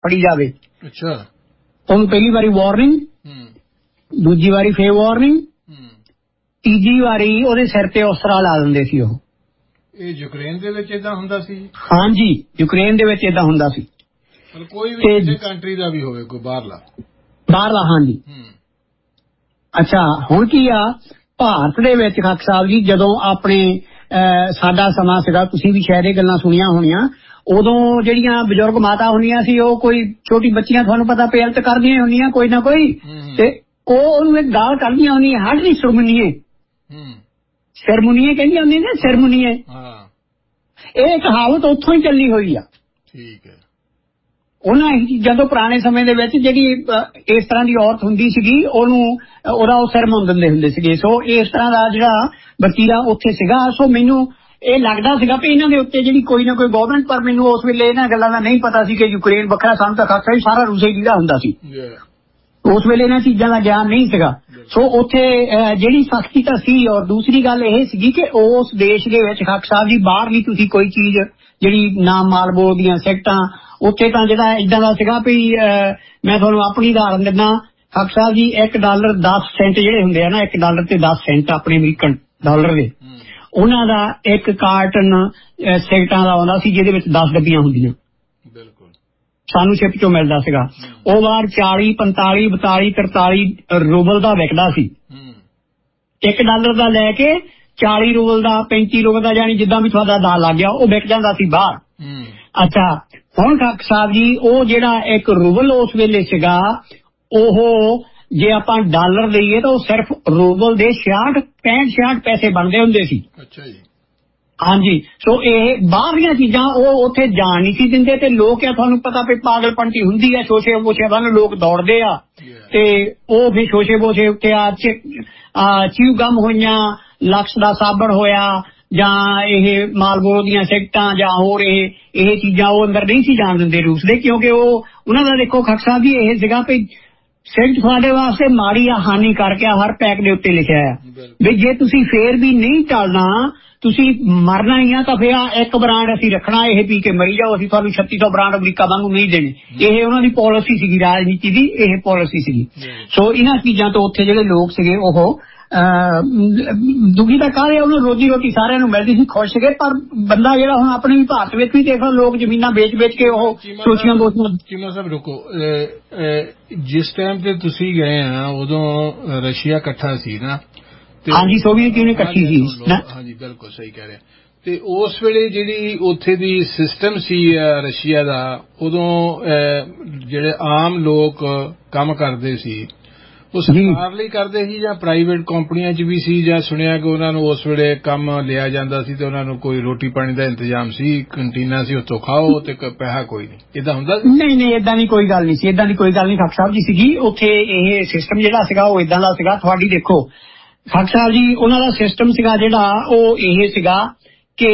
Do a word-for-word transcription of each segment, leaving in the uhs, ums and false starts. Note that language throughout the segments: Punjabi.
ਫੜੀ ਜਾਵੇ। ਅੱਛਾ, ਉਹਨੂੰ ਪਹਿਲੀ ਵਾਰੀ ਵਾਰਨਿੰਗ, ਦੂਜੀ ਵਾਰੀ ਫੇਰ ਵਾਰਨਿੰਗ, ਤੀਜੀ ਵਾਰੀ ਉਹਦੇ ਸਿਰ ਤੇ ਉਸਰਾ ਲਾ ਦਿੰਦੇ ਸੀ। ਉਹ ਇਹ ਯੂਕਰੇਨ ਦੇ ਵਿੱਚ ਏਦਾਂ ਹੁੰਦਾ ਸੀ? ਹਾਂਜੀ, ਯੂਕਰੇਨ ਦੇ ਵਿੱਚ ਏਦਾਂ ਹੁੰਦਾ ਸੀ। ਕੋਈ ਵੀ ਕਿਸੇ ਕੰਟਰੀ ਦਾ ਵੀ ਹੋਵੇ, ਕੋਈ ਬਾਹਰਲਾ ਬਾਹਰਲਾ ਹਾਂਜੀ। ਅੱਛਾ, ਹੁਣ ਕੀ ਆ ਭਾਰਤ ਦੇ ਵਿੱਚ ਖਾਕ ਸਾਹਿਬ ਜੀ, ਜਦੋਂ ਆਪਣੇ ਸਾਡਾ ਸਮਾਂ ਸੀਗਾ, ਤੁਸੀਂ ਵੀ ਸ਼ਾਇਦ ਇਹ ਗੱਲਾਂ ਸੁਣੀਆਂ ਹੋਣੀਆਂ, ਉਦੋਂ ਜਿਹੜੀਆਂ ਬਜ਼ੁਰਗ ਮਾਤਾ ਹੁੰਦੀਆਂ ਸੀ, ਉਹ ਕੋਈ ਛੋਟੀ ਬੱਚੀਆਂ ਤੁਹਾਨੂੰ ਪਤਾ ਪੇਲਤ ਕਰਦੀਆਂ ਹੁੰਦੀਆਂ ਕੋਈ ਨਾ ਕੋਈ, ਤੇ ਉਹ ਉਹਨੂੰ ਇੱਕ ਗਾਲ ਕਰਦੀਆਂ ਹੁੰਦੀਆਂ, ਹੱਡ ਨਹੀਂ ਸਰਮੁਨੀਏ, ਸਰਮੁਨੀਏ ਕਹਿੰਦੀਆਂ ਹੁੰਦੀਆਂ ਨੇ, ਸਰਮੁਨੀਏ। ਇਹ ਕਹਾਵਤ ਉੱਥੋਂ ਹੀ ਚੱਲੀ ਹੋਈ ਆ। ਠੀਕ ਹੈ। ਉਹਨਾਂ ਜਦੋਂ ਪੁਰਾਣੇ ਸਮੇਂ ਦੇ ਵਿੱਚ ਜਿਹੜੀ ਇਸ ਤਰ੍ਹਾਂ ਦੀ ਔਰਤ ਹੁੰਦੀ ਸੀਗੀ, ਉਹਨੂੰ ਉਹਦਾ ਉਹ ਸਿਰ ਮੁੰਨ ਦਿੰਦੇ ਹੁੰਦੇ ਸੀਗੇ। ਸੋ ਇਸ ਤਰ੍ਹਾਂ ਦਾ ਜਿਹੜਾ ਵਤੀਰਾ ਉੱਥੇ ਸੀਗਾ। ਸੋ ਮੈਨੂੰ ਇਹ ਲੱਗਦਾ ਸੀਗਾ ਵੀ ਇਹਨਾਂ ਦੇ ਉੱਤੇ ਜਿਹੜੀ ਕੋਈ ਨਾ ਕੋਈ ਗਵਰਨਮੈਂਟ, ਪਰ ਮੈਨੂੰ ਉਸ ਵੇਲੇ ਇਹਨਾਂ ਗੱਲਾਂ ਦਾ ਨਹੀਂ ਪਤਾ ਸੀ ਕਿ ਯੂਕਰੇਨ ਵੱਖਰਾ, ਸਾਨੂੰ ਤਾਂ ਖਾਸਾ ਹੀ ਸਾਰਾ ਰੂਸ ਹੀ ਜਿਹੜਾ ਹੁੰਦਾ ਸੀ। ਉਸ ਵੇਲੇ ਇਹਨਾਂ ਚੀਜ਼ਾਂ ਦਾ ਗਿਆਨ ਨਹੀਂ ਸੀਗਾ। ਸੋ ਉੱਥੇ ਜਿਹੜੀ ਸਖਤੀ ਤਾਂ ਸੀ। ਔਰ ਦੂਸਰੀ ਗੱਲ ਇਹ ਸੀਗੀ ਕਿ ਉਸ ਦੇਸ਼ ਦੇ ਵਿੱਚ ਖਾਕ ਸਾਹਿਬ ਜੀ ਬਾਹਰ ਨਹੀਂ ਤੁਸੀਂ ਕੋਈ ਚੀਜ਼ ਜਿਹੜੀ ਨਾਮ ਮਾਲਬੋ ਦੀਆਂ ਸਿਗਰਟਾਂ, ਉੱਥੇ ਤਾਂ ਜਿਹੜਾ ਏਦਾਂ ਦਾ ਸੀਗਾ ਵੀ ਮੈਂ ਤੁਹਾਨੂੰ ਆਪਣੀ ਉਦਾਹਰਨ ਦਿੰਦਾ ਖਾਕ ਸਾਹਿਬ ਜੀ, ਇੱਕ ਡਾਲਰ ਦਸ ਸੈਂਟ ਜਿਹੜੇ ਹੁੰਦੇ ਆ ਨਾ, ਇੱਕ ਡਾਲਰ ਤੇ ਦਸ ਸੈਂਟ ਆਪਣੇ ਅਮਰੀਕਨ ਡਾਲਰ ਦੇ, ਉਹਨਾਂ ਦਾ ਇੱਕ ਕਾਰਟਨ ਸਿਗਰਟਾਂ ਦਾ ਆਉਂਦਾ ਸੀ ਜਿਹਦੇ ਵਿੱਚ ਦਸ ਡੱਬੀਆਂ ਹੁੰਦੀਆਂ। ਬਿਲਕੁਲ, ਸਾਨੂੰ ਸ਼ਿਪ ਚੋਂ ਮਿਲਦਾ ਸੀਗਾ। ਉਹ ਵਾਰ ਚਾਲੀ ਪੰਤਾਲੀ ਬਤਾਲੀ ਤਰਤਾਲੀ ਰੂਬਲ ਦਾ ਵਿਕਦਾ ਸੀ। ਇੱਕ ਡਾਲਰ ਦਾ ਲੈ ਕੇ ਚਾਲੀ ਰੂਬਲ ਦਾ, ਪੈਂਤੀ ਰੂਬਲ ਦਾ, ਜਾਨੀ ਜਿੱਦਾਂ ਵੀ ਤੁਹਾਡਾ ਦਾ ਲੱਗ ਗਿਆ, ਉਹ ਵਿਕ ਜਾਂਦਾ ਸੀ ਬਾਹਰ। ਅੱਛਾ, ਹੁਣ ਖਾਕ ਸਾਹਿਬ ਜੀ ਉਹ ਜਿਹੜਾ ਇੱਕ ਰੂਬਲ ਉਸ ਵੇਲੇ ਸੀਗਾ, ਉਹ ਜੇ ਆਪਾਂ ਡਾਲਰ ਲਈਏ ਤਾਂ ਉਹ ਸਿਰਫ ਰੂਬਲ ਦੇ ਛਿਆਹਠ ਪੈਂਹਠ ਛਿਆਹਠ ਪੈਸੇ ਬਣਦੇ ਹੁੰਦੇ ਸੀ। ਅੱਛਾ ਜੀ। ਹਾਂਜੀ, ਸੋ ਇਹ ਬਾਹਰਲੀਆਂ ਚੀਜ਼ਾਂ ਉਹ ਉੱਥੇ ਜਾਣ ਨਹੀਂ ਸੀ ਦਿੰਦੇ, ਤੇ ਲੋਕ ਆ ਤੁਹਾਨੂੰ ਪਤਾ ਵੀ ਪਾਗਲਪੰਤੀ ਹੁੰਦੀ ਆ, ਸ਼ੋਸ਼ੇ ਬੋਸ਼ੇ ਵੱਲ ਲੋਕ ਦੌੜਦੇ ਆ, ਤੇ ਉਹ ਵੀ ਸ਼ੋਸ਼ੇ ਬੋਸ਼ੇ ਉੱਤੇ ਆ ਚਿਊ ਗਮ ਹੋਈਆਂ, ਲਕਸ ਦਾ ਸਾਬਣ ਹੋਇਆ, ਜਾਂ ਇਹ ਮਾਲਬੋਰੋ ਦੀਆਂ ਸਿਗਰਟਾਂ, ਜਾਂ ਹੋਰ ਇਹ ਇਹ ਚੀਜ਼ਾਂ ਉਹ ਅੰਦਰ ਨਹੀਂ ਸੀ ਜਾਣ ਦਿੰਦੇ ਰੂਸ ਦੇ, ਕਿਉਂਕਿ ਉਹ ਉਹਨਾਂ ਦਾ ਦੇਖੋ ਖਾਕ ਸਾਹਿਬ ਜੀ ਇਹ ਸੀਗਾ ਵੀ ਸਿਗਰਟ ਤੁਹਾਡੇ ਵਾਸਤੇ ਮਾੜੀ ਆ, ਹਾਨੀ ਕਰਕੇ ਹਰ ਪੈਕ ਦੇ ਉੱਤੇ ਲਿਖਿਆ ਆ ਵੀ ਜੇ ਤੁਸੀਂ ਫੇਰ ਵੀ ਨਹੀਂ ਟਲਣਾ, ਤੁਸੀਂ ਮਰਨਾ ਹੀ ਆ, ਤਾਂ ਫਿਰ ਇੱਕ ਬ੍ਰਾਂਡ ਅਸੀਂ ਰੱਖਣਾ, ਇਹ ਪੀ ਕੇ ਮਰੀ ਜਾਓ, ਅਸੀਂ ਤੁਹਾਨੂੰ ਛੱਤੀ ਸੌ ਬ੍ਰਾਂਡ ਅਮਰੀਕਾ ਵਾਂਗੂ ਨਹੀਂ ਦੇਣੇ। ਇਹ ਉਹਨਾਂ ਦੀ ਪਾਲਿਸੀ ਸੀਗੀ, ਰਾਜਨੀਤੀ ਦੀ ਇਹ ਪਾਲਿਸੀ ਸੀਗੀ। ਸੋ ਇਹਨਾਂ ਚੀਜ਼ਾਂ ਤੋਂ ਉੱਥੇ ਜਿਹੜੇ ਲੋਕ ਸੀਗੇ ਉਹ ਦੁਖੀ ਤਾਂ ਕਾਹਦੇ, ਉਹਨੂੰ ਰੋਜੀ ਰੋਟੀ ਸਾਰਿਆਂ ਨੂੰ ਮਿਲਦੀ ਸੀ, ਖੁਸ਼ ਸੀਗੇ। ਪਰ ਬੰਦਾ ਜਿਹੜਾ ਹੁਣ ਆਪਣੇ ਵੀ ਭਾਰਤ ਵਿੱਚ ਵੀ ਦੇਖ ਲਓ, ਲੋਕ ਜ਼ਮੀਨਾਂ ਵੇਚ ਵੇਚ ਕੇ ਉਹ ਸੋਚੀਆਂ ਦੋਸਤਾਂ। ਚੀਮਾ ਸਾਹਿਬ ਰੁਕੋ, ਜਿਸ ਟਾਈਮ ਤੇ ਤੁਸੀਂ ਗਏ ਆ ਉਦੋਂ ਰਸ਼ੀਆ ਇਕੱਠਾ ਸੀ ਨਾ? ਹਾਂਜੀ, ਸੋਵੀਅਤ ਯੂਨੀਅਨ ਇਕੱਠੀ ਸੀ। ਹਾਂਜੀ, ਬਿਲਕੁਲ ਸਹੀ ਕਹਿ ਰਹੇ। ਤੇ ਉਸ ਵੇਲੇ ਜਿਹੜੀ ਉੱਥੇ ਦੀ ਸਿਸਟਮ ਸੀ ਰਸ਼ੀਆ ਦਾ, ਉਦੋਂ ਜਿਹੜੇ ਆਮ ਲੋਕ ਕੰਮ ਕਰਦੇ ਸੀ ਉਹ ਸਰਕਾਰ ਲਈ ਕਰਦੇ ਸੀ ਜਾਂ ਪ੍ਰਾਈਵੇਟ ਕੰਪਨੀਆਂ 'ਚ ਵੀ ਸੀ, ਜਾਂ ਸੁਣਿਆ ਕਿ ਉਹਨਾਂ ਨੂੰ ਉਸ ਵੇਲੇ ਕੰਮ ਲਿਆ ਜਾਂਦਾ ਸੀ ਤੇ ਉਹਨਾਂ ਨੂੰ ਕੋਈ ਰੋਟੀ ਪਾਣੀ ਦਾ ਇੰਤਜ਼ਾਮ ਸੀ, ਕੰਟੀਨਾਂ ਸੀ, ਉੱਥੋਂ ਖਾਓ ਤੇ ਪੈਸਾ ਕੋਈ ਨਹੀਂ, ਏਦਾਂ ਹੁੰਦਾ ਸੀ? ਨਹੀਂ ਨਹੀਂ, ਏਦਾਂ ਦੀ ਕੋਈ ਗੱਲ ਨਹੀਂ ਸੀ, ਏਦਾਂ ਦੀ ਕੋਈ ਗੱਲ ਨਹੀਂ ਖਾਕ ਸਾਹਿਬ ਜੀ ਸੀਗੀ ਉੱਥੇ। ਇਹ ਸਿਸਟਮ ਜਿਹੜਾ ਸੀਗਾ ਉਹ ਏਦਾਂ ਦਾ ਸੀਗਾ। ਤੁਹਾਡੀ ਦੇਖੋ ਖਾਕ ਸਾਹਿਬ ਜੀ, ਉਹਨਾਂ ਦਾ ਸਿਸਟਮ ਸੀਗਾ ਜਿਹੜਾ ਉਹ ਇਹ ਸੀਗਾ ਕਿ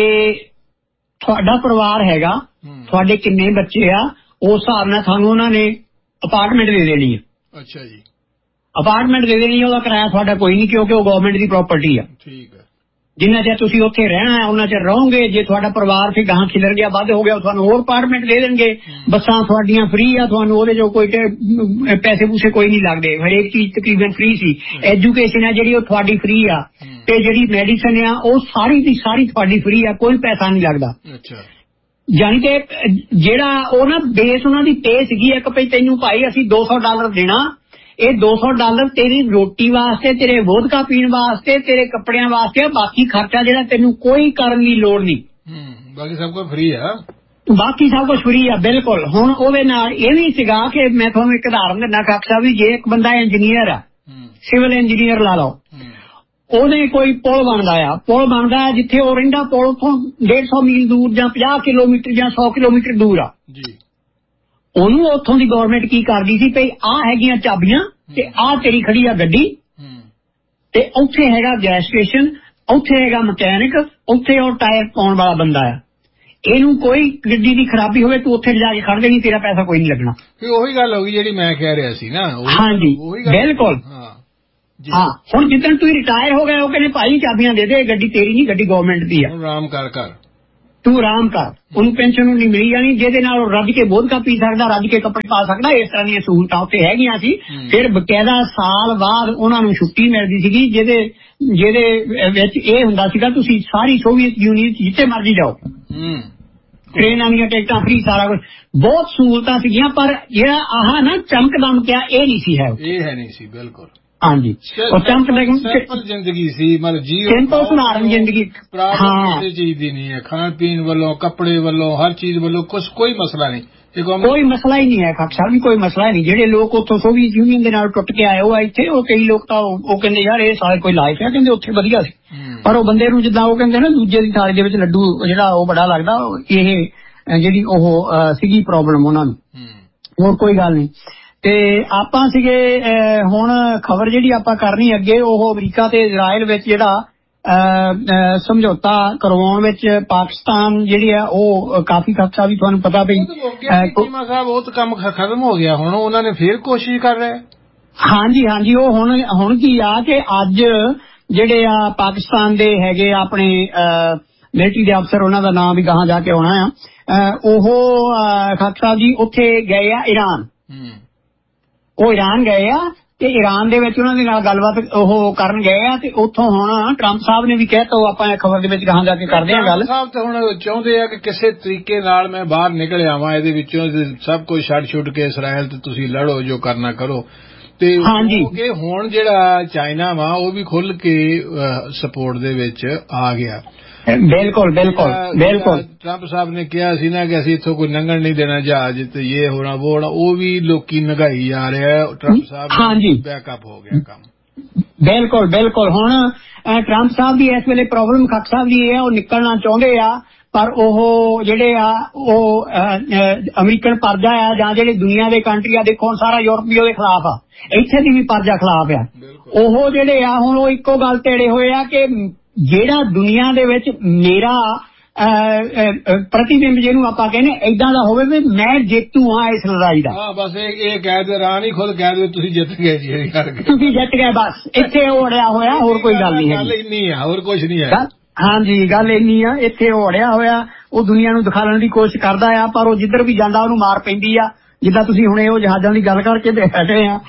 ਤੁਹਾਡਾ ਪਰਿਵਾਰ ਹੈਗਾ, ਤੁਹਾਡੇ ਕਿੰਨੇ ਬੱਚੇ ਆ, ਉਸ ਹਿਸਾਬ ਨਾਲ ਤੁਹਾਨੂੰ ਉਹਨਾਂ ਨੇ ਅਪਾਰਟਮੈਂਟ ਦੇ ਦੇਣੀ ਹੈ। ਅੱਛਾ ਜੀ। ਅਪਾਰਟਮੈਂਟ ਦੇ ਦੇਣੀ, ਉਹਦਾ ਕਿਰਾਇਆ ਤੁਹਾਡਾ ਕੋਈ ਨਹੀਂ, ਕਿਉਂਕਿ ਉਹ ਗਵਰਨਮੈਂਟ ਦੀ ਪ੍ਰਾਪਰਟੀ ਆ। ਠੀਕ ਹੈ। ਜਿੰਨਾ ਚਿਰ ਤੁਸੀਂ ਉੱਥੇ ਰਹਿਣਾ ਹੈ ਉਹਨਾਂ ਚਿਰ ਰਹੋਗੇ। ਜੇ ਤੁਹਾਡਾ ਪਰਿਵਾਰ ਫਿਰ ਗਾਹਾਂ ਖਿਲਰ ਗਿਆ, ਵੱਧ ਹੋ ਗਿਆ, ਤੁਹਾਨੂੰ ਹੋਰ ਅਪਾਰਟਮੈਂਟ ਦੇ ਦੇਣਗੇ। ਬੱਸਾਂ ਤੁਹਾਡੀਆਂ ਫ੍ਰੀ ਆ, ਤੁਹਾਨੂੰ ਉਹਦੇ ਜੋ ਕੋਈ ਪੈਸੇ ਪੂਸੇ ਕੋਈ ਨਹੀਂ ਲੱਗਦੇ, ਹਰੇਕ ਚੀਜ਼ ਤਕਰੀਬਨ ਫ੍ਰੀ ਸੀ। ਐਜੂਕੇਸ਼ਨ ਹੈ ਜਿਹੜੀ ਉਹ ਤੁਹਾਡੀ ਫ੍ਰੀ ਆ, ਤੇ ਜਿਹੜੀ ਮੈਡੀਸਨ ਆ ਉਹ ਸਾਰੀ ਦੀ ਸਾਰੀ ਤੁਹਾਡੀ ਫ੍ਰੀ ਆ, ਕੋਈ ਪੈਸਾ ਨਹੀਂ ਲੱਗਦਾ। ਅੱਛਾ। ਜਾਨੀ ਕਿ ਜਿਹੜਾ ਉਹ ਨਾ ਬੇਸ ਉਹਨਾਂ ਦੀ ਪੇ ਸੀਗੀ ਇੱਕ, ਭਈ ਤੈਨੂੰ ਭਾਈ ਅਸੀਂ ਦੋ ਸੌ ਡਾਲਰ ਦੇਣਾ, ਇਹ ਦੋ ਸੌ ਡਾਲਰ ਤੇਰੀ ਰੋਟੀ ਵਾਸਤੇ, ਤੇਰੇ ਵੋਦਕਾ ਪੀਣ ਵਾਸਤੇ, ਤੇਰੇ ਕੱਪੜਿਆਂ ਵਾਸਤੇ, ਬਾਕੀ ਖਰਚਾ ਜਿਹੜਾ ਤੈਨੂੰ ਕੋਈ ਕਰਨ ਦੀ ਲੋੜ ਨਹੀਂ, ਬਾਕੀ ਸਭ ਕੁਝ ਫ੍ਰੀ ਆ, ਬਾਕੀ ਸਭ ਕੁਝ ਫ੍ਰੀ ਆ। ਬਿਲਕੁਲ। ਹੁਣ ਉਹਦੇ ਨਾਲ ਇਹ ਵੀ ਸੀਗਾ ਕਿ ਮੈਂ ਤੁਹਾਨੂੰ ਇੱਕ ਉਦਾਹਰਨ ਦਿੰਦਾ ਖਾਕ ਸਾਹਿਬ ਵੀ, ਜੇ ਇੱਕ ਬੰਦਾ ਇੰਜੀਨੀਅਰ ਆ, ਸਿਵਲ ਇੰਜੀਨੀਅਰ ਲਾ ਲਓ, ਉਹਨੇ ਕੋਈ ਪੁਲ ਬਣਦਾ ਆ, ਪੁਲ ਬਣਦਾ ਹੈ ਜਿੱਥੇ ਉਹ ਰਹਿੰਦਾ, ਪੁਲ ਉੱਥੋਂ ਡੇਢ ਸੌ ਮੀਲ ਦੂਰ ਜਾਂ ਪੰਜਾਹ ਕਿਲੋਮੀਟਰ ਜਾਂ ਸੌ ਕਿਲੋਮੀਟਰ ਦੂਰ ਆ ਜੀ। ਉਹਨੂੰ ਉੱਥੋਂ ਦੀ ਗਵਰਨਮੈਂਟ ਕੀ ਕਰਦੀ ਸੀ, ਭਈ ਆਹ ਹੈਗੀਆਂ ਚਾਬੀਆਂ ਤੇ ਆਹ ਤੇਰੀ ਖੜੀ ਆ ਗੱਡੀ, ਤੇ ਉੱਥੇ ਹੈਗਾ ਗੈਸ ਸਟੇਸ਼ਨ, ਉੱਥੇ ਹੈਗਾ ਮਕੈਨਿਕ, ਉੱਥੇ ਉਹ ਟਾਇਰ ਪਾਉਣ ਵਾਲਾ ਬੰਦਾ ਆ, ਇਹਨੂੰ ਕੋਈ ਗੱਡੀ ਦੀ ਖਰਾਬੀ ਹੋਵੇ ਤੂੰ ਉੱਥੇ ਜਾ ਕੇ ਖੜ ਦੇਣੀ, ਤੇਰਾ ਪੈਸਾ ਕੋਈ ਨਹੀਂ ਲੱਗਣਾ। ਉਹੀ ਗੱਲ ਹੋ ਗਈ ਜਿਹੜੀ ਮੈਂ ਕਹਿ ਰਿਹਾ ਸੀ ਨਾ। ਹਾਂਜੀ ਬਿਲਕੁਲ। ਹਾਂ, ਹੁਣ ਜਿੱਦਣ ਤੁਸੀਂ ਰਿਟਾਇਰ ਹੋ ਗਏ ਉਹ ਕਹਿੰਦੇ ਭਾਈ ਚਾਬੀਆਂ ਦੇ ਦੇ, ਗੱਡੀ ਤੇਰੀ ਨਹੀਂ, ਗੱਡੀ ਗਵਰਨਮੈਂਟ ਦੀ ਆ, ਆਰਾਮ ਕਰ ਕਰ ਤੂੰ ਆਰਾਮ ਕਰ, ਉਹਨੂੰ ਪੈਨਸ਼ਨ ਨੂੰ ਨਹੀਂ ਮਿਲੀ ਜਾਣੀ, ਜਿਹਦੇ ਨਾਲ ਉਹ ਰੱਜ ਕੇ ਵੋਦਕਾ ਪੀ ਸਕਦਾ, ਰੱਜ ਕੇ ਕੱਪੜੇ ਪਾ ਸਕਦਾ। ਇਸ ਤਰ੍ਹਾਂ ਦੀਆਂ ਸਹੂਲਤਾਂ ਉੱਥੇ ਹੈਗੀਆਂ ਸੀ। ਫਿਰ ਬਕਾਇਦਾ ਸਾਲ ਬਾਅਦ ਉਹਨਾਂ ਨੂੰ ਛੁੱਟੀ ਮਿਲਦੀ ਸੀਗੀ, ਜਿਹਦੇ ਜਿਹਦੇ ਵਿੱਚ ਇਹ ਹੁੰਦਾ ਸੀਗਾ ਤੁਸੀਂ ਸਾਰੀ ਸੋਵੀਅਤ ਯੂਨੀਅਨ ਜਿੱਥੇ ਮਰਜ਼ੀ ਜਾਓ, ਟ੍ਰੇਨਾਂ ਦੀਆਂ ਟਿਕਟਾਂ ਫ੍ਰੀ, ਸਾਰਾ ਕੁਝ, ਬਹੁਤ ਸਹੂਲਤਾਂ ਸੀਗੀਆਂ। ਪਰ ਜਿਹੜਾ ਆਹ ਨਾ ਚਮਕ ਦਮਕਿਆ ਇਹ ਨਹੀਂ ਸੀ, ਹੈ ਇਹ ਹੈ ਨਹੀਂ ਸੀ ਬਿਲਕੁਲ। ਹਾਂਜੀ, ਉਹ ਚਮਕ ਸਿੰਪਲ ਜ਼ਿੰਦਗੀ ਸੀ, ਮਤਲਬ ਜੀ ਸਿੰਪਲ ਸਧਾਰਨ ਜ਼ਿੰਦਗੀ। ਹਾਂ, ਕਿਸੇ ਚੀਜ਼ ਦੀ ਨਹੀਂ ਹੈ, ਖਾਣ ਪੀਣ ਵੱਲੋਂ, ਕੱਪੜੇ ਵੱਲੋਂ, ਹਰ ਚੀਜ਼ ਵੱਲੋਂ ਕੁਛ ਕੋਈ ਮਸਲਾ ਨਹੀਂ, ਕੋਈ ਮਸਲਾ ਹੀ ਨਹੀਂ ਹੈ ਖਾਕ ਸਾਹਿਬ ਜੀ, ਕੋਈ ਮਸਲਾ ਨਹੀਂ। ਜਿਹੜੇ ਲੋਕ ਉੱਥੋਂ ਸੋਵੀਅਤ ਯੂਨੀਅਨ ਦੇ ਨਾਲ ਟੁੱਟ ਕੇ ਆਏ ਉਹ ਇੱਥੇ, ਉਹ ਕਈ ਲੋਕ ਤਾਂ ਉਹ ਕਹਿੰਦੇ ਯਾਰ ਇਹ ਸਾਰੇ ਕੋਈ ਲਾਇਕ ਹੈ, ਕਹਿੰਦੇ ਉੱਥੇ ਵਧੀਆ ਸੀ। ਪਰ ਉਹ ਬੰਦੇ ਨੂੰ ਜਿੱਦਾਂ ਉਹ ਕਹਿੰਦੇ ਨਾ ਦੂਜੇ ਦੀ ਥਾਲੀ ਦੇ ਵਿੱਚ ਲੱਡੂ ਜਿਹੜਾ ਉਹ ਬੜਾ ਲੱਗਦਾ, ਇਹ ਜਿਹੜੀ ਉਹ ਸੀਗੀ ਪ੍ਰੋਬਲਮ ਉਹਨਾਂ ਨੂੰ, ਹੋਰ ਕੋਈ ਗੱਲ ਨਹੀਂ। ਤੇ ਆਪਾਂ ਸੀਗੇ ਹੁਣ ਖਬਰ ਜਿਹੜੀ ਆਪਾਂ ਕਰਨੀ ਅੱਗੇ, ਉਹ ਅਮਰੀਕਾ ਤੇ ਇਜ਼ਰਾਈਲ ਵਿੱਚ ਜਿਹੜਾ ਸਮਝੌਤਾ ਕਰਵਾਉਣ ਵਿੱਚ ਪਾਕਿਸਤਾਨ ਜਿਹੜੀ ਆ ਉਹ ਕਾਫੀ ਖਰਚਾ ਵੀ ਤੁਹਾਨੂੰ ਪਤਾ ਵੀ ਸਾਹਿਬ ਉਹ ਤਾਂ ਕੰਮ ਖਤਮ ਹੋ ਗਿਆ, ਹੁਣ ਉਹਨਾਂ ਨੇ ਫੇਰ ਕੋਸ਼ਿਸ਼ ਕਰ ਰਹੇ। ਹਾਂਜੀ ਹਾਂਜੀ, ਉਹ ਹੁਣ ਹੁਣ ਕੀ ਆ ਕਿ ਅੱਜ ਜਿਹੜੇ ਆ ਪਾਕਿਸਤਾਨ ਦੇ ਹੈਗੇ ਆਪਣੇ ਮਿਲਟਰੀ ਦੇ ਅਫਸਰ, ਉਹਨਾਂ ਦਾ ਨਾਮ ਵੀ ਗਾਹਾਂ ਜਾ ਕੇ ਆਉਣਾ ਆ, ਉਹ ਖਾਕ ਸਾਹਿਬ ਜੀ ਉੱਥੇ ਗਏ ਆ ਈਰਾਨ, ਉਹ ਈਰਾਨ ਗਏ ਆ ਤੇ ਈਰਾਨ ਦੇ ਵਿੱਚ ਉਹਨਾਂ ਦੇ ਨਾਲ ਗੱਲਬਾਤ ਉਹ ਕਰਨ ਗਏ ਆ। ਤੇ ਉੱਥੋਂ ਹੁਣ ਟਰੰਪ ਸਾਹਿਬ ਨੇ ਵੀ ਕਹਿਤਾ, ਉਹ ਆਪਾਂ ਖਬਰ ਦੇ ਵਿੱਚ ਗਾਹਾਂ ਜਾ ਕੇ ਕਰਦੇ ਆ ਗੱਲ। ਸਾਹਿਬ ਤਾਂ ਹੁਣ ਚਾਹੁੰਦੇ ਆ ਕਿ ਕਿਸੇ ਤਰੀਕੇ ਨਾਲ ਮੈਂ ਬਾਹਰ ਨਿਕਲ ਆਵਾਂ ਇਹਦੇ ਵਿੱਚੋਂ, ਸਭ ਕੁਝ ਛੱਡ ਛੁੱਟ ਕੇ ਇਸਰਾਇਲ ਤੇ ਤੁਸੀਂ ਲੜੋ, ਜੋ ਕਰਨਾ ਕਰੋ। ਤੇ ਕਿ ਹੁਣ ਜਿਹੜਾ ਚਾਈਨਾ ਵਾ ਉਹ ਵੀ ਖੁੱਲ ਕੇ ਸਪੋਰਟ ਦੇ ਵਿੱਚ ਆ ਗਿਆ। ਬਿਲਕੁਲ ਬਿਲਕੁਲ ਬਿਲਕੁਲ। ਟਰੰਪ ਸਾਹਿਬ ਨੇ ਕਿਹਾ ਸੀ ਨਾ ਕਿ ਅਸੀਂ ਇੱਥੋਂ ਕੋਈ ਲੰਘਣ ਨਹੀਂ ਦੇਣਾ ਜਹਾਜ਼, ਤੇ ਇਹ ਹੋਣਾ ਉਹ ਹੋਣਾ, ਉਹ ਵੀ ਲੋਕੀ ਨਗਾਈ ਜਾ ਰਿਹਾ। ਟਰੰਪ ਸਾਹਿਬ ਬੈਕਅਪ ਹੋ ਗਿਆ ਕੰਮ। ਬਿਲਕੁਲ ਬਿਲਕੁਲ। ਹੁਣ ਟਰੰਪ ਸਾਹਿਬ ਦੀ ਇਸ ਵੇਲੇ ਪ੍ਰੋਬਲਮ ਖਾਕ ਸਾਹਿਬ ਦੀ ਇਹ ਆ, ਉਹ ਨਿਕਲਣਾ ਚਾਹੁੰਦੇ ਆ, ਪਰ ਉਹ ਜਿਹੜੇ ਆ ਉਹ ਅਮਰੀਕਨ ਪਰਜਾ ਆ, ਜਾਂ ਜਿਹੜੇ ਦੁਨੀਆ ਦੇ ਕੰਟਰੀ ਆ, ਦੇਖੋ ਸਾਰਾ ਯੂਰਪ ਵੀ ਉਹਦੇ ਖਿਲਾਫ ਆ, ਇੱਥੇ ਦੀ ਵੀ ਪਰਜਾ ਖਿਲਾਫ ਆ। ਉਹ ਜਿਹੜੇ ਆ ਹੁਣ ਉਹ ਇੱਕੋ ਗੱਲ ਤੇ ਅੜੇ ਹੋਏ ਆ ਕਿ ਜਿਹੜਾ ਦੁਨੀਆ ਦੇ ਵਿੱਚ ਮੇਰਾ ਪ੍ਰਤੀਬਿੰਬ ਜਿਹਨੂੰ ਆਪਾਂ ਕਹਿੰਦੇ ਏਦਾਂ ਦਾ ਹੋਵੇ ਵੀ ਮੈਂ ਜੇਤੂ ਹਾਂ ਇਸ ਲੜਾਈ ਦਾ। ਹਾਂ ਬਸ ਇਹ ਕਹਿ ਦੇ, ਰਾਂ ਨਹੀਂ ਖੁਦ ਕਹਿ ਦੇ ਤੁਸੀਂ ਜਿੱਤ ਗਏ ਜੀ, ਤੁਸੀਂ ਜਿੱਤ ਗਏ, ਬਸ ਇੱਥੇ ਉਹ ਅੜਿਆ ਹੋਇਆ, ਹੋਰ ਕੋਈ ਗੱਲ ਨਹੀਂ ਹੈ। ਗੱਲ ਇੰਨੀ ਆ, ਹੋਰ ਕੁਝ ਨਹੀਂ ਹੈ। ਹਾਂਜੀ ਗੱਲ ਇੰਨੀ ਆ, ਇੱਥੇ ਉਹ ਅੜਿਆ ਹੋਇਆ, ਉਹ ਦੁਨੀਆ ਨੂੰ ਦਿਖਾਉਣ ਦੀ ਕੋਸ਼ਿਸ਼ ਕਰਦਾ ਆ, ਪਰ ਉਹ ਜਿੱਧਰ ਵੀ ਜਾਂਦਾ ਉਹਨੂੰ ਮਾਰ ਪੈਂਦੀ ਆ। ਜਿੱਦਾਂ ਤੁਸੀਂ ਹੁਣੇ ਉਹ ਜਹਾਜ਼ਾਂ ਦੀ ਗੱਲ ਕਰਕੇ ਬੈਠੇ ਆ,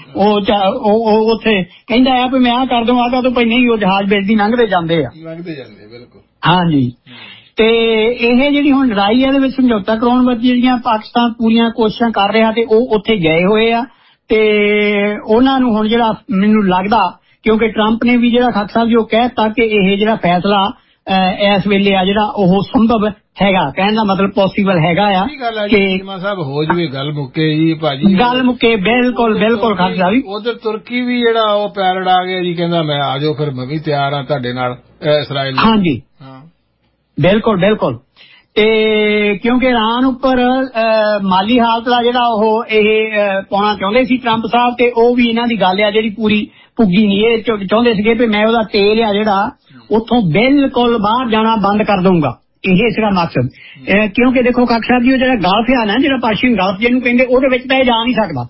ਉਹ ਉੱਥੇ ਕਹਿੰਦਾ ਆ ਵੀ ਮੈਂ ਆਹ ਕਰ ਦੂੰ, ਆਹ ਕਰ ਦੂੰ, ਭਾਈ ਨਹੀਂ, ਉਹ ਜਹਾਜ਼ ਵੇਚਦੀ ਲੰਘਦੇ ਜਾਂਦੇ ਆ, ਲੰਘਦੇ ਜਾਂਦੇ। ਬਿਲਕੁਲ ਹਾਂਜੀ। ਤੇ ਇਹ ਜਿਹੜੀ ਹੁਣ ਲੜਾਈ ਇਹਦੇ ਵਿੱਚ ਸਮਝੌਤਾ ਕਰਾਉਣ ਵਿੱਚ ਜਿਹੜੀਆਂ ਪਾਕਿਸਤਾਨ ਪੂਰੀਆਂ ਕੋਸ਼ਿਸ਼ਾਂ ਕਰ ਰਿਹਾ, ਤੇ ਉਹ ਉੱਥੇ ਗਏ ਹੋਏ ਆ। ਤੇ ਉਹਨਾਂ ਨੂੰ ਹੁਣ ਜਿਹੜਾ ਮੈਨੂੰ ਲੱਗਦਾ, ਕਿਉਂਕਿ ਟਰੰਪ ਨੇ ਵੀ ਜਿਹੜਾ ਖਾਕ ਸਾਹਿਬ ਜੀ ਉਹ ਕਹਿ ਦਿੱਤਾ ਕਿ ਇਹ ਜਿਹੜਾ ਫੈਸਲਾ ਇਸ ਵੇਲੇ ਆ ਜਿਹੜਾ ਉਹ ਸੰਭਵ ਹੈਗਾ, ਕਹਿਣ ਦਾ ਮਤਲਬ ਪੋਸੀਬਲ ਹੈਗਾ ਆ ਕਿ ਸਾਹਿਬ ਹੋ ਜਵੇ, ਗੱਲ ਮੁੱਕੇ ਜੀ ਭਾਜੀ, ਗੱਲ ਮੁੱਕੇ। ਬਿਲਕੁਲ ਬਿਲਕੁਲ ਖਾਕ ਸਾਹਿਬ ਜੀ। ਉਧਰ ਤੁਰਕੀ ਵੀ ਜਿਹੜਾ ਉਹ ਪੈਰਡ ਆ ਗਿਆ ਜੀ, ਕਹਿੰਦਾ ਮੈਂ ਆ ਜਾਓ, ਫਿਰ ਮੈਂ ਵੀ ਤਿਆਰ ਆ ਤੁਹਾਡੇ ਨਾਲ ਇਸਰਾਇਲ। ਹਾਂਜੀ ਹਾਂ ਬਿਲਕੁਲ ਬਿਲਕੁਲ। ਤੇ ਕਿਉਂਕਿ ਇਰਾਨ ਉੱਪਰ ਮਾਲੀ ਹਾਲਤ ਦਾ ਜਿਹੜਾ ਉਹ ਇਹ ਪਾਉਣਾ ਚਾਹੁੰਦੇ ਸੀ ਟਰੰਪ ਸਾਹਿਬ, ਤੇ ਉਹ ਵੀ ਇਹਨਾਂ ਦੀ ਗੱਲ ਆ ਜਿਹੜੀ ਪੂਰੀ ਪੁੱਗੀ ਨਹੀਂ। ਇਹ ਚਾਹੁੰਦੇ ਸੀਗੇ ਵੀ ਮੈਂ ਉਹਦਾ ਤੇਲ ਆ ਜਿਹੜਾ ਉੱਥੋਂ ਬਿਲਕੁਲ ਬਾਹਰ ਜਾਣਾ ਬੰਦ ਕਰ ਦਊਂਗਾ, ਇਹ ਸੀਗਾ ਮਕਸਦ। ਕਿਉਂਕਿ ਦੇਖੋ ਖਾਕ ਸਾਹਿਬ ਜੀ, ਉਹ ਜਿਹੜਾ ਗਲਫ ਆ ਨਾ, ਜਿਹੜਾ ਪਰਸ਼ੀਅਨ ਗਲਫ ਜਿਹਨੂੰ ਕਹਿੰਦੇ, ਉਹਦੇ ਵਿੱਚ ਤਾਂ ਇਹ ਜਾ ਨਹੀਂ ਸਕਦਾ।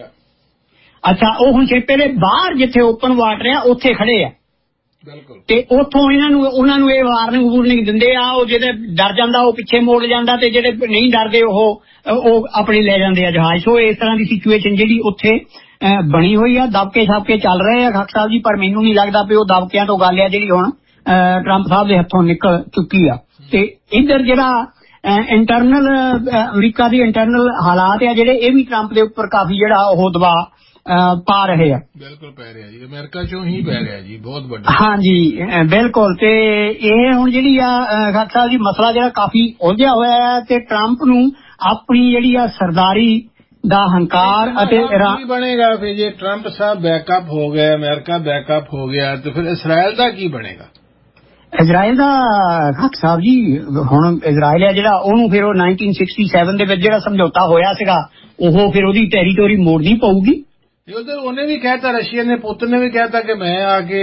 ਅੱਛਾ, ਉਹ ਹੁਣ ਛੇਪੇ ਦੇ ਬਾਹਰ ਜਿੱਥੇ ਓਪਨ ਵਾਟਰ ਆ ਉੱਥੇ ਖੜੇ ਆ, ਤੇ ਉੱਥੋਂ ਇਹਨਾਂ ਨੂੰ ਉਹਨਾਂ ਨੂੰ ਇਹ ਵਾਰਨਿੰਗ ਵੂਰਨਿੰਗ ਦਿੰਦੇ ਆ। ਉਹ ਜਿਹੜੇ ਡਰ ਜਾਂਦਾ ਉਹ ਪਿੱਛੇ ਮੋੜ ਜਾਂਦਾ, ਤੇ ਜਿਹੜੇ ਨਹੀਂ ਡਰਦੇ ਉਹ ਉਹ ਆਪਣੇ ਲੈ ਜਾਂਦੇ ਆ ਜਹਾਜ਼। ਸੋ ਇਸ ਤਰ੍ਹਾਂ ਦੀ ਸਿਚੁਏਸ਼ਨ ਜਿਹੜੀ ਉੱਥੇ ਬਣੀ ਹੋਈ ਆ, ਦਬਕੇ ਛਾਪਕੇ ਚੱਲ ਰਹੇ ਆ ਖਾਕ ਸਾਹਿਬ ਜੀ। ਪਰ ਮੈਨੂੰ ਨਹੀਂ ਲੱਗਦਾ ਵੀ ਉਹ ਦਬਕਿਆਂ ਤੋਂ ਗੱਲ ਆ ਜਿਹੜੀ ਹੁਣ ਟਰੰਪ ਸਾਹਿਬ ਦੇ ਹੱਥੋਂ ਨਿਕਲ ਚੁੱਕੀ ਆ। ਤੇ ਇੱਧਰ ਜਿਹੜਾ ਇੰਟਰਨਲ ਅਮਰੀਕਾ ਦੀ ਇੰਟਰਨਲ ਹਾਲਾਤ ਆ ਜਿਹੜੇ, ਇਹ ਵੀ ਟਰੰਪ ਦੇ ਉੱਪਰ ਕਾਫੀ ਜਿਹੜਾ ਉਹ ਦਬਾਅ ਪਾ ਰਹੇ ਆ। ਬਿਲਕੁਲ ਪੈ ਰਿਹਾ ਜੀ, ਅਮਰੀਕਾ ਚੋਂ ਹੀ ਪੈ ਰਿਹਾ ਜੀ, ਬਹੁਤ ਵੱਡਾ। ਹਾਂਜੀ ਬਿਲਕੁਲ। ਤੇ ਇਹ ਹੁਣ ਜਿਹੜੀ ਆ ਖਾਕ ਸਾਹਿਬ ਜੀ ਮਸਲਾ ਜਿਹੜਾ ਕਾਫੀ ਉਲਝਿਆ ਹੋਇਆ ਹੈ, ਤੇ ਟਰੰਪ ਨੂੰ ਆਪਣੀ ਜਿਹੜੀ ਆ ਸਰਦਾਰੀ ਦਾ ਹੰਕਾਰ ਅਤੇ ਕੀ ਬਣੇਗਾ ਫਿਰ ਜੇ ਟਰੰਪ ਸਾਹਿਬ ਬੈਕਅਪ ਹੋ ਗਏ, ਅਮਰੀਕਾ ਬੈਕਅਪ ਹੋ ਗਿਆ, ਤੇ ਫਿਰ ਇਸਰਾਇਲ ਦਾ ਕੀ ਬਣੇਗਾ? ਇਜ਼ਰਾਈਲ ਦਾ ਖਾਕ ਸਾਹਿਬ ਜੀ, ਹੁਣ ਇਜ਼ਰਾਈਲ ਹੈ ਜਿਹੜਾ, ਉਹਨੂੰ ਫਿਰ ਉਹ ਨਾਈਨਟੀਨ ਸਿਕਸਟੀ ਸੈਵਨ ਦੇ ਵਿੱਚ ਜਿਹੜਾ ਸਮਝੌਤਾ ਹੋਇਆ ਸੀਗਾ, ਉਹ ਫਿਰ ਉਹਦੀ ਟੈਰੀਟੋਰੀ ਮੋੜਨੀ ਪਊਗੀ। ਉਧਰ ਉਹਨੇ ਵੀ ਕਹਿਤਾ, ਰਸ਼ੀਆ ਨੇ ਪੁੱਤਰ ਨੇ ਵੀ ਕਹਿਤਾ ਕਿ ਮੈਂ ਆ ਕੇ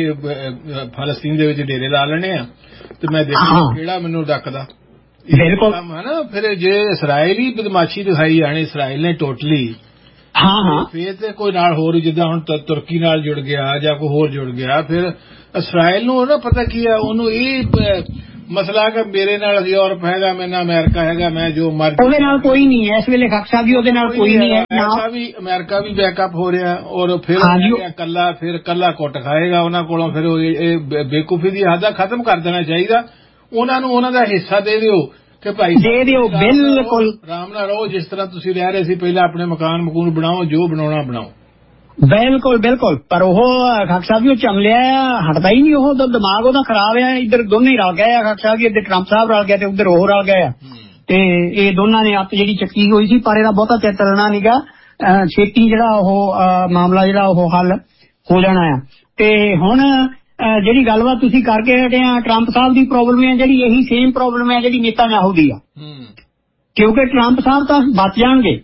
ਫਲਸਤੀਨ ਦੇ ਵਿੱਚ ਡੇਰੇ ਲਾ ਲੈਣੇ ਆ, ਤੇ ਮੈਂ ਦੇਖਾਂ ਕਿਹੜਾ ਮੈਨੂੰ ਡੱਕਦਾ। ਬਿਲਕੁਲ ਹੈ ਨਾ। ਫਿਰ ਜੇ ਇਸਰਾਇਲ ਹੀ ਬਦਮਾਸ਼ੀ ਦਿਖਾਈ ਜਾਣੀ ਇਸਰਾਇਲ ਨੇ ਟੋਟਲੀ, ਹਾਂ ਹਾਂ, ਫਿਰ ਤੇ ਕੋਈ ਨਾਲ ਹੋਰ ਜਿੱਦਾਂ ਹੁਣ ਤੁਰਕੀ ਨਾਲ ਜੁੜ ਗਿਆ ਜਾਂ ਕੋਈ ਹੋਰ ਜੁੜ ਗਿਆ, ਫਿਰ ਇਸਰਾਇਲ ਨੂੰ ਨਾ ਪਤਾ ਕੀ ਆ, ਉਹਨੂੰ ਇਹ ਮਸਲਾ ਕਿ ਮੇਰੇ ਨਾਲ ਯੂਰਪ ਹੈਗਾ, ਮੇਰੇ ਨਾਲ ਅਮਰੀਕਾ ਹੈਗਾ, ਮੈਂ ਜੋ ਮਰਜ਼ੀ, ਉਹਦੇ ਨਾਲ ਕੋਈ ਨਹੀਂ ਹੈ ਇਸ ਵੇਲੇ ਖਾਕ ਸਾਹਿਬ ਜੀ, ਉਹਦੇ ਨਾਲ ਕੋਈ ਨਹੀਂ ਹੈ। ਅਮਰੀਕਾ ਵੀ ਅਮਰੀਕਾ ਵੀ ਬੈਕਅਪ ਹੋ ਰਿਹਾ ਔਰ ਫਿਰ ਕੱਲਾ ਫਿਰ ਕੱਲਾ ਕੁੱਟ ਖਾਏਗਾ ਉਹਨਾਂ ਕੋਲੋਂ। ਫਿਰ ਇਹ ਬੇਕੂਫੀ ਦੀ ਹੱਦ ਖਤਮ ਕਰ ਦੇਣਾ ਚਾਹੀਦਾ ਉਹਨਾਂ ਨੂੰ, ਉਹਨਾਂ ਦਾ ਹਿੱਸਾ ਦੇ ਦਿਓ ਕਿ ਭਾਈ ਦੇ ਦਿਓ, ਬਿਲਕੁਲ ਆਰਾਮ ਨਾਲ ਰਹੋ ਜਿਸ ਤਰ੍ਹਾਂ ਤੁਸੀਂ ਰਹਿ ਰਹੇ ਸੀ ਪਹਿਲਾਂ, ਆਪਣੇ ਮਕਾਨ ਮਕੂਨ ਬਣਾਓ, ਜੋ ਬਣਾਉਣਾ ਬਣਾਓ। ਬਿਲਕੁਲ ਬਿਲਕੁਲ। ਪਰ ਉਹ ਖਾਕ ਸਾਹਿਬ ਜੀ ਉਹ ਚਮਲਿਆ ਆ, ਹਟਦਾ ਹੀ ਨਹੀਂ, ਉਹ ਦਿਮਾਗ ਉਹਦਾ ਖਰਾਬ ਆ। ਇੱਧਰ ਦੋਨੇ ਹੀ ਰਲ ਗਏ ਆ ਖਾਕ ਸਾਹਿਬ ਜੀ, ਇੱਧਰ ਟਰੰਪ ਸਾਹਿਬ ਰਲ ਗਿਆ ਤੇ ਉੱਧਰ ਉਹ ਰਲ ਗਏ ਆ, ਤੇ ਇਹ ਦੋਨਾਂ ਨੇ ਅੱਤ ਜਿਹੜੀ ਚੱਕੀ ਹੋਈ ਸੀ। ਪਰ ਇਹਦਾ ਬਹੁਤਾ ਚਿਰ ਚੱਲਣਾ ਨੀਗਾ, ਛੇਤੀ ਜਿਹੜਾ ਉਹ ਮਾਮਲਾ ਜਿਹੜਾ ਉਹ ਹੱਲ ਹੋ ਜਾਣਾ ਆ। ਤੇ ਹੁਣ ਜਿਹੜੀ ਗੱਲਬਾਤ ਤੁਸੀਂ ਕਰਕੇ ਹਟੇ ਆ, ਟਰੰਪ ਸਾਹਿਬ ਦੀ ਪ੍ਰੋਬਲਮ ਹੈ ਜਿਹੜੀ, ਇਹੀ ਸੇਮ ਪ੍ਰੋਬਲਮ ਹੈ ਜਿਹੜੀ ਨੇਤਾਨਯਾਹੂ ਦੀ ਆ, ਕਿਉਂਕਿ ਟਰੰਪ ਸਾਹਿਬ ਤਾਂ ਬਚ ਜਾਣਗੇ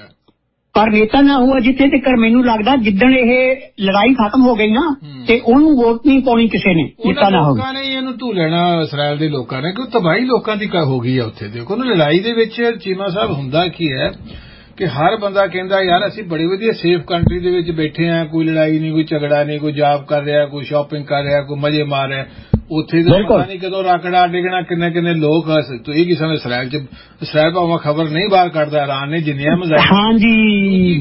ਪਰ ਨੇਤਾਨਯਾਹੂ ਜਿੱਥੇ ਤੱਕ ਮੈਨੂੰ ਲੱਗਦਾ ਜਿੱਦਣ ਇਹ ਲੜਾਈ ਖਤਮ ਹੋ ਗਈ ਨਾ ਤੇ ਉਹਨੂੰ ਵੋਟ ਨਹੀਂ ਪਾਉਣੀ ਕਿਸੇ ਨੇ। ਨੇਤਾਨਯਾਹੂ ਲੋਕਾਂ ਨੇ ਇਹਨੂੰ ਧੂ ਲੈਣਾ, ਇਸਰਾਇਲ ਦੇ ਲੋਕਾਂ ਨੇ, ਕਿਉਂ ਤਬਾਹੀ ਲੋਕਾਂ ਦੀ ਹੋ ਗਈ ਆ ਉੱਥੇ। ਦੇਖੋ ਨਾ ਲੜਾਈ ਦੇ ਵਿੱਚ ਚੀਮਾ ਸਾਹਿਬ ਹੁੰਦਾ ਕੀ ਹੈ ਕਿ ਹਰ ਬੰਦਾ ਕਹਿੰਦਾ ਯਾਰ ਅਸੀਂ ਬੜੀ ਵਧੀਆ ਸੇਫ ਕੰਟਰੀ ਦੇ ਵਿੱਚ ਬੈਠੇ ਆ, ਕੋਈ ਲੜਾਈ ਨਹੀਂ, ਕੋਈ ਝਗੜਾ ਨਹੀਂ, ਕੋਈ ਜੌਬ ਕਰ ਰਿਹਾ, ਕੋਈ ਸ਼ਾਪਿੰਗ ਕਰ ਰਿਹਾ, ਕੋਈ ਮਜ਼ੇ ਮਾਰ ਰਿਹਾ। ਉੱਥੇ ਤਾਂ ਪਤਾ ਨਹੀਂ ਕਦੋਂ ਰਾਕੜਾ ਡਿੱਗਣਾ, ਕਿੰਨੇ ਕਿੰਨੇ ਲੋਕ ਤੋ ਇਹ ਕਿਸੇ ਨੇ ਇਸਰਾਇਲ ਚ, ਇਸਰਾਇਲ ਭਾਵੇਂ ਖਬਰ ਨਹੀਂ ਬਾਹਰ ਕੱਢਦਾ, ਇਰਾਨ ਨੇ ਜਿੰਨੀਆਂ ਮਿਜ਼ਾਈਲ, ਹਾਂਜੀ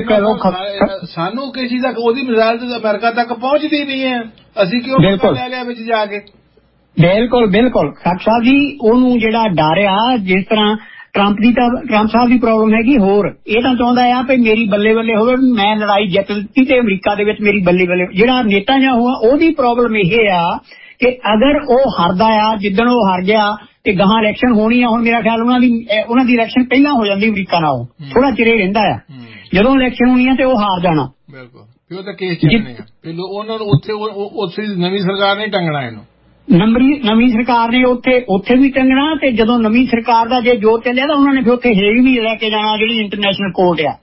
ਬਿਲਕੁਲ, ਸਾਨੂੰ ਕਿਸੇ ਚੀਜ਼ ਤੱਕ ਉਹਦੀ ਮਿਜ਼ਾਈਲ ਤੇ ਅਮਰੀਕਾ ਤੱਕ ਪਹੁੰਚਦੀ ਨਹੀਂ ਹੈ, ਅਸੀਂ ਕਿਉਂ ਲੈ ਲਿਆ ਵਿੱਚ ਜਾ ਕੇ। ਬਿਲਕੁਲ ਬਿਲਕੁਲ ਖਾਕ ਸਾਹਿਬ ਜੀ, ਉਹਨੂੰ ਜਿਹੜਾ ਡਰ ਆ, ਜਿਸ ਤਰ੍ਹਾਂ ਟਰੰਪ ਦੀ ਤਾਂ ਟਰੰਪ ਸਾਹਿਬ ਦੀ ਪ੍ਰੋਬਲਮ ਹੈਗੀ ਹੋਰ, ਇਹ ਤਾਂ ਚਾਹੁੰਦਾ ਆ ਵੀ ਮੇਰੀ ਬੱਲੇ ਬੱਲੇ ਹੋਵੇ, ਮੈਂ ਲੜਾਈ ਜਿੱਤ ਦਿੱਤੀ ਤੇ ਅਮਰੀਕਾ ਦੇ ਵਿੱਚ ਮੇਰੀ ਬੱਲੇ ਬੱਲੇ। ਜਿਹੜਾ ਨੇਤਾਨਯਾਹੂ ਆ ਉਹਦੀ ਪ੍ਰੋਬਲਮ ਇਹ ਆ ਕਿ ਅਗਰ ਉਹ ਹਾਰਦਾ ਆ, ਜਿੱਦਣ ਉਹ ਹਾਰ ਗਿਆ ਤੇ ਗਾਹਾਂ ਇਲੈਕਸ਼ਨ ਹੋਣੀ ਆ, ਹੁਣ ਮੇਰਾ ਖਿਆਲ ਉਹਨਾਂ ਦੀ ਉਹਨਾਂ ਦੀ ਇਲੈਕਸ਼ਨ ਪਹਿਲਾਂ ਹੋ ਜਾਂਦੀ ਅਮਰੀਕਾ ਨਾਲੋਂ, ਥੋੜਾ ਚਿਰ ਰਹਿੰਦਾ ਆ, ਜਦੋਂ ਇਲੈਕਸ਼ਨ ਹੋਣੀ ਆ ਤੇ ਉਹ ਹਾਰ ਜਾਣਾ। ਬਿਲਕੁਲ, ਫਿਰ ਉਹ ਤਾਂ ਕੇਸ ਚੱਲਣੇ ਆ, ਫਿਰ ਉਹਨਾਂ ਨੂੰ ਉੱਥੇ ਉੱਥੇ ਨਵੀਂ ਸਰਕਾਰ ਨੇ ਟੰਗਣਾ ਇਹਨੂੰ, ਨਵੀਂ ਨਵੀਂ ਸਰਕਾਰ ਨੇ ਉੱਥੇ ਉੱਥੇ ਵੀ ਟੰਗਣਾ। ਤੇ ਜਦੋਂ ਨਵੀਂ ਸਰਕਾਰ ਦਾ ਜੇ ਜੋਰ ਚੱਲਿਆ ਤਾਂ ਉਹਨਾਂ ਨੇ ਫਿਰ ਉੱਥੇ ਹੇਗ ਵੀ ਲੈ ਕੇ ਜਾਣਾ, ਜਿਹੜੀ ਇੰਟਰਨੈਸ਼ਨਲ ਕੋਰਟ ਆ,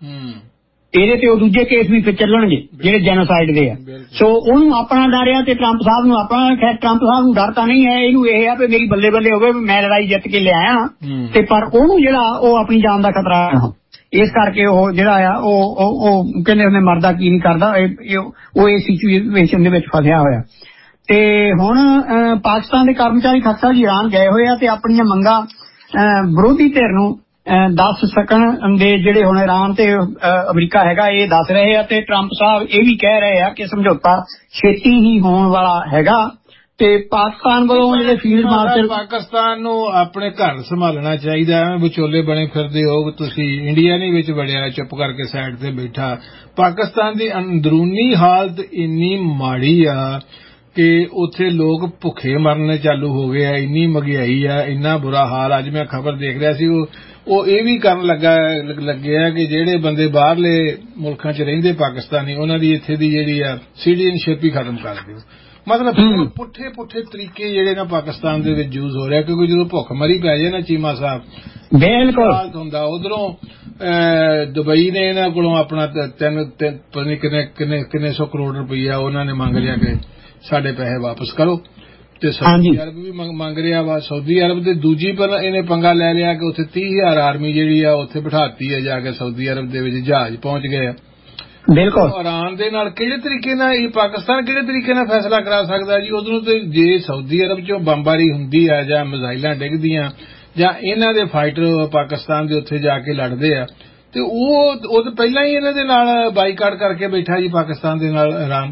ਇਹਦੇ ਤੇ ਉਹ ਦੂਜੇ ਕੇਸ ਵੀ ਫਿਰ ਚੱਲਣਗੇ ਜਿਹੜੇ ਜੈਨੋਸਾਈਡ ਦੇ ਆ। ਸੋ ਉਹਨੂੰ ਆਪਣਾ ਡਰ ਆ ਤੇ ਟਰੰਪ ਸਾਹਿਬ ਨੂੰ ਆਪਣਾ। ਖੈਰ ਟਰੰਪ ਸਾਹਿਬ ਨੂੰ ਡਰ ਤਾਂ ਨਹੀਂ ਹੈ, ਇਹਨੂੰ ਇਹ ਆ ਵੀ ਮੇਰੀ ਬੱਲੇ ਬੱਲੇ ਹੋਵੇ, ਮੈਂ ਲੜਾਈ ਜਿੱਤ ਕੇ ਲਿਆਇਆ ਤੇ ਪਰ ਉਹਨੂੰ ਜਿਹੜਾ ਉਹ ਆਪਣੀ ਜਾਨ ਦਾ ਖਤਰਾ ਆ, ਇਸ ਕਰਕੇ ਉਹ ਜਿਹੜਾ ਆ ਉਹ ਉਹ ਕਹਿੰਦੇ ਉਹਨੇ ਮਰਦਾ ਕੀ ਨਹੀਂ ਕਰਦਾ, ਉਹ ਇਸ ਸਿਚੁਏਸ਼ਨ ਦੇ ਵਿੱਚ ਫਸਿਆ ਹੋਇਆ। ਤੇ ਹੁਣ ਪਾਕਿਸਤਾਨ ਦੇ ਕਰਮਚਾਰੀ ਖਾਕਾ ਜੀ ਇਰਾਨ ਗਏ ਹੋਏ ਆ ਤੇ ਆਪਣੀਆਂ ਮੰਗਾਂ ਵਿਰੋਧੀ ਧਿਰ ਨੂੰ ਦੱਸ ਸਕਣ ਦੇ, ਜਿਹੜੇ ਹੁਣ ਇਰਾਨ ਤੇ ਅਮਰੀਕਾ ਹੈਗਾ ਇਹ ਦੱਸ ਰਹੇ ਆ। ਤੇ ਟਰੰਪ ਸਾਹਿਬ ਇਹ ਵੀ ਕਹਿ ਰਹੇ ਆ ਕਿ ਸਮਝੌਤਾ ਛੇਤੀ ਹੀ ਹੋਣ ਵਾਲਾ ਹੈਗਾ। ਤੇ ਪਾਕਿਸਤਾਨ ਵੱਲੋਂ ਜਿਹੜੇ ਫੀਲਡ ਮਾਰਸ਼ਲ, ਪਾਕਿਸਤਾਨ ਨੂੰ ਆਪਣੇ ਘਰ ਸੰਭਾਲਣਾ ਚਾਹੀਦਾ, ਐਵੇਂ ਵਿਚੋਲੇ ਬਣੇ ਫਿਰਦੇ ਹੋ ਤੁਸੀਂ, ਇੰਡੀਆ ਨਹੀਂ ਵਿੱਚ ਵੜਿਆ ਚੁੱਪ ਕਰਕੇ ਸਾਈਡ ਤੇ ਬੈਠਾ। ਪਾਕਿਸਤਾਨ ਦੀ ਅੰਦਰੂਨੀ ਹਾਲਤ ਇੰਨੀ ਮਾੜੀ ਆ ਕਿ ਉੱਥੇ ਲੋਕ ਭੁੱਖੇ ਮਰਨੇ ਚਾਲੂ ਹੋ ਗਏ ਆ, ਇੰਨੀ ਮਹਿੰਗਾਈ ਆ, ਇੰਨਾ ਬੁਰਾ ਹਾਲ। ਅੱਜ ਮੈਂ ਖਬਰ ਦੇਖ ਰਿਹਾ ਸੀ, ਉਹ ਉਹ ਇਹ ਵੀ ਕਰਨ ਲੱਗਾ ਲੱਗੇ ਆ ਕਿ ਜਿਹੜੇ ਬੰਦੇ ਬਾਹਰਲੇ ਮੁਲਕਾਂ 'ਚ ਰਹਿੰਦੇ ਪਾਕਿਸਤਾਨੀ, ਉਹਨਾਂ ਦੀ ਇੱਥੇ ਦੀ ਜਿਹੜੀ ਆ ਸਿਟੀਜ਼ਨਸ਼ਿਪ ਹੀ ਖਤਮ ਕਰ ਦਿਓ। ਮਤਲਬ ਪੁੱਠੇ ਪੁੱਠੇ ਤਰੀਕੇ ਜਿਹੜੇ ਨਾ ਪਾਕਿਸਤਾਨ ਦੇ ਵਿੱਚ ਯੂਜ਼ ਹੋ ਰਿਹਾ, ਕਿਉਂਕਿ ਜਦੋਂ ਭੁੱਖ ਮਰੀ ਪੈ ਜਾਏ ਨਾ ਚੀਮਾ ਸਾਹਿਬ, ਬਿਲਕੁਲ ਹੁੰਦਾ। ਉਧਰੋਂ ਦੁਬਈ ਨੇ ਇਹਨਾਂ ਕੋਲੋਂ ਆਪਣਾ ਤਿੰਨ ਤਿੰਨ ਕਿੰਨੇ ਕਿੰਨੇ ਕਿੰਨੇ ਸੌ ਕਰੋੜ ਰੁਪਈਆ ਉਹਨਾਂ ਨੇ ਮੰਗ ਲਿਆ ਕਿ ਸਾਡੇ ਪੈਸੇ ਵਾਪਸ ਕਰੋ, ਤੇ ਸਾਊਦੀ ਅਰਬ ਵੀ ਮੰਗ ਰਿਹਾ ਵਾ। ਸਾਊਦੀ ਅਰਬ ਦੇ ਦੂਜੀ ਪਰ ਇਹਨੇ ਪੰਗਾ ਲੈ ਲਿਆ ਕਿ ਉੱਥੇ ਤੀਹ ਹਜ਼ਾਰ ਆਰਮੀ ਜਿਹੜੀ ਆ ਉੱਥੇ ਬਿਠਾਤੀ ਆ ਜਾ ਕੇ ਸਾਊਦੀ ਅਰਬ ਦੇ ਵਿੱਚ, ਜਹਾਜ਼ ਪਹੁੰਚ ਗਏ ਆ। ਬਿਲਕੁਲ ਇਰਾਨ ਦੇ ਨਾਲ ਕਿਹੜੇ ਤਰੀਕੇ ਨਾਲ ਇਹ ਪਾਕਿਸਤਾਨ ਕਿਹੜੇ ਤਰੀਕੇ ਨਾਲ ਫੈਸਲਾ ਕਰਾ ਸਕਦਾ ਜੀ? ਉਧਰੋਂ ਤੇ ਜੇ ਸਾਊਦੀ ਅਰਬ ਚੋਂ ਬੰਬਾਰੀ ਹੁੰਦੀ ਆ ਜਾਂ ਮਿਜ਼ਾਈਲਾਂ ਡਿੱਗਦੀਆਂ ਜਾਂ ਇਹਨਾਂ ਦੇ ਫਾਈਟਰ ਪਾਕਿਸਤਾਨ ਦੇ ਉੱਥੇ ਜਾ ਕੇ ਲੜਦੇ ਆ, ਤੇ ਉਹ ਉਹ ਤਾਂ ਪਹਿਲਾਂ ਹੀ ਇਹਨਾਂ ਦੇ ਨਾਲ ਬਾਈਕਾਟ ਕਰਕੇ ਬੈਠਾ ਜੀ ਪਾਕਿਸਤਾਨ ਦੇ ਨਾਲ ਇਰਾਨ।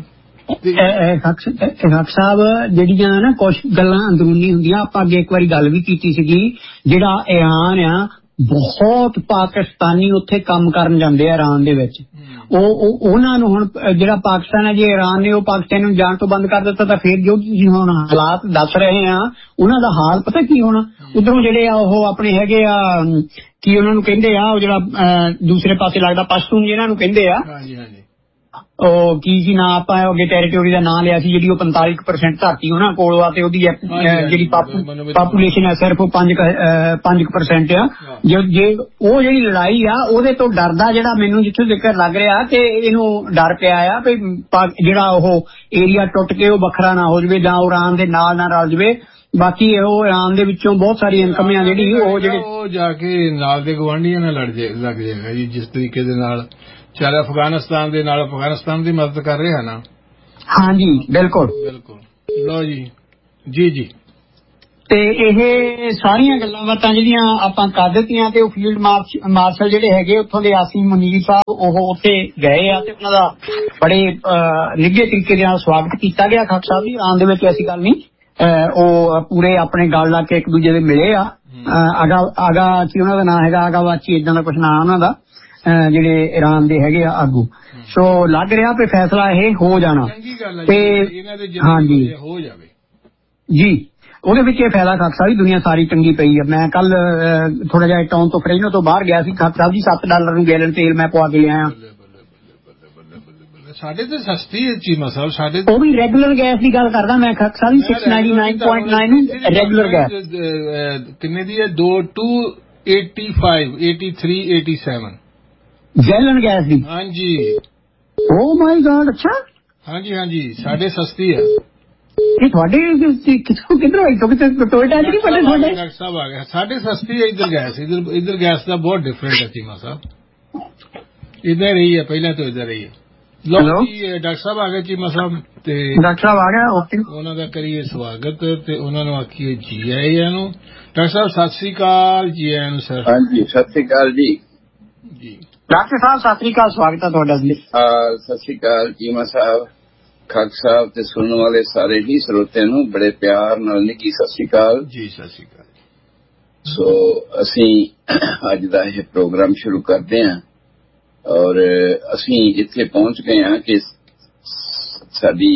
ਖਾਕ ਸਾਹਿਬ ਜਿਹੜੀਆਂ ਨਾ ਕੁਝ ਗੱਲਾਂ ਅੰਦਰੂਨੀ ਹੁੰਦੀਆਂ, ਆਪਾਂ ਅੱਗੇ ਇੱਕ ਵਾਰੀ ਗੱਲ ਵੀ ਕੀਤੀ ਸੀਗੀ, ਜਿਹੜਾ ਇਰਾਨ ਆ ਬਹੁਤ ਪਾਕਿਸਤਾਨੀ ਉੱਥੇ ਕੰਮ ਕਰਨ ਜਾਂਦੇ ਆ ਇਰਾਨ ਦੇ ਵਿੱਚ। ਉਹ ਉਹਨਾਂ ਨੂੰ ਹੁਣ ਜਿਹੜਾ ਪਾਕਿਸਤਾਨ ਹੈ, ਜੇ ਇਰਾਨ ਨੇ ਉਹ ਪਾਕਿਸਤਾਨ ਨੂੰ ਜਾਣ ਤੋਂ ਬੰਦ ਕਰ ਦਿੱਤਾ ਤਾਂ ਫਿਰ ਜੋ ਤੁਸੀਂ ਹੁਣ ਹਾਲਾਤ ਦੱਸ ਰਹੇ ਆ ਉਹਨਾਂ ਦਾ ਹਾਲ ਪਤਾ ਕੀ ਹੋਣਾ। ਉਧਰੋਂ ਜਿਹੜੇ ਆ ਉਹ ਆਪਣੇ ਹੈਗੇ ਆ ਕੀ ਉਹਨਾਂ ਨੂੰ ਕਹਿੰਦੇ ਆ, ਉਹ ਜਿਹੜਾ ਦੂਸਰੇ ਪਾਸੇ ਲੱਗਦਾ ਪਸ਼ਤੂਨ ਜਿਹਨਾਂ ਨੂੰ ਕਹਿੰਦੇ ਆ, ਉਹ ਕੀ ਸੀ ਨਾ, ਆਪਾਂ ਅੱਗੇ ਟੈਰੀਟੋਰੀ ਦਾ ਨਾਂ ਲਿਆ ਸੀ, ਜਿਹੜੀ ਉਹ ਪੰਤਾਲੀ ਪਰਸੈਂਟ ਧਰਤੀ ਉਹਨਾਂ ਕੋਲ ਆ ਤੇ ਉਹਦੀ ਜਿਹੜੀ ਪਾਪੂਲੇਸ਼ਨ ਹੈ ਸਿਰਫ ਉਹ ਪੰਜ ਪੰਜ ਪਰਸੈਂਟ ਆ। ਜੇ ਉਹ ਜਿਹੜੀ ਲੜਾਈ ਆ ਉਹਦੇ ਤੋਂ ਡਰਦਾ, ਜਿਹੜਾ ਮੈਨੂੰ ਜਿੱਥੋਂ ਜ਼ਿਕਰ ਲੱਗ ਰਿਹਾ ਕਿ ਇਹਨੂੰ ਡਰ ਪਿਆ ਆ ਵੀ ਜਿਹੜਾ ਉਹ ਏਰੀਆ ਟੁੱਟ ਕੇ ਉਹ ਵੱਖਰਾ ਨਾ ਹੋ ਜਾਵੇ ਜਾਂ ਉਹ ਇਰਾਨ ਦੇ ਨਾਲ ਨਾ ਰਲ ਜਾਵੇ। ਬਾਕੀ ਉਹ ਇਰਾਨ ਦੇ ਵਿੱਚੋਂ ਬਹੁਤ ਸਾਰੀ ਇਨਕਮ ਆ ਜਿਹੜੀ ਉਹ ਜਿਹੜੇ ਉਹ ਜਾ ਕੇ ਨਾਲ ਦੇ ਗਵਾਂਢੀਆਂ ਨਾਲ ਲੜ ਜੇ ਲੱਗ ਜਾਏਗਾ ਜੀ, ਜਿਸ ਤਰੀਕੇ ਦੇ ਨਾਲ ਚਾਹੇ ਅਫਗਾਨਿਸਤਾਨ ਦੇ ਨਾਲ ਅਫਗਾਨਿਸਤਾਨ ਦੀ ਮਦਦ ਕਰ ਰਿਹਾ ਨਾ। ਹਾਂਜੀ ਬਿਲਕੁਲ ਬਿਲਕੁਲ। ਲਓ ਜੀ ਜੀ ਜੀ ਤੇ ਇਹ ਸਾਰੀਆਂ ਗੱਲਾਂ ਬਾਤਾਂ ਜਿਹੜੀਆਂ ਆਪਾਂ ਕਰ ਦਿੱਤੀਆਂ ਤੇ ਉਹ ਫੀਲਡ ਮਾਰਸ਼ਲ ਜਿਹੜੇ ਹੈਗੇ ਉੱਥੋਂ ਦੇ ਆਸਿਮ ਮੁਨੀਰ ਸਾਹਿਬ ਉਹ ਉੱਥੇ ਗਏ ਆ ਤੇ ਉਹਨਾਂ ਦਾ ਬੜੇ ਨਿੱਘੇ ਤਰੀਕੇ ਨਾਲ ਸਵਾਗਤ ਕੀਤਾ ਗਿਆ। ਖਾਕ ਸਾਹਿਬ ਦੀ ਆਉਣ ਦੇ ਵਿੱਚ ਐਸੀ ਗੱਲ ਨਹੀਂ, ਉਹ ਪੂਰੇ ਆਪਣੇ ਗੱਲ ਲਾ ਕੇ ਇੱਕ ਦੂਜੇ ਦੇ ਮਿਲੇ ਆ। ਆਗਾ ਆਗਾ ਕੀ ਉਹਨਾਂ ਦਾ ਨਾਂ ਹੈਗਾ, ਆਗਾ ਵਾਚੀ ਏਦਾਂ ਦਾ ਕੁਛ ਨਾਂ ਉਹਨਾਂ ਦਾ, ਜਿਹੜੇ ਈਰਾਨ ਦੇ ਹੈਗੇ ਆ ਆਗੂ। ਸੋ ਲੱਗ ਰਿਹਾ ਵੀ ਫੈਸਲਾ ਇਹ ਹੋ ਜਾਣਾ ਤੇ ਹਾਂਜੀ ਹੋ ਜਾਵੇ ਜੀ। ਉਹਦੇ ਵਿੱਚ ਇਹ ਫਾਇਦਾ ਖਾਕ ਸਾਹਿਬ ਦੁਨੀਆ ਸਾਰੀ ਚੰਗੀ ਪਈ ਆ। ਮੈਂ ਕੱਲ ਥੋੜਾ ਜਿਹਾ ਟਾਊਨ ਤੋਂ ਫਰੇਨੋ ਤੋਂ ਬਾਹਰ ਗਿਆ ਸੀ ਖਾਕ ਸਾਹਿਬ ਜੀ, ਸੱਤ ਡਾਲਰ ਨੂੰ ਗੈਲਨ ਤੇਲ ਮੈਂ ਪਵਾ ਕੇ ਲਿਆਇਆ। ਸਾਡੇ ਤੇ ਸਸਤੀ ਹੈ ਚੀਮਾ ਸਾਹਿਬ, ਸਾਡੇ ਉਹ ਵੀ ਰੈਗੂਲਰ ਗੈਸ ਦੀ ਗੱਲ ਕਰਦਾ ਮੈਂ ਖਾਕ ਸਾਹਿਬ, ਛੇ ਸੌ ਨਿਨਆਨਵੇ ਪੁਆਇੰਟ ਨੌਂ ਰੈਗੂਲਰ ਗੈਸ ਕਿੰਨੇ ਦੀ ਹੈ? ਦੋ to eighty five eighty three eighty seven gallon gas ਦੀ। ਹਾਂਜੀ ਓ ਮਾਈ ਗॉड, ਅੱਛਾ ਹਾਂਜੀ ਹਾਂਜੀ ਸਾਡੇ ਸਸਤੀ ਹੈ। ਇਹ ਤੁਹਾਡੇ ਕਿੱਥੋਂ ਕਿੱਧਰੋਂ ਆਈ? ਕਿਤੇ ਟੋਇਟਾ ਚ ਨਹੀਂ ਪੜੇ ਤੁਹਾਡੇ? ਡਾਕਟਰ ਸਾਹਿਬ ਆ ਗਿਆ, ਸਾਡੇ ਸਸਤੀ ਹੈ ਇੱਧਰ ਗੈਸ, ਇੱਧਰ ਇੱਧਰ ਗੈਸ ਦਾ ਬਹੁਤ ਡਿਫਰੈਂਟ ਹੈ ਚੀਮਾ ਸਾਹਿਬ। ਇੱਧਰ ਰਹੀ ਹੈ ਪਹਿਲਾਂ ਤੋਂ, ਇੱਧਰ ਰਹੀ ਹੈ। ਲੋ ਜੀ ਡਾਕਟਰ ਸਾਹਿਬ ਆ ਗਏ ਚੀਮਾ ਸਾਹਿਬ ਤੇ ਡਾਕਟਰ ਸਾਹਿਬ ਆ ਗਿਆ, ਓਕੇ। ਉਹਨਾਂ ਦਾ ਕਰੀਏ ਸਵਾਗਤ ਤੇ ਉਹਨਾਂ ਨੂੰ ਆਖੀਏ ਜੀ ਆਇਆਂ ਨੂੰ। ਡਾਕਟਰ ਸਾਹਿਬ ਸਤਿ ਸ੍ਰੀ ਅਕਾਲ, ਜੀ ਆਇਆਂ ਨੂੰ ਸਰ। ਹਾਂਜੀ ਸਤਿ ਸ੍ਰੀ ਅਕਾਲ ਜੀ। ਜੀ ਡਾਕਟਰ ਸਾਹਿਬ ਸਤਿ ਸ੍ਰੀ ਅਕਾਲ, ਸਵਾਗਤ ਹੈ ਤੁਹਾਡਾ ਜੀ। ਸਤਿ ਸ੍ਰੀ ਅਕਾਲ ਚੀਮਾ ਸਾਹਿਬ, ਖਾਕ ਸਾਹਿਬ ਤੇ ਸੁਣਨ ਵਾਲੇ ਸਾਰੇ ਹੀ ਸਰੋਤਿਆਂ ਨੂੰ ਬੜੇ ਪਿਆਰ ਨਾਲ ਨਿੱਘੀ ਸਤਿ ਸ੍ਰੀ ਅਕਾਲ ਜੀ। ਸਤਿ ਸ੍ਰੀ ਅਕਾਲ। ਸੋ ਅਸੀਂ ਅੱਜ ਦਾ ਇਹ ਪ੍ਰੋਗਰਾਮ ਸ਼ੁਰੂ ਕਰਦੇ ਹਾਂ ਔਰ ਅਸੀਂ ਇੱਥੇ ਪਹੁੰਚ ਗਏ ਹਾਂ ਕਿ ਸਾਡੀ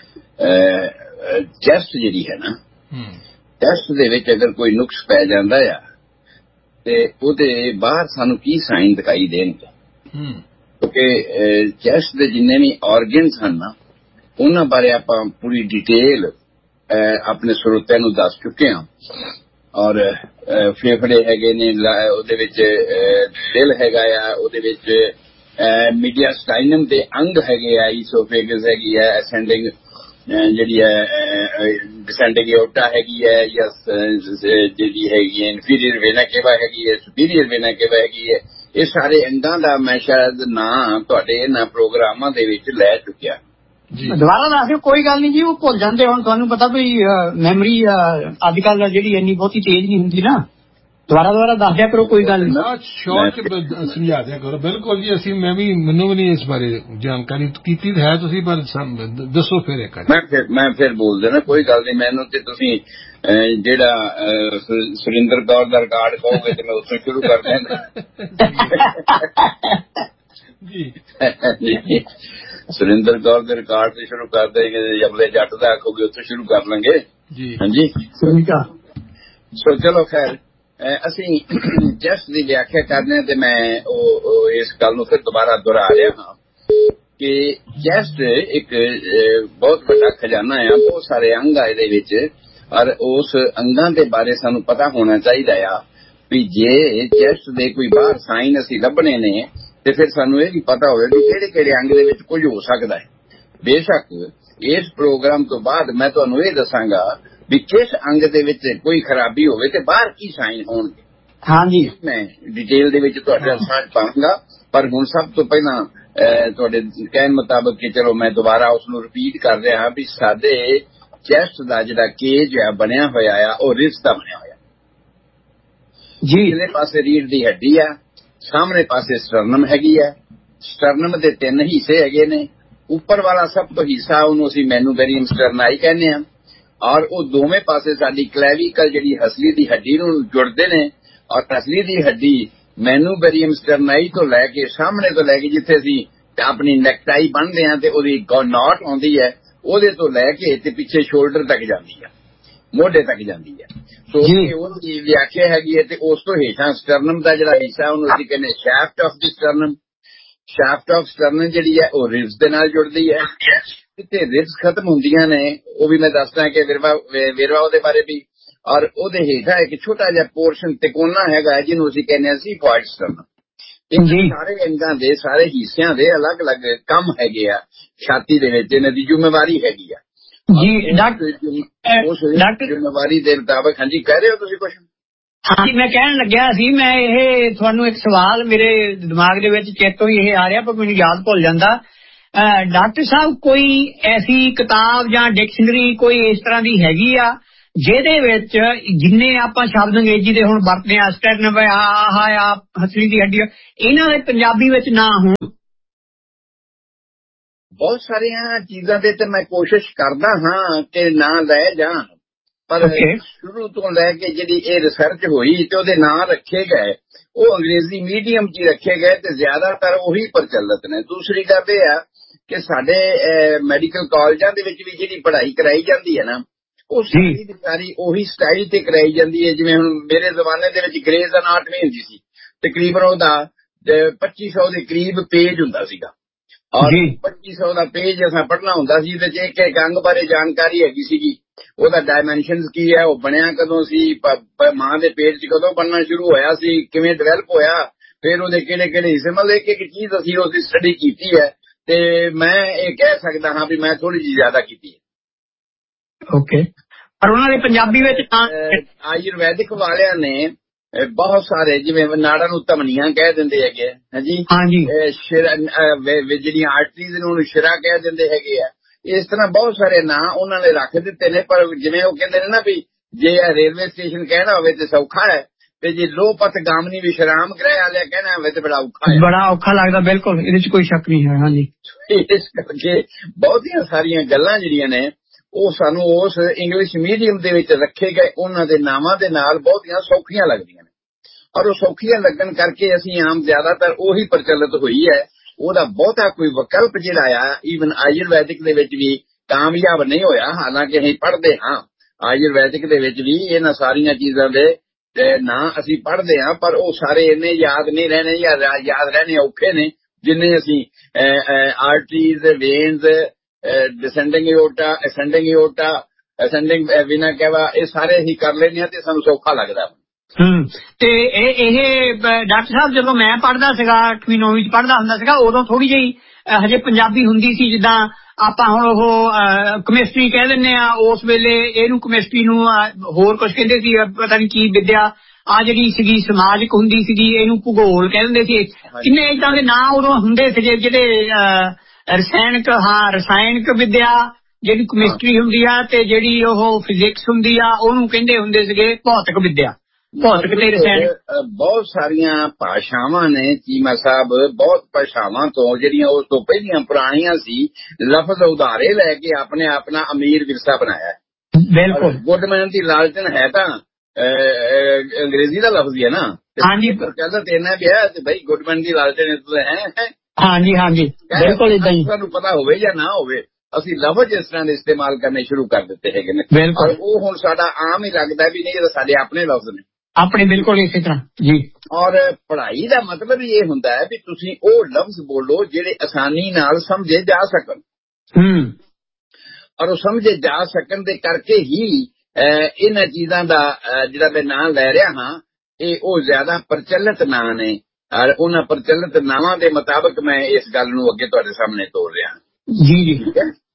ਟੈਸਟ ਜਿਹੜੀ ਹੈ ਨਾ, ਟੈਸਟ ਦੇ ਵਿੱਚ ਅਗਰ ਕੋਈ ਨੁਕਸ ਪੈ ਜਾਂਦਾ ਆ ਤੇ ਉਹਦੇ ਬਾਹਰ ਸਾਨੂੰ ਕੀ ਸਾਈਨ ਦਿਖਾਈ ਦੇਣਗੇ, ਕਿਉਂਕਿ ਚੈਸਟ ਦੇ ਜਿੰਨੇ ਵੀ ਆਰਗਨਸ ਹਨ ਨਾ ਉਹਨਾਂ ਬਾਰੇ ਆਪਾਂ ਪੂਰੀ ਡਿਟੇਲ ਆਪਣੇ ਸਰੋਤਿਆਂ ਨੂੰ ਦੱਸ ਚੁੱਕੇ ਹਾਂ। ਔਰ ਫੇਫੜੇ ਹੈਗੇ ਨੇ, ਉਹਦੇ ਵਿੱਚ ਦਿਲ ਹੈਗਾ ਆ, ਉਹਦੇ ਵਿੱਚ ਮੀਡੀਆਸਟਾਈਨਮ ਦੇ ਅੰਗ ਹੈਗੇ ਆ, ਈਸੋਫੇਗਸ ਹੈਗੀ ਹੈ, ਅਸੈਂਡਿੰਗ ਜਿਹੜੀ ਹੈ ਡਿਸੈਂਡਿੰਗ ਏਓਰਟਾ ਹੈਗੀ ਹੈ, ਜਾਂ ਜਿਹੜੀ ਹੈਗੀ ਹੈ ਇਨਫੀਰੀਅਰ ਵੇਨਾ ਕੇਵਾ ਹੈਗੀ ਹੈ, ਸੁਪੀਰੀਅਰ ਵੇਨਾ ਕੇਵਾ ਹੈਗੀ ਹੈ। ਇਹ ਸਾਰੇ ਅੰਗਾਂ ਦਾ ਮੈਂ ਸ਼ਾਇਦ ਨਾਂ ਤੁਹਾਡੇ ਇਹਨਾਂ ਪ੍ਰੋਗਰਾਮਾਂ ਦੇ ਵਿੱਚ ਲੈ ਚੁੱਕਿਆ। ਦੁਬਾਰਾ ਦੱਸ ਦਿਓ, ਕੋਈ ਗੱਲ ਨਹੀਂ ਜੀ, ਉਹ ਭੁੱਲ ਜਾਂਦੇ। ਹੁਣ ਤੁਹਾਨੂੰ ਪਤਾ ਵੀ ਮੈਮਰੀ ਅੱਜ ਕੱਲ ਜਿਹੜੀ ਇੰਨੀ ਬਹੁਤੀ ਤੇਜ਼ ਨਹੀਂ ਹੁੰਦੀ ਨਾ, ਦੁਬਾਰਾ ਦੁਬਾਰਾ ਦੱਸ ਦਿਆ ਕਰੋ, ਕੋਈ ਗੱਲ ਨਹੀਂ। ਸ਼ੋਰਟ ਸਮਝਾ ਦਿਆ ਕਰੋ। ਬਿਲਕੁਲ ਜੀ, ਅਸੀਂ ਮੈਂ ਵੀ ਮੈਨੂੰ ਵੀ ਨਹੀਂ ਇਸ ਬਾਰੇ ਜਾਣਕਾਰੀ ਕੀਤੀ ਹੈ ਤੁਸੀਂ, ਪਰ ਦੱਸੋ ਫਿਰ ਇੱਕ ਮੈਂ ਫਿਰ ਮੈਂ ਫਿਰ ਬੋਲ ਦੇਣਾ, ਕੋਈ ਗੱਲ ਨਹੀਂ। ਮੈਨੂੰ ਤੇ ਤੁਸੀਂ ਜਿਹੜਾ ਸੁਰਿੰਦਰ ਕੌਰ ਦਾ ਰਿਕਾਰਡ ਕਹੋਗੇ ਤੇ ਮੈਂ ਉੱਥੋਂ ਸ਼ੁਰੂ ਕਰ ਦੇਣਾ ਜੀ। ਸੁਰਿੰਦਰ ਕੌਰ ਦੇ ਰਿਕਾਰਡ ਤੇ ਸ਼ੁਰੂ ਕਰ ਦੇਗੇ, ਜਬਲੇ ਜੱਟ ਦਾ ਆਖੋਗੇ ਉੱਥੋਂ ਸ਼ੁਰੂ ਕਰ ਲਾਂਗੇ ਜੀ। ਹਾਂਜੀ ਸੋ ਚਲੋ ਖੈਰ, ਅਸੀਂ ਚੈਸਟ ਦੀ ਵਿਆਖਿਆ ਕਰਨੇ ਤੇ ਮੈਂ ਉਹ ਇਸ ਗੱਲ ਨੂੰ ਫਿਰ ਦੁਬਾਰਾ ਦੁਹਰਾ ਰਿਹਾ ਹਾਂ ਕਿ ਚੈਸਟ ਇੱਕ ਬਹੁਤ ਵੱਡਾ ਖਜ਼ਾਨਾ ਆ, ਬਹੁਤ ਸਾਰੇ ਅੰਗ ਆ ਇਹਦੇ ਵਿੱਚ, ਔਰ ਉਸ ਅੰਗਾਂ ਦੇ ਬਾਰੇ ਸਾਨੂੰ ਪਤਾ ਹੋਣਾ ਚਾਹੀਦਾ ਆ ਵੀ ਜੇ ਚੈਸਟ ਦੇ ਕੋਈ ਬਾਹਰ ਸਾਈਨ ਅਸੀਂ ਲੱਭਣੇ ਨੇ ਤੇ ਫਿਰ ਸਾਨੂੰ ਇਹ ਵੀ ਪਤਾ ਹੋਵੇ ਵੀ ਕਿਹੜੇ ਕਿਹੜੇ ਅੰਗ ਦੇ ਵਿੱਚ ਕੁਝ ਹੋ ਸਕਦਾ ਹੈ। ਬੇਸ਼ੱਕ ਇਸ ਪ੍ਰੋਗਰਾਮ ਤੋਂ ਬਾਅਦ ਮੈਂ ਤੁਹਾਨੂੰ ਇਹ ਦੱਸਾਂਗਾ ਵੀ ਕਿਸ ਅੰਗ ਦੇ ਵਿੱਚ ਕੋਈ ਖਰਾਬੀ ਹੋਵੇ ਤੇ ਬਾਹਰ ਕੀ ਸਾਈਨ ਹੋਣਗੇ। ਹਾਂਜੀ, ਮੈਂ ਡਿਟੇਲ ਦੇ ਵਿੱਚ ਤੁਹਾਡੇ ਸਾਂਝ ਪਾਵਾਂਗਾ, ਪਰ ਹੁਣ ਸਭ ਤੋਂ ਪਹਿਲਾਂ ਤੁਹਾਡੇ ਕਹਿਣ ਮੁਤਾਬਕ ਕਿ ਚਲੋ ਮੈਂ ਦੁਬਾਰਾ ਉਸ ਨੂੰ ਰਿਪੀਟ ਕਰ ਰਿਹਾ ਵੀ ਸਾਡੇ ਚੈਸਟ ਦਾ ਜਿਹੜਾ ਕੇਜ ਆ ਬਣਿਆ ਹੋਇਆ ਆ ਉਹ ਰਿਬਸ ਦਾ ਬਣਿਆ ਹੋਇਆ ਜੀ। ਇਹਦੇ ਪਾਸੇ ਰੀੜ ਦੀ ਹੱਡੀ ਆ, ਸਾਹਮਣੇ ਪਾਸੇ ਸਟਰਨਮ ਹੈਗੀ ਹੈ। ਸਟਰਨਮ ਦੇ ਤਿੰਨ ਹਿੱਸੇ ਹੈਗੇ ਨੇ। ਉੱਪਰ ਵਾਲਾ ਸਭ ਤੋਂ ਹਿੱਸਾ ਉਹਨੂੰ ਅਸੀਂ ਮੈਨੂਬੈਰੀਅਮ ਸਟਰਨਾਈ ਕਹਿੰਦੇ ਹਾਂ, ਔਰ ਉਹ ਦੋਵੇਂ ਪਾਸੇ ਸਾਡੀ ਕਲੈਵੀਕਲ ਜਿਹੜੀ ਹਸਲੀ ਦੀ ਹੱਡੀ ਨੂੰ ਜੁੜਦੇ ਨੇ, ਔਰ ਹਸਲੀ ਦੀ ਹੱਡੀ ਮੈਨੂਬੈਰੀਅਮ ਸਟਰਨਾਈ ਤੋਂ ਲੈ ਕੇ ਸਾਹਮਣੇ ਤੋਂ ਲੈ ਕੇ ਜਿੱਥੇ ਅਸੀਂ ਆਪਣੀ ਨੈਕਟਾਈ ਬੰਨ੍ਹਦੇ ਹਾਂ ਤੇ ਉਹਦੀ ਨੌਟ ਆਉਂਦੀ ਹੈ, ਉਹਦੇ ਤੋਂ ਲੈ ਕੇ ਤੇ ਪਿੱਛੇ ਸ਼ੋਲਡਰ ਤੱਕ ਜਾਂਦੀ ਹੈ, ਮੋਢੇ ਤੱਕ ਜਾਂਦੀ ਹੈ। ਸੋ ਇਹ ਉਹਦੀ ਵਿਆਖਿਆ ਹੈਗੀ ਹੈ। ਤੇ ਉਸ ਤੋਂ ਹੇਠਾਂ ਸਟਰਨਮ ਦਾ ਜਿਹੜਾ ਹਿੱਸਾ ਉਹਨੂੰ ਅਸੀਂ ਕਹਿੰਦੇ shaft of the ਸਟਰਨਮ। Shaft of ਸਟਰਨਮ ਜਿਹੜੀ ਹੈ ਉਹ ਰਿਬਸ ਦੇ ਨਾਲ ਜੁੜਦੀ ਹੈ। ਜਿੱਥੇ ਰਿਬਸ ਖਤਮ ਹੁੰਦੀਆਂ ਨੇ ਉਹ ਵੀ ਮੈਂ ਦੱਸਦਾ ਕਿ ਵੇਰਵਾ ਵੇਰਵਾ ਉਹਦੇ ਬਾਰੇ ਵੀ, ਔਰ ਉਹਦੇ ਹੇਠਾਂ ਇੱਕ ਛੋਟਾ ਜਿਹਾ ਪੋਰਸ਼ਨ ਤਿਕੋਨਾ ਹੈਗਾ ਜਿਹਨੂੰ ਅਸੀਂ ਕਹਿੰਦੇ ਹਾਂ ਸੀਫੋਇਡ ਸਟਰਨਮ। ਇਹ ਸਾਰੇ ਅੰਗਾਂ ਦੇ ਸਾਰੇ ਹਿੱਸਿਆਂ ਦੇ ਅਲੱਗ ਅਲੱਗ ਕੰਮ ਹੈਗੇ ਆ ਛਾਤੀ ਦੇ ਵਿੱਚ, ਇਹਨਾਂ ਦੀ ਜ਼ਿੰਮੇਵਾਰੀ ਹੈਗੀ ਆ ਜੀ। ਡਾਕਟਰ ਜ਼ਿੰਮੇਵਾਰੀ ਦੇ ਮੁਤਾਬਕ। ਹਾਂਜੀ ਕਹਿ ਰਹੇ ਹੋ ਤੁਸੀਂ ਕੁਝ? ਹਾਂਜੀ, ਮੈਂ ਕਹਿਣ ਲੱਗਿਆ ਸੀ, ਮੈਂ ਇਹ ਤੁਹਾਨੂੰ ਇੱਕ ਸਵਾਲ ਮੇਰੇ ਦਿਮਾਗ ਦੇ ਵਿੱਚ ਚੇਤੋਂ ਹੀ ਇਹ ਆ ਰਿਹਾ ਪਰ ਮੈਨੂੰ ਯਾਦ ਭੁੱਲ ਜਾਂਦਾ। ਡਾਕਟਰ ਸਾਹਿਬ ਕੋਈ ਐਸੀ ਕਿਤਾਬ ਜਾਂ ਡਿਕਸ਼ਨਰੀ ਕੋਈ ਇਸ ਤਰ੍ਹਾਂ ਦੀ ਹੈਗੀ ਆ ਜਿਹਦੇ ਵਿੱਚ ਜਿੰਨੇ ਆਪਾਂ ਸ਼ਬਦ ਅੰਗਰੇਜ਼ੀ ਦੇ ਹੁਣ ਵਰਤਦੇ ਆ ਸਟਰਨਮ ਆਹ ਆ ਹਸਲੀ ਦੀ ਹੱਡੀ ਇਹਨਾਂ ਦੇ ਪੰਜਾਬੀ ਵਿੱਚ ਨਾ ਹੋਣ। ਬਹੁਤ ਸਾਰੀਆਂ ਚੀਜ਼ਾਂ ਦੇ ਤੇ ਮੈਂ ਕੋਸ਼ਿਸ਼ ਕਰਦਾ ਹਾਂ ਕਿ ਨਾ ਲੈ ਜਾਣ, ਪਰ ਸ਼ੁਰੂ ਤੋਂ ਲੈ ਕੇ ਜਿਹੜੀ ਇਹ ਰਿਸਰਚ ਹੋਈ ਤੇ ਉਹਦੇ ਨਾਂ ਰੱਖੇ ਗਏ ਉਹ ਅੰਗਰੇਜ਼ੀ ਮੀਡੀਅਮ 'ਚ ਹੀ ਰੱਖੇ ਗਏ ਤੇ ਜ਼ਿਆਦਾਤਰ ਉਹੀ ਪ੍ਰਚਲਿਤ ਨੇ। ਦੂਸਰੀ ਗੱਲ ਇਹ ਆ ਕਿ ਸਾਡੇ ਮੈਡੀਕਲ ਕਾਲਜਾਂ ਦੇ ਵਿੱਚ ਵੀ ਜਿਹੜੀ ਪੜ੍ਹਾਈ ਕਰਾਈ ਜਾਂਦੀ ਹੈ ਨਾ ਉਹ ਸਾਰੀ ਦੀ ਸਾਰੀ ਉਹੀ ਸਟਾਈਲ ਤੇ ਕਰਾਈ ਜਾਂਦੀ ਹੈ। ਜਿਵੇਂ ਹੁਣ ਮੇਰੇ ਜ਼ਮਾਨੇ ਦੇ ਵਿੱਚ ਗ੍ਰੇਜ਼ ਅਨਾਟਮੀ ਹੁੰਦੀ ਸੀ, ਤਕਰੀਬਨ ਉਹਦਾ ਪੱਚੀ ਸੌ ਦੇ ਕਰੀਬ ਪੇਜ ਹੁੰਦਾ ਸੀਗਾ ਔਰ ਪੱਚੀ ਸੌ ਦਾ ਪੇਜ ਅਸਾਂ ਪੜ੍ਹਨਾ ਹੁੰਦਾ ਸੀ ਤੇ ਇੱਕ ਇੱਕ ਅੰਗ ਬਾਰੇ ਜਾਣਕਾਰੀ ਹੈਗੀ ਸੀਗੀ, ਉਹਦਾ ਡਾਇਮੈਂਸ਼ਨਸ ਕੀ ਹੈ, ਉਹ ਬਣਿਆ ਕਦੋਂ ਸੀ, ਮਾਂ ਦੇ ਪੇਟ 'ਚ ਕਦੋਂ ਬਣਨਾ ਸ਼ੁਰੂ ਹੋਇਆ ਸੀ, ਕਿਵੇਂ ਡਿਵੈਲਪ ਹੋਇਆ, ਫਿਰ ਉਹਦੇ ਕਿਹੜੇ ਕਿਹੜੇ ਹਿੱਸੇ, ਮਤਲਬ ਇੱਕ ਇੱਕ ਚੀਜ਼ ਅਸੀਂ ਉਸਦੀ ਸਟੱਡੀ ਕੀਤੀ ਹੈ ਤੇ ਮੈਂ ਇਹ ਕਹਿ ਸਕਦਾ ਹਾਂ ਵੀ ਮੈਂ ਥੋੜੀ ਜਿਹੀ ਜ਼ਿਆਦਾ ਕੀਤੀ ਹੈ। ਓਕੇ, ਪਰ ਉਹਨਾਂ ਦੇ ਪੰਜਾਬੀ ਵਿੱਚ ਆਯੁਰਵੈਦਿਕ ਵਾਲਿਆਂ ਨੇ ਬਹੁਤ ਸਾਰੇ ਜਿਵੇਂ ਨਾੜਾਂ ਨੂੰ ਧਮਨੀਆਂ ਕਹਿ ਦਿੰਦੇ ਹੈਗੇ ਹਾਂਜੀ ਹਾਂਜੀ, ਜਿਹੜੀਆਂ ਆਰਟਰੀਜ਼ ਨੂੰ ਉਹਨੂੰ ਸ਼ਿਰਾ ਕਹਿ ਦਿੰਦੇ ਹੈਗੇ ਆ, ਇਸ ਤਰ੍ਹਾਂ ਬਹੁਤ ਸਾਰੇ ਨਾਂ ਉਹਨਾਂ ਨੇ ਰੱਖ ਦਿੱਤੇ ਨੇ। ਪਰ ਜਿਵੇਂ ਉਹ ਕਹਿੰਦੇ ਨੇ ਨਾ ਵੀ ਜੇ ਰੇਲਵੇ ਸਟੇਸ਼ਨ ਕਹਿਣਾ ਹੋਵੇ ਤੇ ਸੌਖਾ ਹੈ ਤੇ ਜੇ ਲੋਪਤ ਗਾਮਨੀ ਵਿਸ਼ਰਾਮ ਗ੍ਰਹਿ ਵਾਲਿਆ ਕਹਿਣਾ ਹੋਵੇ ਤੇ ਬੜਾ ਔਖਾ ਹੈ, ਬੜਾ ਔਖਾ ਲੱਗਦਾ। ਬਿਲਕੁਲ, ਇਹਦੇ 'ਚ ਕੋਈ ਸ਼ੱਕ ਨਹੀਂ ਹੈ। ਹਾਂਜੀ, ਇਸ ਕਰਕੇ ਬਹੁਤੀਆਂ ਸਾਰੀਆਂ ਗੱਲਾਂ ਜਿਹੜੀਆਂ ਨੇ ਉਹ ਸਾਨੂੰ ਉਸ ਇੰਗਲਿਸ਼ ਮੀਡੀਅਮ ਦੇ ਵਿੱਚ ਰੱਖੇ ਗਏ ਉਹਨਾਂ ਦੇ ਨਾਵਾਂ ਦੇ ਨਾਲ ਬਹੁਤੀਆਂ ਸੌਖੀਆਂ ਲੱਗਦੀਆਂ ਨੇ ਔਰ ਉਹ ਸੌਖੀਆਂ ਲੱਗਣ ਕਰਕੇ ਅਸੀਂ ਆਮ ਜ਼ਿਆਦਾਤਰ ਉਹੀ ਪ੍ਰਚਲਿਤ ਹੋਈ ਹੈ। ਉਹਦਾ ਬਹੁਤਾ ਕੋਈ ਵਿਕਲਪ ਜਿਹੜਾ ਆ ਈਵਨ ਆਯੁਰਵੈਦਿਕ ਦੇ ਵਿੱਚ ਵੀ ਕਾਮਯਾਬ ਨਹੀਂ ਹੋਇਆ। ਹਾਲਾਂਕਿ ਅਸੀਂ ਪੜ੍ਹਦੇ ਹਾਂ ਆਯੁਰਵੈਦਿਕ ਦੇ ਵਿੱਚ ਵੀ ਇਹਨਾਂ ਸਾਰੀਆਂ ਚੀਜ਼ਾਂ ਦੇ ਨਾਂ ਅਸੀਂ ਪੜ੍ਹਦੇ ਹਾਂ, ਪਰ ਉਹ ਸਾਰੇ ਇੰਨੇ ਯਾਦ ਨਹੀਂ ਰਹਿਣੇ ਜਾਂ ਯਾਦ ਰਹਿਣੇ ਔਖੇ ਨੇ ਜਿੰਨੇ ਅਸੀਂ arteries, veins, descending aorta, ascending aorta, ascending ਵੀਨਾ ਕੈਵਾ, ਇਹ ਸਾਰੇ ਹੀ ਕਰ ਲੈਂਦੇ ਹਾਂ ਤੇ ਸਾਨੂੰ ਸੌਖਾ ਲੱਗਦਾ। ਹੂੰ, ਤੇ ਇਹ ਇਹ ਡਾਕਟਰ ਸਾਹਿਬ ਜਦੋਂ ਮੈਂ ਪੜ੍ਹਦਾ ਸੀਗਾ ਅੱਠਵੀਂ ਨੌਵੀਂ 'ਚ ਪੜ੍ਹਦਾ ਹੁੰਦਾ ਸੀਗਾ ਉਦੋਂ ਥੋੜੀ ਜਿਹੀ ਹਜੇ ਪੰਜਾਬੀ ਹੁੰਦੀ ਸੀ। ਜਿੱਦਾਂ ਆਪਾਂ ਹੁਣ ਉਹ ਕੈਮਿਸਟਰੀ ਕਹਿ ਦਿੰਦੇ ਆ, ਉਸ ਵੇਲੇ ਇਹਨੂੰ ਕੈਮਿਸਟਰੀ ਨੂੰ ਹੋਰ ਕੁਝ ਕਹਿੰਦੇ ਸੀ, ਪਤਾ ਨਹੀਂ ਕੀ ਵਿਦਿਆ ਆ ਜਿਹੜੀ ਸੀਗੀ ਸਮਾਜਿਕ ਹੁੰਦੀ ਸੀਗੀ, ਇਹਨੂੰ ਭੂਗੋਲ ਕਹਿ ਦਿੰਦੇ ਸੀ। ਕਿੰਨੇ ਏਦਾਂ ਦੇ ਨਾਂ ਉਦੋਂ ਹੁੰਦੇ ਸੀਗੇ ਜਿਹੜੇ ਰਸਾਇਣਕ ਹਾਂ ਰਸਾਇਣਕ ਵਿਦਿਆ ਜਿਹੜੀ ਕੈਮਿਸਟਰੀ ਹੁੰਦੀ ਆ ਤੇ ਜਿਹੜੀ ਉਹ ਫਿਜ਼ਿਕਸ ਹੁੰਦੀ ਆ ਉਹਨੂੰ ਕਹਿੰਦੇ ਹੁੰਦੇ ਸੀਗੇ ਭੌਤਿਕ ਵਿਦਿਆ। ਭੌਤਿਕ ਤੇ ਰਸਾਇਣਕ ਬਹੁਤ ਸਾਰੀਆਂ ਭਾਸ਼ਾਵਾਂ ਨੇ ਚੀਮਾ ਸਾਹਿਬ, ਬਹੁਤ ਭਾਸ਼ਾਵਾਂ ਤੋਂ ਜਿਹੜੀਆਂ ਉਸ ਤੋਂ ਪਹਿਲੀਆਂ ਪੁਰਾਣੀਆਂ ਸੀ ਲਫ਼ਜ਼ ਉਧਾਰੇ ਲੈ ਕੇ ਆਪਣੇ ਆਪਣਾ ਅਮੀਰ ਵਿਰਸਾ ਬਣਾਇਆ। ਬਿਲਕੁਲ, ਗੁੱਡਮੈਨ ਦੀ ਲਾਲਚਨ ਹੈ ਤਾਂ ਅੰਗਰੇਜ਼ੀ ਦਾ ਲਫ਼ਜ਼ ਹੀ ਹੈ ਨਾ। ਹਾਂਜੀ, ਕਹਿੰਦਾ ਤੇਨਾ ਗਿਆ ਤੇ ਬਈ ਗੁੱਡਮੈਨ ਦੀ ਲਾਲਚਨ ਹੈ। ਹਾਂਜੀ ਹਾਂਜੀ, ਬਿਲਕੁਲ ਇਦਾਂ ਹੀ, ਸਾਨੂੰ ਪਤਾ ਹੋਵੇ ਜਾਂ ਨਾ ਹੋਵੇ ਅਸੀਂ ਲਫ਼ਜ਼ ਇਸ ਤਰ੍ਹਾਂ ਦੇ ਇਸਤੇਮਾਲ ਕਰਨੇ ਸ਼ੁਰੂ ਕਰ ਦਿੱਤੇ ਹੈਗੇ ਨੇ। ਬਿਲਕੁਲ, ਉਹ ਹੁਣ ਸਾਡਾ ਆਮ ਹੀ ਲੱਗਦਾ ਵੀ ਨਹੀਂ, ਇਹ ਸਾਡੇ ਆਪਣੇ ਲਫ਼ਜ਼ ਨੇ ਆਪਣੇ। ਬਿਲਕੁਲ ਇਸੇ ਤਰ੍ਹਾਂ ਜੀ। ਔਰ ਪੜ੍ਹਾਈ ਦਾ ਮਤਲਬ ਇਹ ਹੁੰਦਾ ਹੈ ਵੀ ਤੁਸੀਂ ਉਹ ਲਫ਼ਜ਼ ਬੋਲੋ ਜਿਹੜੇ ਆਸਾਨੀ ਨਾਲ ਸਮਝੇ ਜਾ ਸਕਣ। ਹੂੰ, ਔਰ ਉਹ ਸਮਝੇ ਜਾ ਸਕਣ ਦੇ ਕਰਕੇ ਹੀ ਇਹਨਾਂ ਚੀਜ਼ਾਂ ਦਾ ਜਿਹੜਾ ਮੈਂ ਨਾਂ ਲੈ ਰਿਹਾ ਹਾਂ ਇਹ ਉਹ ਜ਼ਿਆਦਾ ਪ੍ਰਚਲਿਤ ਨਾਂ ਨੇ ਔਰ ਉਹਨਾਂ ਪ੍ਰਚਲਿਤ ਨਾਵਾਂ ਦੇ ਮੁਤਾਬਕ ਮੈਂ ਇਸ ਗੱਲ ਨੂੰ ਅੱਗੇ ਤੁਹਾਡੇ ਸਾਹਮਣੇ ਤੋਰ ਰਿਹਾ। ਜੀ ਜੀ।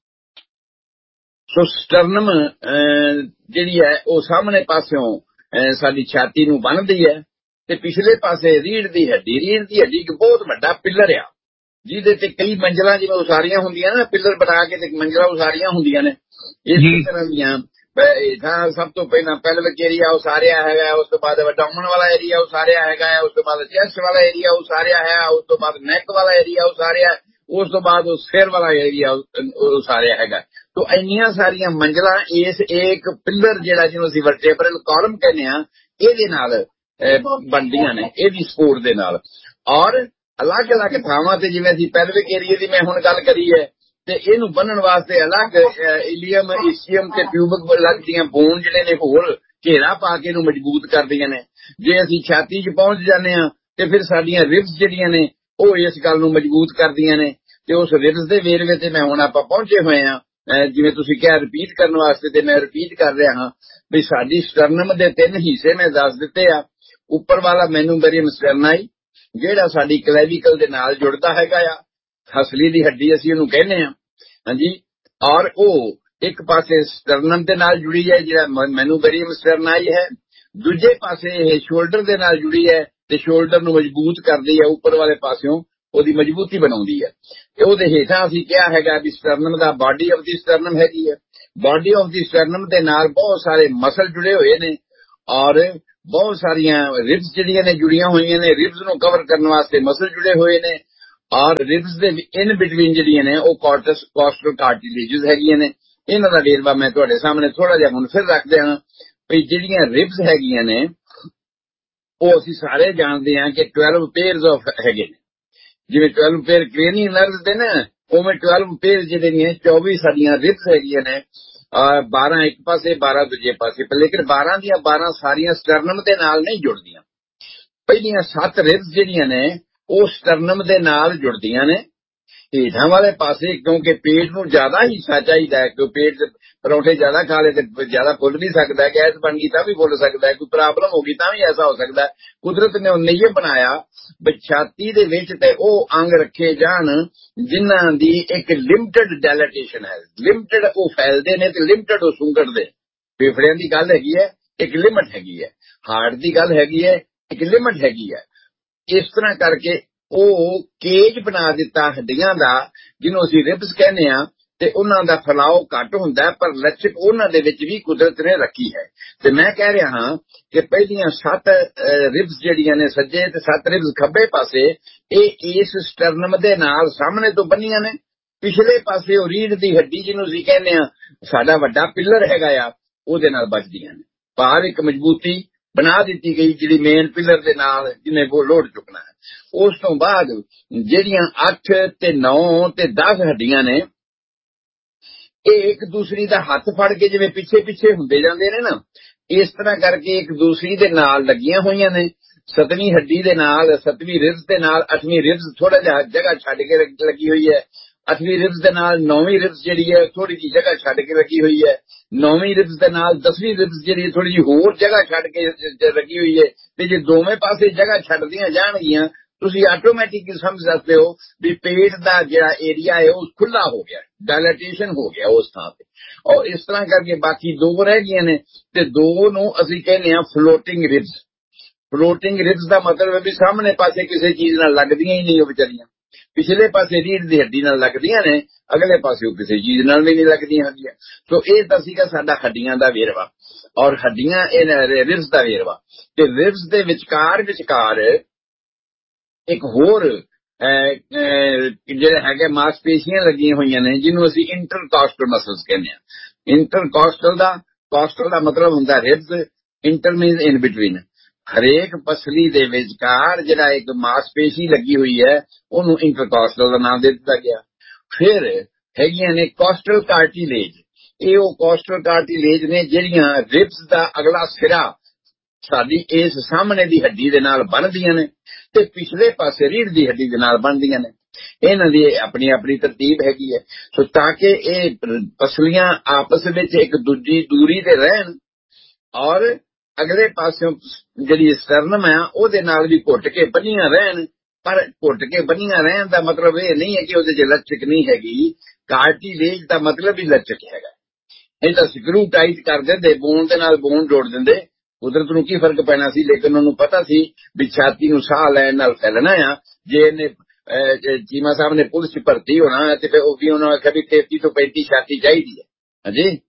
ਸੋ ਸਟਰਨਮ ਜਿਹੜੀ ਹੈ ਉਹ ਸਾਹਮਣੇ ਪਾਸਿਓਂ ਸਾਡੀ ਛਾਤੀ ਨੂੰ ਬੰਨ੍ਹਦੀ ਹੈ ਤੇ ਪਿਛਲੇ ਪਾਸੇ ਰੀੜ੍ਹ ਦੀ ਹੱਡੀ, ਰੀੜ੍ਹ ਦੀ ਹੱਡੀ ਇੱਕ ਬਹੁਤ ਵੱਡਾ ਪਿੱਲਰ ਆ ਜਿਹਦੇ ਤੇ ਕਈ ਮੰਜ਼ਲਾਂ ਜਿਵੇਂ ਉਸਾਰੀਆਂ ਹੁੰਦੀਆਂ ਨਾ, ਪਿੱਲਰ ਬਣਾ ਕੇ ਤੇ ਮੰਜ਼ਲਾਂ ਉਸਾਰੀਆਂ ਹੁੰਦੀਆਂ ਨੇ। ਇਸੇ ਤਰ੍ਹਾਂ ਦੀਆਂ ਸਭ ਤੋਂ ਪਹਿਲਾਂ ਪੈਲਵਿਕ ਏਰੀਆ ਉਸਾਰਿਆ ਹੈਗਾ, ਉਸ ਤੋਂ ਬਾਅਦ ਅਬਡੋਮਨ ਵਾਲਾ ਏਰੀਆ ਉਸਾਰਿਆ ਹੈਗਾ, ਉਸ ਤੋਂ ਬਾਅਦ ਚੈਸਟ ਵਾਲਾ ਏਰੀਆ ਉਸਾਰਿਆ ਹੈ, ਉਸ ਤੋਂ ਬਾਅਦ ਨੈਕ ਵਾਲਾ ਏਰੀਆ ਉਸਾਰਿਆ, ਉਸ ਤੋਂ ਬਾਅਦ ਉਹ ਸਿਰ ਵਾਲਾ ਏਰੀਆ ਉਸਾਰਿਆ ਹੈਗਾ। ਤੋ ਇੰਨੀਆਂ ਸਾਰੀਆਂ ਮੰਜ਼ਲਾਂ ਇਸ ਇੱਕ ਪਿੱਲਰ ਜਿਹੜਾ ਜਿਹਨੂੰ ਅਸੀਂ ਵਰਟੇਬਰਲ ਕਾਲਮ ਕਹਿੰਦੇ ਹਾਂ ਇਹਦੇ ਨਾਲ ਬਣਦੀਆਂ ਨੇ, ਇਹਦੀ ਸਪੋਰਟ ਦੇ ਨਾਲ। ਔਰ ਅਲੱਗ ਅਲੱਗ ਥਾਵਾਂ ਤੇ ਜਿਵੇਂ ਅਸੀਂ ਪੈਲਵਿਕ ਏਰੀਆ ਦੀ ਮੈਂ ਹੁਣ ਗੱਲ ਕਰੀ ਹੈ ਤੇ ਇਹਨੂੰ ਬੰਨਣ ਵਾਸਤੇ ਅਲੱਗ ਇਲੀਅਮ, ਇਸੀਅਮ ਤੇ ਟਿਊਬਕ ਅਲੱਗ ਦੀਆਂ ਬੋਨ ਜਿਹੜੇ ਨੇ ਹੋਰ ਘੇਰਾ ਪਾ ਕੇ ਇਹਨੂੰ ਮਜ਼ਬੂਤ ਕਰਦੀਆਂ ਨੇ। ਜੇ ਅਸੀਂ ਛਾਤੀ 'ਚ ਪਹੁੰਚ ਜਾਂਦੇ ਹਾਂ ਤੇ ਫਿਰ ਸਾਡੀਆਂ ਰਿਬਸ ਜਿਹੜੀਆਂ ਨੇ ਉਹ ਇਸ ਗੱਲ ਨੂੰ ਮਜ਼ਬੂਤ ਕਰਦੀਆਂ ਨੇ ਤੇ ਉਸ ਰਿਬਸ ਦੇ ਵੇਰਵੇ ਤੇ ਮੈਂ ਹੁਣ ਆਪਾਂ ਪਹੁੰਚੇ ਹੋਏ ਹਾਂ। ਜਿਵੇਂ ਤੁਸੀਂ ਕਿਹਾ ਰਿਪੀਟ ਕਰਨ ਵਾਸਤੇ ਤੇ ਮੈਂ ਰਿਪੀਟ ਕਰ ਰਿਹਾ ਹਾਂ ਵੀ ਸਾਡੀ ਸਟਰਨਮ ਦੇ ਤਿੰਨ ਹਿੱਸੇ ਮੈਂ ਦੱਸ ਦਿੱਤੇ ਆ। ਉੱਪਰ ਵਾਲਾ ਮੈਨੂਬੇਰੀਅਮ ਸਟਰਨਾਈ ਜਿਹੜਾ ਸਾਡੀ ਕਲੈਵੀਕਲ ਦੇ ਨਾਲ ਜੁੜਦਾ ਹੈਗਾ ਆ, ਹਸਲੀ ਦੀ ਹੱਡੀ ਅਸੀਂ ਉਹਨੂੰ ਕਹਿੰਦੇ ਹਾਂ ਹਾਂਜੀ। ਔਰ ਉਹ ਇੱਕ ਪਾਸੇ ਸਟਰਨਮ ਦੇ ਨਾਲ ਜੁੜੀ ਹੈ ਜਿਹੜਾ ਮੈਨੂਬੇਰੀਅਮ ਸਟਰਨਾਈ ਹੈ, ਦੂਜੇ ਪਾਸੇ ਇਹ ਸ਼ੋਲਡਰ ਦੇ ਨਾਲ ਜੁੜੀ ਹੈ ਤੇ ਸ਼ੋਲਡਰ ਨੂੰ ਮਜ਼ਬੂਤ ਕਰਦੀ ਹੈ, ਉੱਪਰ ਵਾਲੇ ਪਾਸਿਓਂ ਉਹਦੀ ਮਜ਼ਬੂਤੀ ਬਣਾਉਂਦੀ ਹੈ। ਤੇ ਉਹਦੇ ਹੇਠਾਂ ਅਸੀਂ ਕਿਹਾ ਹੈਗਾ ਵੀ ਸਟਰਨਮ ਦਾ ਬਾਡੀ ਆਫ ਦੀ ਸਟਰਨਮ ਹੈਗੀ ਹੈ, ਬਾਡੀ ਆਫ ਦੀ ਸਟਰਨਮ ਦੇ ਨਾਲ ਬਹੁਤ ਸਾਰੇ ਮਸਲ ਜੁੜੇ ਹੋਏ ਨੇ ਔਰ ਬਹੁਤ ਸਾਰੀਆਂ ਰਿਬਸ ਜਿਹੜੀਆਂ ਨੇ ਜੁੜੀਆਂ ਹੋਈਆਂ ਨੇ। ਰਿਬਸ ਨੂੰ ਕਵਰ ਕਰਨ ਵਾਸਤੇ ਮਸਲ ਜੁੜੇ ਹੋਏ ਨੇ ਔਰ ਰਿਬਸ ਦੇ ਇਨ ਬਿਟਵੀਨ ਜਿਹੜੀਆਂ ਨੇ ਉਹ ਕਾਰਟਸ ਕੋਸਟਲ ਕਾਰਟਿਲੇਜਸ ਹੈਗੀਆਂ ਨੇ। ਇਹਨਾਂ ਦਾ ਵੇਰਵਾ ਮੈਂ ਤੁਹਾਡੇ ਸਾਹਮਣੇ ਥੋੜਾ ਜਿਹਾ ਹੁਣ ਫਿਰ ਰੱਖਦੇ ਹਾਂ ਵੀ ਜਿਹੜੀਆਂ ਰਿਬਸ ਹੈਗੀਆਂ ਨੇ ਉਹ ਅਸੀਂ ਸਾਰੇ ਜਾਣਦੇ ਹਾਂ ਕਿ ਬਾਰਾਂ ਪੇਅਰਸ ਆਫ ਹੈਗੇ ਨੇ। ਜਿਵੇਂ ਬਾਰਾਂ ਪੇਅਰ ਕ੍ਰੇਨੀਅਲ ਨਰਵਸ ਦੇ ਨਾ ਉਵੇਂ ਬਾਰਾਂ ਪੇਅਰ ਜਿਹੜੇ ਨੇ ਚੌਵੀ ਸਾਡੀਆਂ ਰਿਬਸ ਹੈਗੀਆਂ ਨੇ। ਬਾਰਾਂ ਇੱਕ ਪਾਸੇ ਬਾਰਾਂ ਦੂਜੇ ਪਾਸੇ, ਪਰ ਲੇਕਿਨ ਬਾਰਾਂ ਦੀਆਂ ਬਾਰਾਂ ਸਾਰੀਆਂ ਸਟਰਨਮ ਦੇ ਨਾਲ ਨਹੀਂ ਜੁੜਦੀਆਂ। ਪਹਿਲੀਆਂ ਸੱਤ ਰਿਬਸ ਜਿਹੜੀਆਂ ਨੇ ਉਹ ਸਟਰਨਮ ਦੇ ਨਾਲ ਜੁੜਦੀਆਂ ਨੇ ਹੇਠਾਂ ਵਾਲੇ ਪਾਸੇ, ਕਿਉਂਕਿ ਪੇਟ ਨੂੰ ਜ਼ਿਆਦਾ ਹਿੱਸਾ ਚਾਹੀਦਾ ਹੈ। ਕਿਉਂ ਪੇਟ ਪਰੌਂਠੇ ਜ਼ਿਆਦਾ ਖਾ ਲਏ ਤੇ ਜ਼ਿਆਦਾ ਫੁੱਲ ਵੀ ਸਕਦਾ ਹੈ, ਗੈਸ ਬਣ ਗਈ ਤਾਂ ਵੀ ਫੁੱਲ ਸਕਦਾ ਹੈ, ਕੋਈ ਪ੍ਰੋਬਲਮ ਹੋ ਗਈ ਤਾਂ ਵੀ ਐਸਾ ਹੋ ਸਕਦਾ ਹੈ। ਕੁਦਰਤ ਨੇ ਉਹ ਨਿਯਮ ਬਣਾਇਆ ਵੀ ਛਾਤੀ ਦੇ ਵਿੱਚ ਤੇ ਉਹ ਅੰਗ ਰੱਖੇ ਜਾਣ ਜਿਨ੍ਹਾਂ ਦੀ ਇੱਕ ਲਿਮਟਿਡ ਡਾਇਲੇਟੇਸ਼ਨ ਹੈ। ਲਿਮਟਿਡ ਉਹ ਫੈਲਦੇ ਨੇ ਤੇ ਲਿਮਟਿਡ ਉਹ ਸੁੰਗੜਦੇ। ਫੇਫੜਿਆਂ ਦੀ ਗੱਲ ਹੈਗੀ ਹੈ, ਇੱਕ ਲਿਮਟ ਹੈਗੀ ਹੈ। ਹਾਰਟ ਦੀ ਗੱਲ ਹੈਗੀ ਹੈ, ਇੱਕ ਲਿਮਟ ਹੈਗੀ ਹੈ। ਇਸ ਤਰ੍ਹਾਂ ਕਰਕੇ ਉਹ ਕੇਜ ਬਣਾ ਦਿੱਤਾ ਹੱਡੀਆਂ ਦਾ ਜਿਹਨੂੰ ਅਸੀਂ ਰਿਬਸ ਕਹਿੰਦੇ ਆ, ਤੇ ਉਹਨਾਂ ਦਾ ਫੈਲਾਓ ਘੱਟ ਹੁੰਦਾ ਪਰ ਲਚਕ ਉਹਨਾਂ ਦੇ ਵਿੱਚ ਵੀ ਕੁਦਰਤ ਨੇ ਰੱਖੀ ਹੈ। ਤੇ ਮੈਂ ਕਹਿ ਰਿਹਾ ਹਾਂ ਕਿ ਪਹਿਲੀਆਂ ਸੱਤ ਰਿਬਸ ਜਿਹੜੀਆਂ ਨੇ ਸੱਜੇ ਤੇ ਸੱਤ ਰਿਬਸ ਖੱਬੇ ਪਾਸੇ ਇਹ ਇਸ ਸਟਰਨਮ ਦੇ ਨਾਲ ਸਾਹਮਣੇ ਤੋਂ ਬੰਨੀਆਂ ਨੇ। ਪਿਛਲੇ ਪਾਸੇ ਉਹ ਰੀੜ ਦੀ ਹੱਡੀ ਜਿਹਨੂੰ ਅਸੀਂ ਕਹਿੰਦੇ ਆ ਸਾਡਾ ਵੱਡਾ ਪਿੱਲਰ ਹੈਗਾ ਆ ਉਹਦੇ ਨਾਲ ਵੱਜਦੀਆਂ ਨੇ। ਬਾਹਰ ਇੱਕ ਮਜ਼ਬੂਤੀ ਬਣਾ ਦਿੱਤੀ ਗਈ ਜਿਹੜੀ ਮੇਨ ਪਿੱਲਰ ਦੇ ਨਾਲ ਜਿਹਨੇ ਲੋਡ ਚੁੱਕਣਾ ਹੈ। ਉਸ ਤੋਂ ਬਾਅਦ ਜਿਹੜੀਆਂ ਅੱਠ ਤੇ ਨੌ ਤੇ ਦਸ ਹੱਡੀਆਂ ਨੇ ਇਹ ਇੱਕ ਦੂਸਰੀ ਦਾ ਹੱਥ ਫੜ ਕੇ ਜਿਵੇਂ ਪਿੱਛੇ ਪਿੱਛੇ ਹੁੰਦੇ ਜਾਂਦੇ ਨੇ ਨਾ, ਇਸ ਤਰ੍ਹਾਂ ਕਰਕੇ ਇੱਕ ਦੂਸਰੀ ਦੇ ਨਾਲ ਲੱਗੀਆਂ ਹੋਈਆਂ ਨੇ। ਸੱਤਵੀਂ ਹੱਡੀ ਦੇ ਨਾਲ, ਸੱਤਵੀਂ ਰਿਬਸ ਦੇ ਨਾਲ ਅੱਠਵੀਂ ਰਿਬਸ ਥੋੜਾ ਜਿਹਾ ਜਗ੍ਹਾ ਛੱਡ ਕੇ ਲੱਗੀ ਹੋਈ ਹੈ। ਅੱਠਵੀਂ ਰਿਬਸ ਦੇ ਨਾਲ ਨੌਵੀਂ ਰਿਬਸ ਜਿਹੜੀ ਹੈ ਥੋੜੀ ਜਿਹੀ ਜਗ੍ਹਾ ਛੱਡ ਕੇ ਲੱਗੀ ਹੋਈ ਹੈ। ਨੌਵੀਂ ਰਿਬਸ ਦੇ ਨਾਲ ਦਸਵੀਂ ਰਿਬਸ ਜਿਹੜੀ ਥੋੜੀ ਜਿਹੀ ਹੋਰ ਜਗ੍ਹਾ ਛੱਡ ਕੇ ਲੱਗੀ ਹੋਈ ਹੈ। ਤੇ ਜੇ ਦੋਵੇਂ ਪਾਸੇ ਜਗ੍ਹਾ ਛੱਡਦੀਆਂ ਜਾਣਗੀਆਂ ਤੁਸੀਂ ਆਟੋਮੈਟਿਕ ਸਮਝ ਸਕਦੇ ਹੋ ਵੀ ਪੇਟ ਦਾ ਜਿਹੜਾ ਏਰੀਆ ਹੈ ਉਹ ਖੁੱਲਾ ਹੋ ਗਿਆ, ਡਾਇਲੇਟੇਸ਼ਨ ਹੋ ਗਿਆ ਉਸ ਥਾਂ ਤੇ। ਔਰ ਇਸ ਤਰ੍ਹਾਂ ਕਰਕੇ ਬਾਕੀ ਦੋ ਰਹਿ ਗਈਆਂ ਨੇ ਤੇ ਦੋ ਨੂੰ ਅਸੀਂ ਕਹਿੰਦੇ ਹਾਂ ਫਲੋਟਿੰਗ ਰਿਬਸ। ਫਲੋਟਿੰਗ ਰਿਬਸ ਦਾ ਮਤਲਬ ਹੈ ਵੀ ਸਾਹਮਣੇ ਪਾਸੇ ਕਿਸੇ ਚੀਜ਼ ਨਾਲ ਲੱਗਦੀਆਂ ਹੀ ਨਹੀਂ ਉਹ ਵਿਚਾਰੀਆਂ। ਪਿਛਲੇ ਪਾਸੇ ਰੀੜ ਦੀ ਹੱਡੀ ਨਾਲ ਲੱਗਦੀਆਂ ਨੇ, ਅਗਲੇ ਪਾਸੇ ਉਹ ਕਿਸੇ ਚੀਜ਼ ਨਾਲ ਵੀ ਨਹੀਂ ਲੱਗਦੀਆਂ ਹੁੰਦੀਆਂ। ਸੋ ਇਹ ਤਾਂ ਸੀਗਾ ਸਾਡਾ ਹੱਡੀਆਂ ਦਾ ਵੇਰਵਾ ਔਰ ਹੱਡੀਆਂ ਇਹ ਰਿਬਸ ਦਾ ਵੇਰਵਾ। ਤੇ ਰਿਬਸ ਦੇ ਵਿਚਕਾਰ ਵਿਚਕਾਰ ਇੱਕ ਹੋਰ ਜਿਹੜੇ ਹੈਗੇ ਮਾਸਪੇਸ਼ੀਆਂ ਲੱਗੀਆਂ ਹੋਈਆਂ ਨੇ ਜਿਹਨੂੰ ਅਸੀਂ ਇੰਟਰਕਾਸਟਲ ਮਸਲਸ ਕਹਿੰਦੇ ਹਾਂ। ਇੰਟਰਕਾਸਟਲ ਦਾ ਕਾਸਟਲ ਦਾ ਮਤਲਬ ਹੁੰਦਾ ਰਿਬਸ, ਇੰਟਰ ਮੀਨਸ ਇਨ ਬਿਟਵੀਨ। ਹਰੇਕ ਪਸਲੀ ਦੇ ਵਿਚਕਾਰ ਜਿਹੜਾ ਇੱਕ ਮਾਸਪੇਸ਼ੀ ਲੱਗੀ ਹੋਈ ਹੈ ਉਹਨੂੰ ਇੰਟਰਕਾਸਟਲ ਦਾ ਨਾਮ ਦੇ ਦਿੱਤਾ ਗਿਆ। ਫਿਰ ਹੈਗੀਆਂ ਨੇ ਕਾਸਟਲ ਕਾਰਟਿਲੇਜ। ਇਹ ਉਹ ਕਾਸਟਲ ਕਾਰਟਿਲੇਜ ਨੇ ਜਿਹੜੀਆਂ ਰਿਬਸ ਦਾ ਅਗਲਾ ਸਿਰਾ ਸਾਡੀ ਇਸ ਸਾਹਮਣੇ ਦੀ ਹੱਡੀ ਦੇ ਨਾਲ ਬਣਦੀਆਂ ਨੇ ਤੇ ਪਿਛਲੇ ਪਾਸੇ ਰੀੜ ਦੀ ਹੱਡੀ ਦੇ ਨਾਲ ਬਣਦੀਆਂ ਨੇ। ਇਹਨਾਂ ਦੀ ਆਪਣੀ ਆਪਣੀ ਤਰਤੀਬ ਹੈਗੀ ਹੈ। ਸੋ ਤਾਂ ਕਿ ਇਹ ਪਸਲੀਆਂ ਆਪਸ ਵਿੱਚ ਇੱਕ ਦੂਜੀ ਦੂਰੀ ਤੇ ਰਹਿਣ ਔਰ ਅਗਲੇ ਪਾਸਿਓਂ ਜਿਹੜੀ ਸਟਰਨਮ ਆ ਉਹਦੇ ਨਾਲ ਵੀ ਘੁੱਟ ਕੇ ਬੰਨੀਆਂ ਰਹਿਣ। ਪਰ ਘੁੱਟ ਕੇ ਬੰਨੀਆਂ ਰਹਿਣ ਦਾ ਮਤਲਬ ਇਹ ਨਹੀਂ ਹੈ ਕਿ ਉਹਦੇ 'ਚ ਲਚਕ ਨਹੀਂ ਹੈਗੀ। ਕਾਰਟਿਲੇਜ ਦਾ ਮਤਲਬ ਹੀ ਲਚਕ ਹੈਗਾ। ਇਹ ਤਾਂ ਸਕਰੂ ਟਾਈਟ ਕਰ ਦਿੰਦੇ, ਬੋਨ ਦੇ ਨਾਲ ਬੋਨ ਜੋੜ ਦਿੰਦੇ। ਕੁਦਰਤ ਨੂੰ ਕੀ ਫਰਕ ਪੈਣਾ ਸੀ, ਲੇਕਿਨ ਉਹਨੂੰ ਪਤਾ ਸੀ ਵੀ ਛਾਤੀ ਨੂੰ ਸਾਹ ਲੈਣ ਨਾਲ ਫੈਲਣਾ ਆ। ਜੇ ਇਹਨੇ ਚੀਮਾ ਸਾਹਿਬ ਨੇ ਪੁਲਿਸ 'ਚ ਭਰਤੀ ਹੋਣਾ ਤੇ ਫਿਰ ਉਹ ਵੀ ਉਹਨਾਂ ਆਖਿਆ ਵੀ ਤੇਤੀ ਤੋਂ ਪੈਂਤੀ ਛਾਤੀ ਚਾਹੀਦੀ ਹੈ। ਹਾਂਜੀ,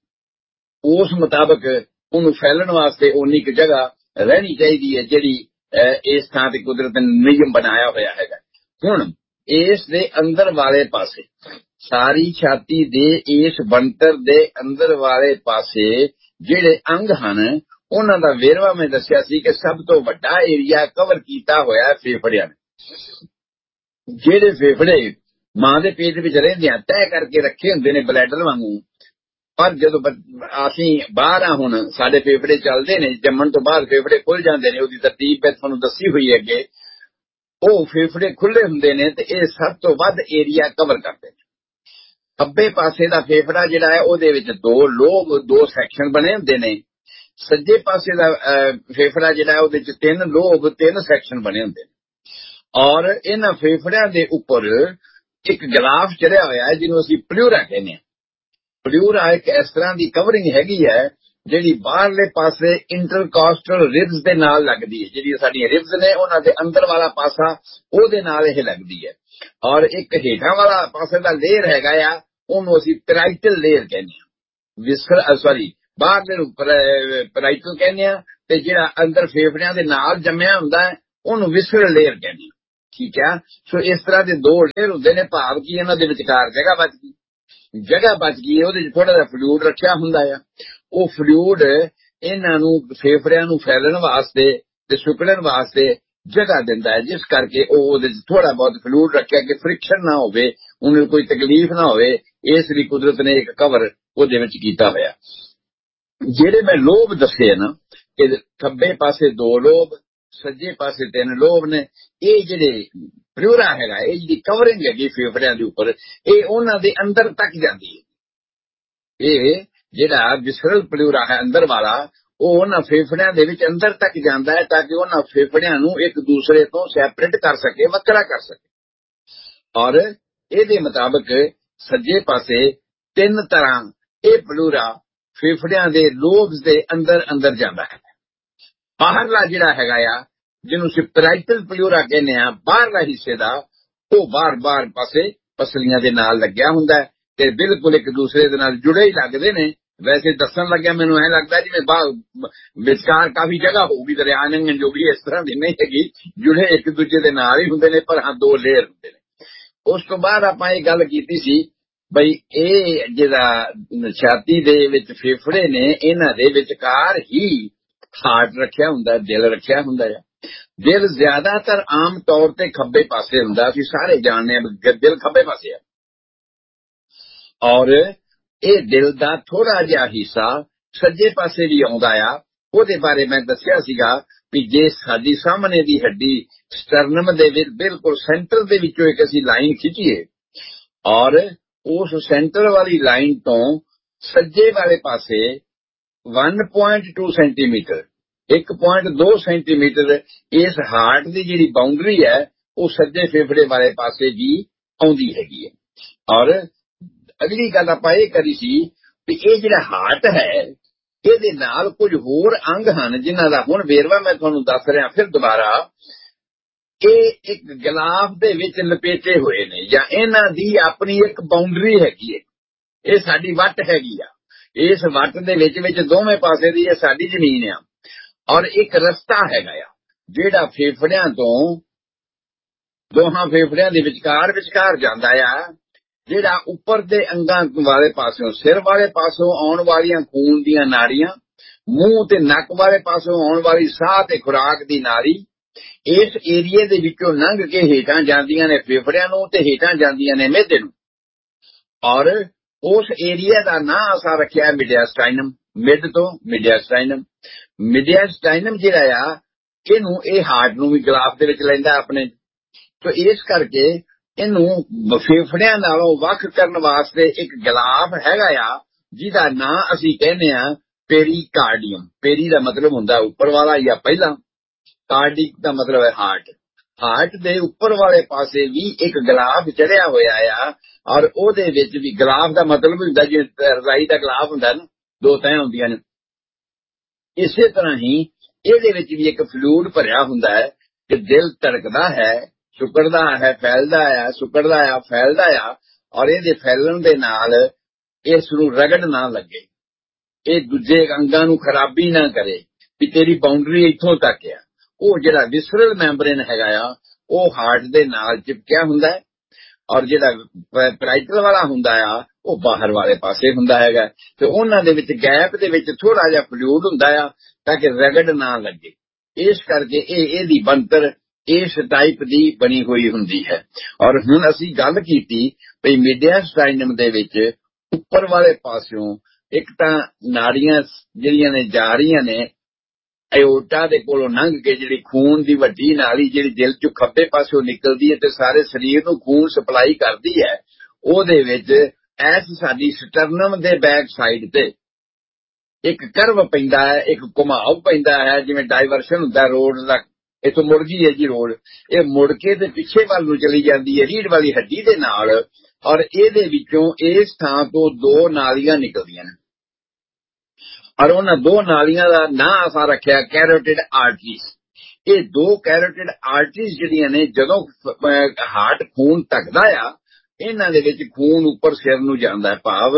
ਉਸ ਮੁਤਾਬਕ ਉਹਨੂੰ ਫੈਲਣ ਵਾਸਤੇ ਉਨੀ ਕੁ ਜਗ੍ਹਾ ਰਹਿਣੀ ਚਾਹੀਦੀ ਹੈ ਜਿਹੜੀ ਇਸ ਥਾਂ ਤੇ ਕੁਦਰਤ ਨੇ ਨਿਯਮ ਬਣਾਇਆ ਹੋਇਆ ਹੈਗਾ। ਹੁਣ ਇਸ ਦੇ ਅੰਦਰ ਵਾਲੇ ਪਾਸੇ ਸਾਰੀ ਛਾਤੀ ਦੇ ਇਸ ਬਣਤਰ ਦੇ ਅੰਦਰ ਵਾਲੇ ਪਾਸੇ ਜਿਹੜੇ ਅੰਗ ਹਨ ਉਹਨਾਂ ਦਾ ਵੇਰਵਾ ਮੈਂ ਦੱਸਿਆ ਸੀ ਕਿ ਸਭ ਤੋਂ ਵੱਡਾ ਏਰੀਆ ਕਵਰ ਕੀਤਾ ਹੋਇਆ ਫੇਫੜਿਆਂ ਨੇ। ਜਿਹੜੇ ਫੇਫੜੇ ਮਾਂ ਦੇ ਪੇਟ ਵਿੱਚ ਰਹਿੰਦੇ ਆ ਤੈਅ ਕਰਕੇ ਰੱਖੇ ਹੁੰਦੇ ਨੇ ਬਲੈਡਰ ਵਾਂਗੂ, ਪਰ ਜਦੋਂ ਅਸੀਂ ਬਾਹਰ ਆ ਹੁਣ ਸਾਡੇ ਫੇਫੜੇ ਚੱਲਦੇ ਨੇ, ਜੰਮਣ ਤੋਂ ਬਾਅਦ ਫੇਫੜੇ ਖੁੱਲ ਜਾਂਦੇ ਨੇ। ਉਹਦੀ ਤਰਤੀਬ ਮੈਂ ਤੁਹਾਨੂੰ ਦੱਸੀ ਹੋਈ ਹੈ ਅੱਗੇ। ਉਹ ਫੇਫੜੇ ਖੁੱਲੇ ਹੁੰਦੇ ਨੇ ਤੇ ਇਹ ਸਭ ਤੋਂ ਵੱਧ ਏਰੀਆ ਕਵਰ ਕਰਦੇ ਨੇ। ਖੱਬੇ ਪਾਸੇ ਦਾ ਫੇਫੜਾ ਜਿਹੜਾ ਹੈ ਉਹਦੇ ਵਿੱਚ ਦੋ ਲੋਬ, ਦੋ ਸੈਕਸ਼ਨ ਬਣੇ ਹੁੰਦੇ ਨੇ। ਸੱਜੇ ਪਾਸੇ ਦਾ ਫੇਫੜਾ ਜਿਹੜਾ ਉਹਦੇ ਚ ਤਿੰਨ ਲੋਬ, ਤਿੰਨ ਸੈਕਸ਼ਨ ਬਣੇ ਹੁੰਦੇ ਨੇ। ਔਰ ਇਹਨਾਂ ਫੇਫੜਿਆਂ ਦੇ ਉੱਪਰ ਇੱਕ ਗਲਾਫ ਚੜਿਆ ਹੋਇਆ ਹੈ ਜਿਹਨੂੰ ਅਸੀਂ ਪਲਿਊਰਾ ਕਹਿੰਦੇ ਹਾਂ। ਪਲਿਊਰਾ ਇੱਕ ਇਸ ਤਰ੍ਹਾਂ ਦੀ ਕਵਰਿੰਗ ਹੈਗੀ ਹੈ ਜਿਹੜੀ ਬਾਹਰਲੇ ਪਾਸੇ ਇੰਟਰਕਾਸਟਲ ਰਿਬਸ ਦੇ ਨਾਲ ਲੱਗਦੀ ਹੈ। ਜਿਹੜੀਆਂ ਸਾਡੀਆਂ ਰਿਬਸ ਨੇ ਉਹਨਾਂ ਦੇ ਅੰਦਰ ਵਾਲਾ ਪਾਸਾ ਉਹਦੇ ਨਾਲ ਇਹ ਲੱਗਦੀ ਹੈ। ਔਰ ਇੱਕ ਹੇਠਾਂ ਵਾਲਾ ਪਾਸੇ ਦਾ ਲੇਅਰ ਹੈਗਾ ਆ ਉਹਨੂੰ ਅਸੀਂ ਪੈਰਾਈਟਲ ਲੇਅਰ ਕਹਿੰਦੇ ਹਾਂ। ਵਿਸਰ ਸੌਰੀ ਬਾਹਰਲੇ ਨੂੰ ਪੈਰਾਈਟਲ ਕਹਿੰਦੇ ਆ, ਤੇ ਜਿਹੜਾ ਅੰਦਰ ਫੇਫੜਿਆਂ ਦੇ ਨਾਲ ਜੰਮਿਆ ਹੁੰਦਾ ਹੈ ਉਹਨੂੰ ਵਿਸਰਲ ਲੇਅਰ ਕਹਿੰਦੇ। ਠੀਕ ਆ। ਸੋ ਇਸ ਤਰ੍ਹਾਂ ਦੇ ਦੋ ਲੇਅਰ ਹੁੰਦੇ ਨੇ। ਭਾਵ ਕਿ ਇਹਨਾਂ ਦੇ ਵਿਚਕਾਰ ਜਗ੍ਹਾ ਬਚ ਗਈ, ਜਗ੍ਹਾ ਬਚ ਗਈ ਹੈ, ਉਹਦੇ ਚ ਥੋੜਾ ਜਿਹਾ ਫਲੂਇਡ ਰੱਖਿਆ ਹੁੰਦਾ ਆ। ਉਹ ਫਲੂਇਡ ਇਹਨਾਂ ਨੂੰ ਫੇਫੜਿਆਂ ਨੂੰ ਫੈਲਣ ਵਾਸਤੇ ਤੇ ਸੁੱਕਣ ਵਾਸਤੇ ਜਗ੍ਹਾ ਦਿੰਦਾ ਹੈ, ਜਿਸ ਕਰਕੇ ਉਹ ਉਹਦੇ ਚ ਥੋੜਾ ਬਹੁਤ ਫਲੂਇਡ ਰੱਖਿਆ ਕਿ ਫ੍ਰਿਕਸ਼ਨ ਨਾ ਹੋਵੇ, ਉਹਨੂੰ ਕੋਈ ਤਕਲੀਫ ਨਾ ਹੋਵੇ। ਇਸ ਲਈ ਕੁਦਰਤ ਨੇ ਇੱਕ ਕਵਰ ਉਹਦੇ ਵਿੱਚ ਕੀਤਾ ਹੋਇਆ। ਜਿਹੜੇ ਮੈਂ ਲੋਬ ਦੱਸੇ ਨਾ ਕਿ ਖੱਬੇ ਪਾਸੇ ਦੋ ਲੋਬ, ਸੱਜੇ ਪਾਸੇ ਤਿੰਨ ਲੋਬ ਨੇ, ਇਹ ਜਿਹੜੇ ਪਲੂਰਾ ਹੈਗਾ, ਇਹ ਜਿਹੜੀ ਕਵਰਿੰਗ ਹੈਗੀ ਫੇਫੜਿਆਂ ਦੇ ਉੱਪਰ, ਇਹ ਉਹਨਾਂ ਦੇ ਅੰਦਰ ਤੱਕ ਜਾਂਦੀ ਹੈ। ਇਹ ਜਿਹੜਾ ਵਿਸਰਲ ਪਲੂਰਾ ਹੈ ਅੰਦਰ ਵਾਲਾ, ਉਹ ਉਹਨਾਂ ਫੇਫੜਿਆਂ ਦੇ ਵਿੱਚ ਅੰਦਰ ਤੱਕ ਜਾਂਦਾ ਹੈ ਤਾਂ ਕਿ ਉਹਨਾਂ ਫੇਫੜਿਆਂ ਨੂੰ ਇੱਕ ਦੂਸਰੇ ਤੋਂ ਸੈਪਰੇਟ ਕਰ ਸਕੇ, ਵੱਖਰਾ ਕਰ ਸਕੇ। ਔਰ ਇਹਦੇ ਮੁਤਾਬਕ ਸੱਜੇ ਪਾਸੇ ਤਿੰਨ ਤਰ੍ਹਾਂ ਇਹ ਪਲੂਰਾ ਫੇਫੜਿਆਂ ਦੇ ਲੋਬਸ ਦੇ ਅੰਦਰ ਅੰਦਰ ਜਾਂਦਾ ਹੈ। ਬਾਹਰਲਾ ਜਿਹੜਾ ਹੈਗਾ ਆ, ਜਿਹਨੂੰ ਸਪਰਾਈਟਲ ਪਲੂਰਾ ਕਹਿੰਦੇ ਆ, ਬਾਹਰਲਾ ਹਿੱਸੇ ਦਾ, ਉਹ ਬਾਰ-ਬਾਰ ਪਾਸੇ ਪਸਲੀਆਂ ਦੇ ਨਾਲ ਲੱਗਿਆ ਹੁੰਦਾ ਹੈ ਤੇ ਬਿਲਕੁਲ ਇੱਕ ਦੂਸਰੇ ਦੇ ਨਾਲ ਜੁੜੇ ਹੀ ਲੱਗਦੇ ਨੇ। ਵੈਸੇ ਦੱਸਣ ਲੱਗਿਆ ਮੈਨੂੰ ਐ ਲੱਗਦਾ ਜਿਵੇਂ ਬਾਹਰ ਵਿਚਕਾਰ ਕਾਫੀ ਜਗ੍ਹਾ ਹੋਊਗੀ, ਦਰਿਆ ਨੰਗਣ ਜੋਗੀ, ਇਸ ਤਰ੍ਹਾਂ ਦੀ ਨਹੀਂ ਹੈਗੀ, ਜੁੜੇ ਇੱਕ ਦੂਜੇ ਦੇ ਨਾਲ ਹੀ ਹੁੰਦੇ ਨੇ, ਪਰ ਹਾਂ ਦੋ ਲੇਅਰ ਹੁੰਦੇ ਨੇ। ਉਸ ਤੋਂ ਬਾਅਦ ਆਪਾਂ ਇਹ ਗੱਲ ਕੀਤੀ ਸੀ ਬਈ ਇਹ ਜਿਹੜਾ ਛਾਤੀ ਦੇ ਵਿੱਚ ਫੇਫੜੇ ਨੇ, ਇਹਨਾਂ ਦੇ ਵਿਚਕਾਰ ਹੀ ਹਾਰਟ ਰੱਖਿਆ ਹੁੰਦਾ, ਦਿਲ ਰੱਖਿਆ ਹੁੰਦਾ ਆ। ਦਿਲ ਜ਼ਿਆਦਾਤਰ ਆਮ ਤੌਰ ਤੇ ਖੱਬੇ ਪਾਸੇ ਹੁੰਦਾ, ਅਸੀਂ ਸਾਰੇ ਜਾਣਦੇ ਹਾਂ ਦਿਲ ਖੱਬੇ ਪਾਸੇ ਆ। ਔਰ ਇਹ ਦਿਲ ਦਾ ਥੋੜਾ ਜਿਹਾ ਹਿੱਸਾ ਸੱਜੇ ਪਾਸੇ ਵੀ ਆਉਂਦਾ ਆ। ਉਹਦੇ ਬਾਰੇ ਮੈਂ ਦੱਸਿਆ ਸੀਗਾ ਵੀ ਜੇ ਸਾਡੀ ਸਾਹਮਣੇ ਦੀ ਹੱਡੀ ਸਟਰਨਮ ਦੇ ਵਿੱਚ ਬਿਲਕੁਲ ਸੈਂਟਰ ਦੇ ਵਿੱਚੋਂ ਇੱਕ ਅਸੀਂ ਲਾਈਨ ਖਿੱਚੀਏ ਔਰ ਉਸ ਸੈਂਟਰ ਵਾਲੀ ਲਾਈਨ ਤੋਂ ਸੱਜੇ ਵਾਲੇ ਪਾਸੇ ਇੱਕ ਪੁਆਇੰਟ ਦੋ ਸੈਂਟੀਮੀਟਰ ਇੱਕ ਪੁਆਇੰਟ ਦੋ ਸੈਂਟੀਮੀਟਰ ਇਸ ਹਾਰਟ ਦੀ ਜਿਹੜੀ ਬਾਉਂਡਰੀ ਹੈ ਉਹ ਸੱਜੇ ਫੇਫੜੇ ਵਾਲੇ ਪਾਸੇ ਵੀ ਆਉਂਦੀ ਹੈਗੀ ਹੈ। ਔਰ ਅਗਲੀ ਗੱਲ ਆਪਾਂ ਇਹ ਕਰੀ ਸੀ ਵੀ ਇਹ ਜਿਹੜਾ ਹਾਰਟ ਹੈ ਇਹਦੇ ਨਾਲ ਕੁਝ ਹੋਰ ਅੰਗ ਹਨ ਜਿਨ੍ਹਾਂ ਦਾ ਹੁਣ ਵੇਰਵਾ ਮੈਂ ਤੁਹਾਨੂੰ ਦੱਸ ਰਿਹਾ ਫਿਰ ਦੁਬਾਰਾ। ਇਹ ਇੱਕ ਗਲਾਫ ਦੇ ਵਿੱਚ ਲਪੇਟੇ ਹੋਏ ਨੇ ਜਾਂ ਇਹਨਾਂ ਦੀ ਆਪਣੀ ਇੱਕ ਬਾਉਂਡਰੀ ਹੈਗੀ ਹੈ। ਇਹ ਸਾਡੀ ਵੱਟ ਹੈਗੀ ਆ, ਇਸ ਵੱਟ ਦੇ ਵਿੱਚ ਵਿੱਚ ਦੋਵੇਂ ਪਾਸੇ ਦੀ ਇਹ ਸਾਡੀ ਜ਼ਮੀਨ ਆ। ਔਰ ਇੱਕ ਰਸਤਾ ਹੈਗਾ ਆ ਜਿਹੜਾ ਫੇਫੜਿਆਂ ਤੋਂ ਦੋਹਾਂ ਫੇਫੜਿਆਂ ਦੇ ਵਿਚਕਾਰ ਵਿਚਕਾਰ ਜਾਂਦਾ ਆ, ਜਿਹੜਾ ਉੱਪਰ ਦੇ ਅੰਗਾਂ ਵਾਲੇ ਪਾਸਿਓਂ ਸਿਰ ਵਾਲੇ ਪਾਸੋਂ ਆਉਣ ਵਾਲੀਆਂ ਖੂਨ ਦੀਆਂ ਨਾੜੀਆਂ, ਮੂੰਹ ਤੇ ਨੱਕ ਵਾਲੇ ਪਾਸੋਂ ਆਉਣ ਵਾਲੀ ਸਾਹ ਤੇ ਖੁਰਾਕ ਦੀ ਨਾੜੀ ਇਸ ਏਰੀਏ ਦੇ ਵਿੱਚੋਂ ਲੰਘ ਕੇ ਹੇਠਾਂ ਜਾਂਦੀਆਂ ਨੇ ਫੇਫੜਿਆਂ ਨੂੰ ਤੇ ਹੇਠਾਂ ਜਾਂਦੀਆਂ ਨੇ ਮਿਹਦੇ ਨੂੰ। ਔਰ ਉਸ ਏਰੀਆ ਦਾ ਨਾਂ ਅਸਾਂ ਰੱਖਿਆ ਮਿਡਿਆਸਟਾਈਨਮ, ਮਿਡ ਤੋਂ ਮਿਡਿਆਸਟਾਈਨਮ। ਮਿਡਿਆਸਟਾਈਨਮ ਜਿਹੜਾ ਆ ਇਹਨੂੰ ਇਹ ਹਾਰਟ ਨੂੰ ਵੀ ਗਲਾਫ ਦੇ ਵਿੱਚ ਲੈਂਦਾ ਆਪਣੇ, ਤੇ ਇਸ ਕਰਕੇ ਇਹਨੂੰ ਫੇਫੜਿਆਂ ਨਾਲੋਂ ਵੱਖ ਕਰਨ ਵਾਸਤੇ ਇੱਕ ਗਲਾਫ ਹੈਗਾ ਆ ਜਿਹਦਾ ਨਾਂ ਅਸੀਂ ਕਹਿੰਦੇ ਆ ਪੇਰੀਕਾਰਡੀਅਮ। ਪੇਰੀ ਦਾ ਮਤਲਬ ਹੁੰਦਾ ਉੱਪਰ ਵਾਲਾ ਜਾਂ ਪਹਿਲਾਂ, ਕਾਰਡਿਕ ਦਾ ਮਤਲਬ ਹੈ ਹਾਰਟ। ਹਾਰਟ ਦੇ ਉੱਪਰ ਵਾਲੇ ਪਾਸੇ ਵੀ ਇੱਕ ਗਲਾਫ ਚੜਿਆ ਹੋਇਆ ਆ ਔਰ ਉਹਦੇ ਵਿੱਚ ਵੀ ਗਲਾਫ ਦਾ ਮਤਲਬ ਹੁੰਦਾ ਜਿਵੇਂ ਰਜ਼ਾਈ ਦਾ ਗਲਾਫ ਹੁੰਦਾ ਨਾ, ਦੋ ਤਹਿ ਹੁੰਦੀਆਂ ਨੇ। ਇਸੇ ਤਰ੍ਹਾਂ ਹੀ ਇਹਦੇ ਵਿੱਚ ਵੀ ਇੱਕ ਫਲੂਇਡ ਭਰਿਆ ਹੁੰਦਾ ਹੈ ਕਿ ਦਿਲ ਧੜਕਦਾ ਹੈ, ਸੁੱਕੜਦਾ ਹੈ, ਫੈਲਦਾ ਆ, ਸੁੱਕੜਦਾ ਆ, ਫੈਲਦਾ ਆ। ਔਰ ਇਹਦੇ ਫੈਲਣ ਦੇ ਨਾਲ ਇਸ ਨੂੰ ਰਗੜ ਨਾ ਲੱਗੇ, ਇਹ ਦੂਜੇ ਅੰਗਾਂ ਨੂੰ ਖਰਾਬੀ ਨਾ ਕਰੇ ਵੀ ਤੇਰੀ ਬਾਉਂਡਰੀ ਇੱਥੋਂ ਤੱਕ ਆ। ਉਹ ਜਿਹੜਾ ਵਿਸਰਲ ਮੈਂਬਰੇਨ ਹੈਗਾ ਆ ਉਹ ਹਾਰਟ ਦੇ ਨਾਲ ਚਿਪਕਿਆ ਹੁੰਦਾ ਹੈ ਔਰ ਜਿਹੜਾ ਪੈਰਾਈਟਲ ਵਾਲਾ ਹੁੰਦਾ ਆ ਉਹ ਬਾਹਰ ਵਾਲੇ ਪਾਸੇ ਹੁੰਦਾ ਹੈਗਾ ਤੇ ਉਹਨਾਂ ਦੇ ਵਿੱਚ ਗੈਪ ਦੇ ਵਿੱਚ ਥੋੜਾ ਜਿਹਾ ਫਲੂਇਡ ਹੁੰਦਾ ਆ ਤਾਂ ਕਿ ਰਗੜ ਨਾ ਲੱਗੇ। ਇਸ ਕਰਕੇ ਇਹ ਇਹਦੀ ਬਣਤਰ ਇਸ ਟਾਈਪ ਦੀ ਬਣੀ ਹੋਈ ਹੁੰਦੀ ਹੈ। ਔਰ ਹੁਣ ਅਸੀਂ ਗੱਲ ਕੀਤੀ ਵੀ ਮਿਡਿਆਸਟਾਈਨਮ ਦੇ ਵਿੱਚ ਉੱਪਰ ਵਾਲੇ ਪਾਸਿਓਂ ਇੱਕ ਤਾਂ ਨਾੜੀਆਂ ਜਿਹੜੀਆਂ ਨੇ ਜਾ ਰਹੀਆਂ ਨੇ ਐਓਰਟਾ ਦੇ ਕੋਲੋਂ ਲੰਘ ਕੇ, ਜਿਹੜੀ ਖੂਨ ਦੀ ਵੱਡੀ ਨਾਲੀ ਜਿਹੜੀ ਦਿਲ ਚੋਂ ਖੱਬੇ ਪਾਸਿਓਂ ਨਿਕਲਦੀ ਹੈ ਤੇ ਸਾਰੇ ਸਰੀਰ ਨੂੰ ਖੂਨ ਸਪਲਾਈ ਕਰਦੀ ਹੈ, ਉਹਦੇ ਵਿੱਚ ਐਸ ਸਾਡੀ ਸਟਰਨਮ ਦੇ ਬੈਕ ਸਾਈਡ ਤੇ ਇੱਕ ਕਰਵ ਪੈਂਦਾ ਹੈ, ਇੱਕ ਘੁਮਾਵ ਪੈਂਦਾ ਹੈ, ਜਿਵੇਂ ਡਾਇਵਰਸ਼ਨ ਹੁੰਦਾ ਰੋਡ ਦਾ। ਇੱਥੋਂ ਮੁੜ ਗਈ ਹੈ ਜੀ ਰੋਡ, ਇਹ ਮੁੜ ਕੇ ਤੇ ਪਿੱਛੇ ਵੱਲ ਨੂੰ ਚਲੀ ਜਾਂਦੀ ਹੈ ਰੀੜ ਵਾਲੀ ਹੱਡੀ ਦੇ ਨਾਲ। ਔਰ ਇਹਦੇ ਵਿੱਚੋਂ ਇਸ ਥਾਂ ਤੋਂ ਦੋ ਨਾਲੀਆਂ ਨਿਕਲਦੀਆਂ ਨੇ ਔਰ ਉਹਨਾਂ ਦੋ ਨਾਲੀਆਂ ਦਾ ਨਾਂ ਅਸਾਂ ਰੱਖਿਆ ਕੈਰੋਟਿਡ ਆਰਟਰੀਜ਼। ਇਹ ਦੋ ਕੈਰੋਟਿਡ ਆਰਟਰੀਜ਼ ਜਿਹੜੀਆਂ ਨੇ ਜਦੋਂ ਹਾਰਟ ਖੂਨ ਧੱਕਦਾ ਆ ਇਹਨਾਂ ਦੇ ਵਿੱਚ ਖੂਨ ਉੱਪਰ ਸਿਰ ਨੂੰ ਜਾਂਦਾ, ਭਾਵ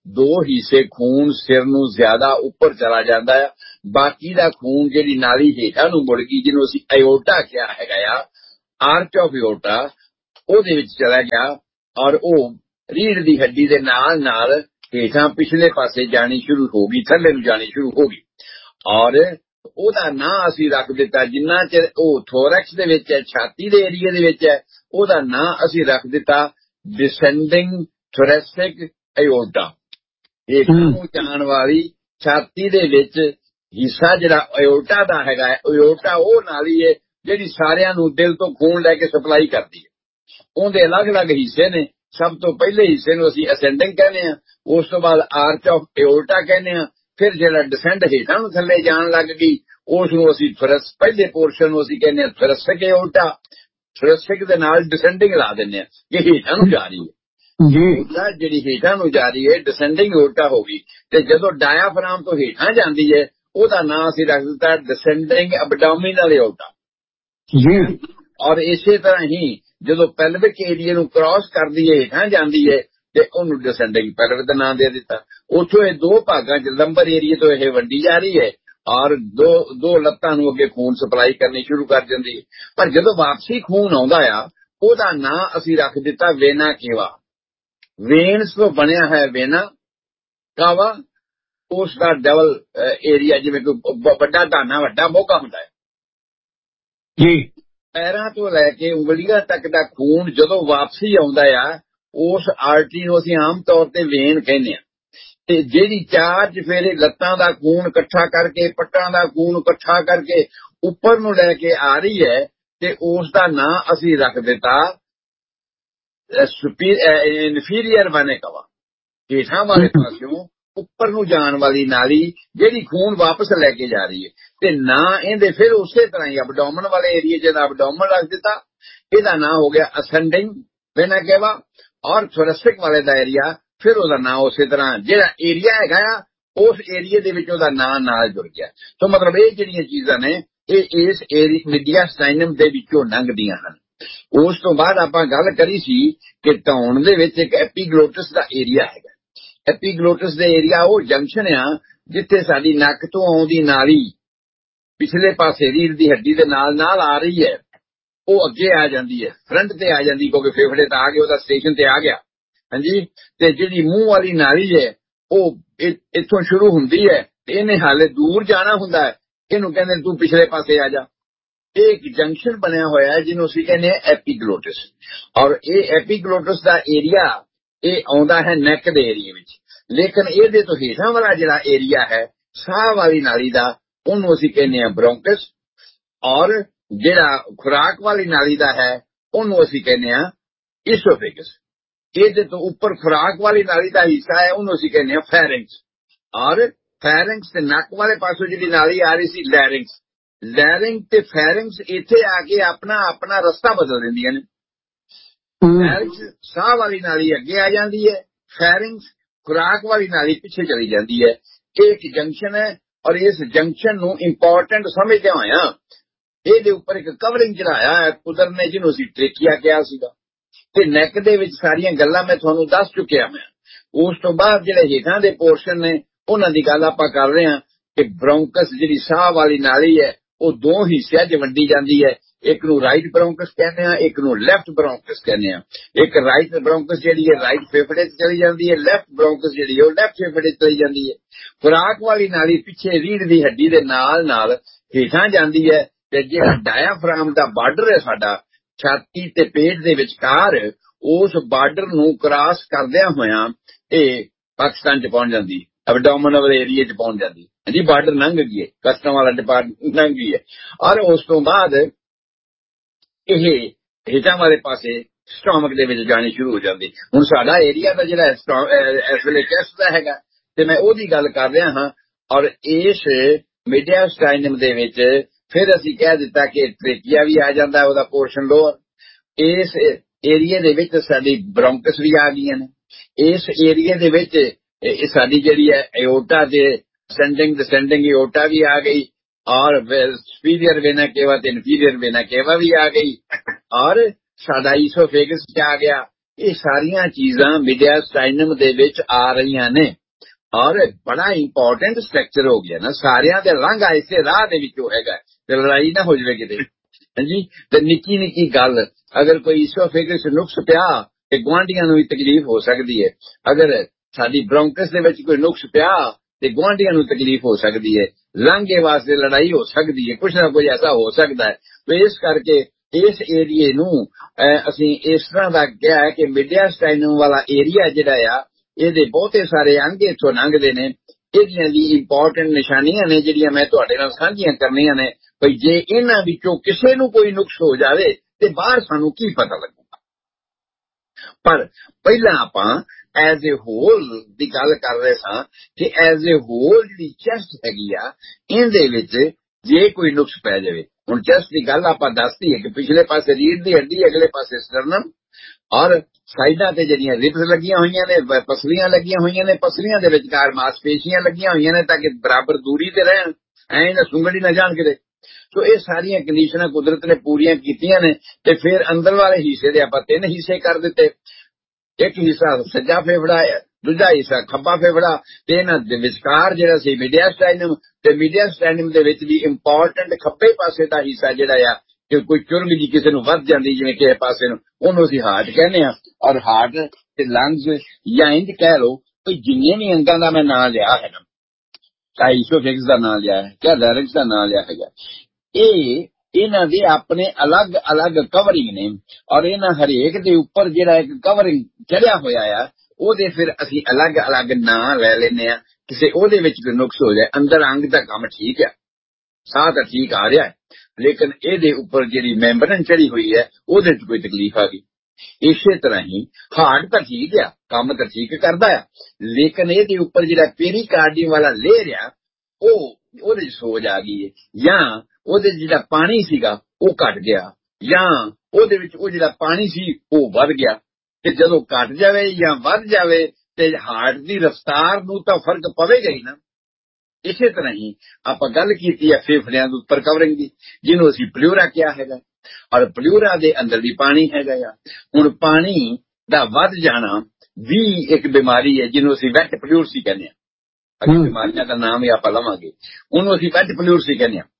दो हिस्से खून सिर नूं ज्यादा उपर चला जाता है, बाकी दा खून जिहड़ी नाली हेठां नूं मुड़ गई जिन्हों असीं एओर्टा किहा हैगा आ, आर्च ऑफ एओर्टा ओहदे विच चला गया और वो रीढ़ दी हड्डी दे नाल नाल हेठां पिछले पासे जानी शुरू हो गई, थल्ले नूं जानी शुरू हो गई और ओहदा नां असीं रख दिता, जिन्ना चिर ओह थोरैक्स दे विच है, छाती दे एरिए दे विच है, ओहदा नां असीं रख दिता डिसेंडिंग थोरैसिक एओर्टा। हेठां नूं जाण वाली छाती दे विच हिस्सा जिहड़ा एओर्टा दा हैगा, एओर्टा ओह नाली है जिहड़ी सारियां नूं दिल तो खून लैके सप्लाई करदी है। उहदे अलग अलग हिस्से ने, सब तो पहले हिस्से नूं असीं असेंडिंग कहने आ, उस तो बाद आर्च ऑफ एओर्टा कहने आ, फिर जिहड़ा डिसेंड हेठां नूं थल्ले जाण लग गई उस नूं असीं थोरस पहले पोर्शन नूं असीं कहने आ थोरैसिक एओर्टा, थोरैसिक दे नाल डिसेंडिंग ला दिंदे आ कि हेठां नूं जा रही है एओर्टा, जिहड़ी हेठां नूं जा रही है डिसेंडिंग एओर्टा हो गई। ते जदों डायाफ्राम तो हेठां जांदी है ओहदा नां असीं रख दिता डिसेंडिंग एबडोमिनल एओर्टा जी। और इसे तरह ही जदों पेल्विक एरिया नूं क्रॉस करदी है हेठां जांदी है ते ओहनूं डिसेंडिंग पेल्विक दा नां दे दिता। उत्थों ये दो भागां च लंबर एरिए तो यह वंडी जा रही है और दो दो लत्तां नूं अगे खून सप्लाई करनी शुरू कर दिंदी है। पर जदों वापसी खून आउंदा आ ओहदा नां असीं रख दिता वेना केवा। वेन्स तो बनया है वेना कावा, उसका डबल एरिया जिवें कोई वड्डा धाना वड्डा मोगा हुंदा है जी। पैरां तो लैके उंगलियां तक दा खून जदों वापसी आउंदा आ उस आर्टरी नूं असीं आम तौर ते वेन कहने आ। ते जेहड़ी चार चफेरे लत्तां दा खून इकट्ठा करके पट्टां दा खून इकट्ठा करके उपर नूं लैके आ रही है ते उस दा नां असीं रख दिता इनफीरियर वेना कवा। हेठां वाले पासों उपर नूं जाण वाली नाली जिहड़ी खून वापस लैके जा रही है ते नां इहदे फिर उसे तरह ही एबडोमन वाले एरिए च एबडोमन रख दिता, इहदा नां हो गया असेंडिंग वेना केवा। और थोरैसिक वाले दा एरिया फिर ओहदा नां उसे तरह जिहड़ा एरिया हैगा आ उस एरिए दे विच ओहदा नां नाल जुड़ गया। तो मतलब ये जिहड़ियां चीज़ां ने ਇਹ ਇਸ मीडियास्टाइनम ਦੇ ਵਿੱਚੋਂ ਲੰਘਦੀਆਂ ਹਨ। ਉਸ ਤੋਂ ਬਾਅਦ ਆਪਾਂ ਗੱਲ ਕਰੀ ਸੀ ਕਿ ਧੌਣ ਦੇ ਵਿੱਚ ਇੱਕ ਐਪੀਗਲੋਟਸ ਦਾ ਏਰੀਆ ਹੈਗਾ। ਐਪੀਗਲੋਟਸ ਦੇ ਏਰੀਆ ਉਹ ਜੰਕਸ਼ਨ ਆ ਜਿੱਥੇ ਸਾਡੀ ਨੱਕ ਤੋਂ ਆਉਂਦੀ ਨਾਲੀ ਪਿਛਲੇ ਪਾਸੇ ਰੀੜ ਦੀ ਹੱਡੀ ਦੇ ਨਾਲ ਨਾਲ ਆ ਰਹੀ ਹੈ, ਉਹ ਅੱਗੇ ਆ ਜਾਂਦੀ ਹੈ, ਫਰੰਟ ਤੇ ਆ ਜਾਂਦੀ ਕਿਉਂਕਿ ਫੇਫੜੇ ਤਾਂ ਆ ਗਏ, ਉਹਦਾ ਸਟੇਸ਼ਨ ਤੇ ਆ ਗਿਆ ਹਾਂਜੀ। ਤੇ ਜਿਹੜੀ ਮੂੰਹ ਵਾਲੀ ਨਾਲੀ ਹੈ ਉਹ ਇੱਥੋਂ ਸ਼ੁਰੂ ਹੁੰਦੀ ਹੈ ਤੇ ਇਹਨੇ ਹਾਲੇ ਦੂਰ ਜਾਣਾ ਹੁੰਦਾ ਹੈ, ਇਹਨੂੰ ਕਹਿੰਦੇ ਤੂੰ ਪਿਛਲੇ ਪਾਸੇ ਆ ਜਾ। ਇਹ ਇੱਕ ਜੰਕਸ਼ਨ ਬਣਿਆ ਹੋਇਆ ਹੈ ਜਿਹਨੂੰ ਅਸੀਂ ਕਹਿੰਦੇ ਆ ਐਪੀਗਲੋਟਸ। ਔਰ ਇਹ ਐਪੀਗਲੋਟਸ ਦਾ ਏਰੀਆ ਇਹ ਆਉਂਦਾ ਹੈ ਨੈਕ ਦੇ ਏਰੀਏ ਵਿੱਚ, ਲੇਕਿਨ ਇਹਦੇ ਤੋਂ ਹੇਠਾਂ ਵਾਲਾ ਜਿਹੜਾ ਏਰੀਆ ਹੈ ਸਾਹ ਵਾਲੀ ਨਾਲੀ ਦਾ ਉਹਨੂੰ ਅਸੀਂ ਕਹਿੰਦੇ ਆ ਬ੍ਰੌਂਕਸ। ਔਰ ਜਿਹੜਾ ਖੁਰਾਕ ਵਾਲੀ ਨਾਲੀ ਦਾ ਹੈ ਉਹਨੂੰ ਅਸੀਂ ਕਹਿੰਦੇ ਆ ਈਸੋਫੇਗਸ। ਇਹਦੇ ਤੋਂ ਉੱਪਰ ਖੁਰਾਕ ਵਾਲੀ ਨਾਲੀ ਦਾ ਹਿੱਸਾ ਹੈ ਉਹਨੂੰ ਅਸੀਂ ਕਹਿੰਦੇ ਆ ਫੈਰਿੰਗਸ। ਔਰ ਫੈਰਿੰਗਸ ਤੇ ਨੱਕ ਵਾਲੇ ਪਾਸੋਂ ਜਿਹੜੀ ਨਾਲੀ ਆ ਰਹੀ ਸੀ ਲੈਰਿੰਗਸ। ਲੈਰਿੰਗ ਤੇ ਫੈਰਿੰਗਸ ਇੱਥੇ ਆ ਕੇ ਆਪਣਾ ਆਪਣਾ ਰਸਤਾ ਬਦਲ ਦਿੰਦੀਆਂ ਨੇ। ਲੈਰਿੰਗਸ ਸਾਹ ਵਾਲੀ ਨਾਲੀ ਅੱਗੇ ਆ ਜਾਂਦੀ ਹੈ, ਫੈਰਿੰਗਸ ਖੁਰਾਕ ਵਾਲੀ ਨਾਲੀ ਪਿੱਛੇ ਚਲੀ ਜਾਂਦੀ ਹੈ। ਇਹ ਇੱਕ ਜੰਕਸ਼ਨ ਹੈ ਔਰ ਇਸ ਜੰਕਸ਼ਨ ਨੂੰ ਇੰਪੋਰਟੈਂਟ ਸਮਝਦੇ ਹੋਇਆ ਇਹਦੇ ਉੱਪਰ ਇੱਕ ਕਵਰਿੰਗ ਚੜਾਇਆ ਹੈ ਕੁਦਰਤ ਨੇ ਜਿਹਨੂੰ ਅਸੀਂ ਟ੍ਰੇਕੀਆ ਕਿਹਾ ਸੀਗਾ। ਤੇ ਨੈਕ ਦੇ ਵਿੱਚ ਸਾਰੀਆਂ ਗੱਲਾਂ ਮੈਂ ਤੁਹਾਨੂੰ ਦੱਸ ਚੁੱਕਿਆ ਮੈਂ। ਉਸ ਤੋਂ ਬਾਅਦ ਜਿਹੜੇ ਹੇਠਾਂ ਦੇ ਪੋਰਸ਼ਨ ਨੇ ਉਹਨਾਂ ਦੀ ਗੱਲ ਆਪਾਂ ਕਰ ਰਹੇ ਹਾਂ ਕਿ ਬ੍ਰੌਂਕਸ ਜਿਹੜੀ ਸਾਹ ਵਾਲੀ ਨਾਲੀ ਹੈ ਉਹ ਦੋ ਹਿੱਸਿਆਂ 'ਚ ਵੰਡੀ ਜਾਂਦੀ ਹੈ। ਇੱਕ ਨੂੰ ਰਾਈਟ ਬ੍ਰੌਂਕਸ ਕਹਿੰਦੇ ਆ, ਇੱਕ ਨੂੰ ਲੈਫਟ ਬ੍ਰੌਂਕਸ ਕਹਿੰਦੇ ਆ। ਇੱਕ ਰਾਈਟ ਬ੍ਰੌਂਕਸ ਜਿਹੜੀ ਹੈ ਰਾਈਟ ਫੇਫੜੇ 'ਚ ਚਲੀ ਜਾਂਦੀ ਹੈ, ਲੈਫਟ ਬ੍ਰੌਂਕਸ ਜਿਹੜੀ ਹੈ ਉਹ ਲੈਫਟ ਫੇਫੜੇ 'ਚ ਚਲੀ ਜਾਂਦੀ ਹੈ। ਖੁਰਾਕ ਵਾਲੀ ਨਾਲੀ ਪਿੱਛੇ ਰੀੜ ਦੀ ਹੱਡੀ ਦੇ ਨਾਲ ਨਾਲ ਹੇਠਾਂ ਜਾਂਦੀ ਹੈ ਤੇ ਜਿਹੜਾ ਡਾਇਆਫ੍ਰਾਮ ਦਾ ਬਾਰਡਰ ਹੈ ਸਾਡਾ ਛਾਤੀ ਤੇ ਪੇਟ ਦੇ ਵਿਚਕਾਰ ਉਸ ਬਾਰਡਰ ਨੂੰ ਕ੍ਰਾਸ ਕਰਦਿਆਂ ਹੋਇਆਂ ਇਹ ਪਾਕਿਸਤਾਨ 'ਚ ਪਹੁੰਚ ਜਾਂਦੀ ਹੈ, ਐਬਡੋਮਿਨਲ ਏਰੀਏ 'ਚ ਪਹੁੰਚ ਜਾਂਦੀ ਹੈ ਜੀ। ਬਾਰਡਰ ਲੰਘ ਗਈ ਹੈ, ਕਸਟਮ ਵਾਲਾ ਡਿਪਾਰਟਮੈਂਟ ਲੰਘ ਗਈ ਹੈ। ਔਰ ਉਸ ਤੋਂ ਬਾਅਦ ਇਹ ਹੇਠਾਂ ਵਾਲੇ ਪਾਸੇ ਸਟੋਮਕ ਦੇ ਵਿੱਚ ਜਾਣੀ ਸ਼ੁਰੂ ਹੋ ਜਾਂਦੀ। ਹੁਣ ਸਾਡਾ ਏਰੀਆ ਦਾ ਜਿਹੜਾ ਇਸ ਵੇਲੇ ਚੈਸਟ ਦਾ ਹੈਗਾ ਤੇ ਮੈਂ ਉਹਦੀ ਗੱਲ ਕਰ ਰਿਹਾ ਹਾਂ। ਔਰ ਇਸ ਮੀਡੀਆਸਟਾਈਨਮ ਦੇ ਵਿੱਚ ਫਿਰ ਅਸੀਂ ਕਹਿ ਦਿੱਤਾ ਕਿ ਟ੍ਰੇਕੀਆ ਵੀ ਆ ਜਾਂਦਾ ਉਹਦਾ ਪੋਰਸ਼ਨ ਲੋਅਰ। ਇਸ ਏਰੀਏ ਦੇ ਵਿੱਚ ਸਾਡੀ ਬ੍ਰੌਂਕਸ ਵੀ ਆ ਗਈਆਂ ਨੇ। ਇਸ ਏਰੀਏ ਦੇ ਵਿੱਚ ਸਾਡੀ ਜਿਹੜੀ ਹੈ ਏਓਰਟਾ ਦੇ ਅਸੈਂਡਿੰਗ ਡਿਸੈਂਡਿੰਗ ਏਓਰਟਾ ਵੀ ਆ ਗਈ ਔਰ ਸੁਪੀਰੀਅਰ ਵੇਨਾ ਕੇਵਾ ਤੇ ਇਨਫੀਰੀਅਰ ਵੇਨਾ ਕੇਵਾ ਵੀ ਆ ਗਈ ਔਰ ਸਾਡਾ ਈਸੋਫੇਗਸ 'ਚ ਆ ਗਿਆ ਇਹ ਸਾਰੀਆਂ ਚੀਜ਼ਾਂ ਮੀਡੀਆ ਸਟਾਈਨਮ ਦੇ ਵਿੱਚ ਆ ਰਹੀਆਂ ਨੇ ਔਰ ਬੜਾ ਇੰਪੋਰਟੈਂਟ ਸਟਰਕਚਰ ਹੋ ਗਿਆ ਨਾ, ਸਾਰਿਆਂ ਦੇ ਲੰਘਾ ਇਸੇ ਰਾਹ ਦੇ ਵਿੱਚੋਂ ਹੈਗਾ ਤੇ ਲੜਾਈ ਨਾ ਹੋ ਜਾਵੇ ਕਿਤੇ। ਹਾਂਜੀ, ਤੇ ਨਿੱਕੀ ਨਿੱਕੀ ਗੱਲ ਅਗਰ ਕੋਈ ਈਸੋਫੇਗਸ ਨੁਕਸ ਪਿਆ ਤੇ ਗੁਆਂਢੀਆਂ ਨੂੰ ਵੀ ਤਕਲੀਫ ਹੋ ਸਕਦੀ ਹੈ, ਅਗਰ ਸਾਡੀ ਬ੍ਰੌਂਕਸ ਦੇ ਵਿੱਚ ਕੋਈ ਨੁਕਸ ਪਿਆ ਤੇ ਗੁਆਂਢੀਆਂ ਨੂੰ ਤਕਲੀਫ ਹੋ ਸਕਦੀ ਹੈ, ਲਾਂਘੇ ਵਾਸਤੇ ਲੜਾਈ ਹੋ ਸਕਦੀ ਹੈ, ਕੁਛ ਨਾ ਕੁਝ ਐਸਾ ਹੋ ਸਕਦਾ ਹੈ। ਤੇ ਇਸ ਕਰਕੇ ਇਸ ਏਰੀਏ ਨੂੰ ਅਸੀਂ ਇਸ ਤਰ੍ਹਾਂ ਦਾ ਕਿਹਾ ਹੈ ਕਿ ਮੀਡੀਆ ਸਟਾਈਨਮ ਵਾਲਾ ਏਰੀਆ ਜਿਹੜਾ ਆ ਇਹਦੇ ਬਹੁਤੇ ਸਾਰੇ ਅੰਗ ਇੱਥੋਂ ਲੰਘਦੇ ਨੇ। ਇਹਦੀਆਂ ਦੀ ਇੰਪੋਰਟੈਂਟ ਨਿਸ਼ਾਨੀਆਂ ਨੇ ਜਿਹੜੀਆਂ ਮੈਂ ਤੁਹਾਡੇ ਨਾਲ ਸਾਂਝੀਆਂ ਕਰਨੀਆਂ ਨੇ, ਭਈ ਜੇ ਇਹਨਾਂ ਵਿੱਚੋਂ ਕਿਸੇ ਨੂੰ ਕੋਈ ਨੁਕਸ ਹੋ ਜਾਵੇ ਤੇ ਬਾਹਰ ਸਾਨੂੰ ਕੀ ਪਤਾ ਲੱਗੂਗਾ। ਪਰ ਪਹਿਲਾਂ ਆਪਾਂ ਐਜ਼ ਏ ਹੋਲ ਦੀ ਗੱਲ ਕਰ ਰਹੇ ਸਾਂ ਕਿ ਐਜ਼ ਏ ਹੋਲ ਜਿਹੜੀ ਚੈਸਟ ਹੈਗੀ ਆ ਇਹਦੇ ਵਿੱਚ ਜੇ ਕੋਈ ਨੁਕਸ ਪੈ ਜਾਵੇ, ਹੁਣ ਚੈਸਟ ਦੀ ਗੱਲ ਆਪਾਂ ਦੱਸਦੀ ਹੈ ਕਿ ਪਿਛਲੇ ਪਾਸੇ ਰੀੜ੍ਹ ਦੀ ਹੱਡੀ, ਅਗਲੇ ਪਾਸੇ ਸਟਰਨਮ ਔਰ ਸਾਈਡਾਂ ਤੇ ਜਿਹੜੀਆਂ ਰਿਬਸ ਲੱਗੀਆਂ ਹੋਈਆਂ ਨੇ, ਪਸਲੀਆਂ ਲੱਗੀਆਂ ਹੋਈਆਂ ਨੇ, ਪਸਲੀਆਂ ਦੇ ਵਿਚਕਾਰ ਮਾਸਪੇਸ਼ੀਆਂ ਲੱਗੀਆਂ ਹੋਈਆਂ ਨੇ ਤਾਂ ਕਿ ਬਰਾਬਰ ਦੂਰੀ ਤੇ ਰਹਿਣ, ਐਂ ਨਾ ਸੁੰਗੜੀ ਨਾ ਜਾਣ ਕਿਤੇ। ਸੋ ਇਹ ਸਾਰੀਆਂ ਕੰਡੀਸ਼ਨਾਂ ਕੁਦਰਤ ਨੇ ਪੂਰੀਆਂ ਕੀਤੀਆਂ ਨੇ ਤੇ ਫਿਰ ਅੰਦਰ ਵਾਲੇ ਹਿੱਸੇ ਦੇ ਆਪਾਂ ਤਿੰਨ ਹਿੱਸੇ ਕਰ ਦਿੱਤੇ। ਇੱਕ ਹਿੱਸਾ ਸੱਜਾ ਫੇਫੜਾ ਹੈ, ਦੂਜਾ ਹਿੱਸਾ ਖੱਬਾ ਫੇਫੜਾ ਤੇ ਇਹਨਾਂ ਦੇ ਵਿਚਕਾਰ ਜਿਹੜਾ ਸੀ ਮੀਡੀਆ ਸਟਾਈਨਮ, ਤੇ ਮੀਡੀਆ ਸਟਾਈਨਮ ਦੇ ਵਿੱਚ ਵੀ ਇੰਪੋਰਟੈਂਟ ਖੱਬੇ ਪਾਸੇ ਦਾ ਹਿੱਸਾ ਜਿਹੜਾ ਆ ਕਿ ਕੋਈ ਚੁਰਗ ਜੀ ਕਿਸੇ ਨੂੰ ਵੱਧ ਜਾਂਦੀ ਜਿਵੇਂ ਕਿਸੇ ਪਾਸੇ ਨੂੰ, ਉਹਨੂੰ ਅਸੀਂ ਹਾਰਟ ਕਹਿੰਦੇ ਆ। ਔਰ ਹਾਰਟ ਤੇ ਲੰਗਸ ਜਾਂ ਇੰਜ ਕਹਿ ਲਓ ਕੋਈ ਜਿੰਨੇ ਵੀ ਅੰਗਾਂ ਦਾ ਮੈਂ ਨਾਂ ਲਿਆ ਹੈ ਨਾ, ਚਾਹੇ ਈਸੋਫੇਗਸ ਦਾ ਨਾਂ ਲਿਆ ਹੈ, ਚਾਹੇ ਲਾਰਿੰਕਸ ਦਾ ਨਾਂ ਲਿਆ ਹੈਗਾ, ਇਹ ਇਹਨਾਂ ਦੇ ਆਪਣੇ ਅਲੱਗ ਅਲੱਗ ਕਵਰਿੰਗ ਨੇ ਔਰ ਇਹਨਾਂ ਹਰੇਕ ਦੇ ਉੱਪਰ ਜਿਹੜਾ ਇੱਕ ਕਵਰਿੰਗ ਚੜਿਆ ਹੋਇਆ ਆ ਉਹਦੇ ਫਿਰ ਅਸੀਂ ਅਲੱਗ ਅਲੱਗ ਨਾਂ ਲੈ ਲੈਂਦੇ ਆ। ਕਿਸੇ ਉਹਦੇ ਵਿੱਚ ਕੋਈ ਨੁਕਸ ਹੋ ਜਾਏ, ਅੰਦਰ ਅੰਗ ਦਾ ਕੰਮ ਠੀਕ ਹੈ, ਸਾਹ ਤਾਂ ਠੀਕ ਆ ਰਿਹਾ ਹੈ, ਲੇਕਿਨ ਇਹਦੇ ਉੱਪਰ ਜਿਹੜੀ ਮੈਂਬਰਨ ਚੜੀ ਹੋਈ ਹੈ ਉਹਦੇ 'ਚ ਕੋਈ ਤਕਲੀਫ ਆ ਗਈ। ਇਸੇ ਤਰ੍ਹਾਂ ਹੀ ਹਾਰਟ ਤਾਂ ਠੀਕ ਆ, ਕੰਮ ਤਾਂ ਠੀਕ ਕਰਦਾ ਆ, ਲੇਕਿਨ ਇਹਦੇ ਉੱਪਰ ਜਿਹੜਾ ਪੇਰੀਕਾਰਡੀਅਮ ਵਾਲਾ ਲੇਅਰ ਆ ਉਹ ਉਹਦੇ 'ਚ ਸੋਜ ਆ ਗਈ ਹੈ, ਜਾਂ ਉਹਦੇ ਜਿਹੜਾ ਪਾਣੀ ਸੀਗਾ ਉਹ ਘਟ ਗਿਆ, ਜਾਂ ਉਹਦੇ ਵਿੱਚ ਉਹ ਜਿਹੜਾ ਪਾਣੀ ਸੀ ਉਹ ਵੱਧ ਗਿਆ। ਤੇ ਜਦੋਂ ਘਟ ਜਾਵੇ ਜਾਂ ਵੱਧ ਜਾਵੇ ਤੇ ਹਾਰਟ ਦੀ ਰਫ਼ਤਾਰ ਨੂੰ ਤਾਂ ਫਰਕ ਪਵੇਗਾ ਹੀ ਨਾ। ਇਸੇ ਤਰ੍ਹਾਂ ਹੀ ਆਪਾਂ ਗੱਲ ਕੀਤੀ ਹੈ ਫੇਫੜਿਆਂ ਦੇ ਉੱਪਰ ਕਵਰਿੰਗ ਦੀ, ਜਿਹਨੂੰ ਅਸੀਂ ਪਲਿਊਰਾ ਕਿਹਾ ਹੈਗਾ, ਔਰ ਪਲਿਊਰਾ ਦੇ ਅੰਦਰ ਵੀ ਪਾਣੀ ਹੈਗਾ ਆ। ਹੁਣ ਪਾਣੀ ਦਾ ਵੱਧ ਜਾਣਾ ਵੀ ਇੱਕ ਬਿਮਾਰੀ ਹੈ ਜਿਹਨੂੰ ਅਸੀਂ ਵੈਟ ਪਲਿਊਰਸੀ ਕਹਿੰਦੇ ਹਾਂ। ਅਗਰ ਬਿਮਾਰੀਆਂ ਦਾ ਨਾਮ ਹੀ ਆਪਾਂ ਲਵਾਂਗੇ, ਉਹਨੂੰ ਅਸੀਂ ਵੈਟ ਪਲਿਊਰਸੀ ਕਹਿੰਦੇ ਹਾਂ।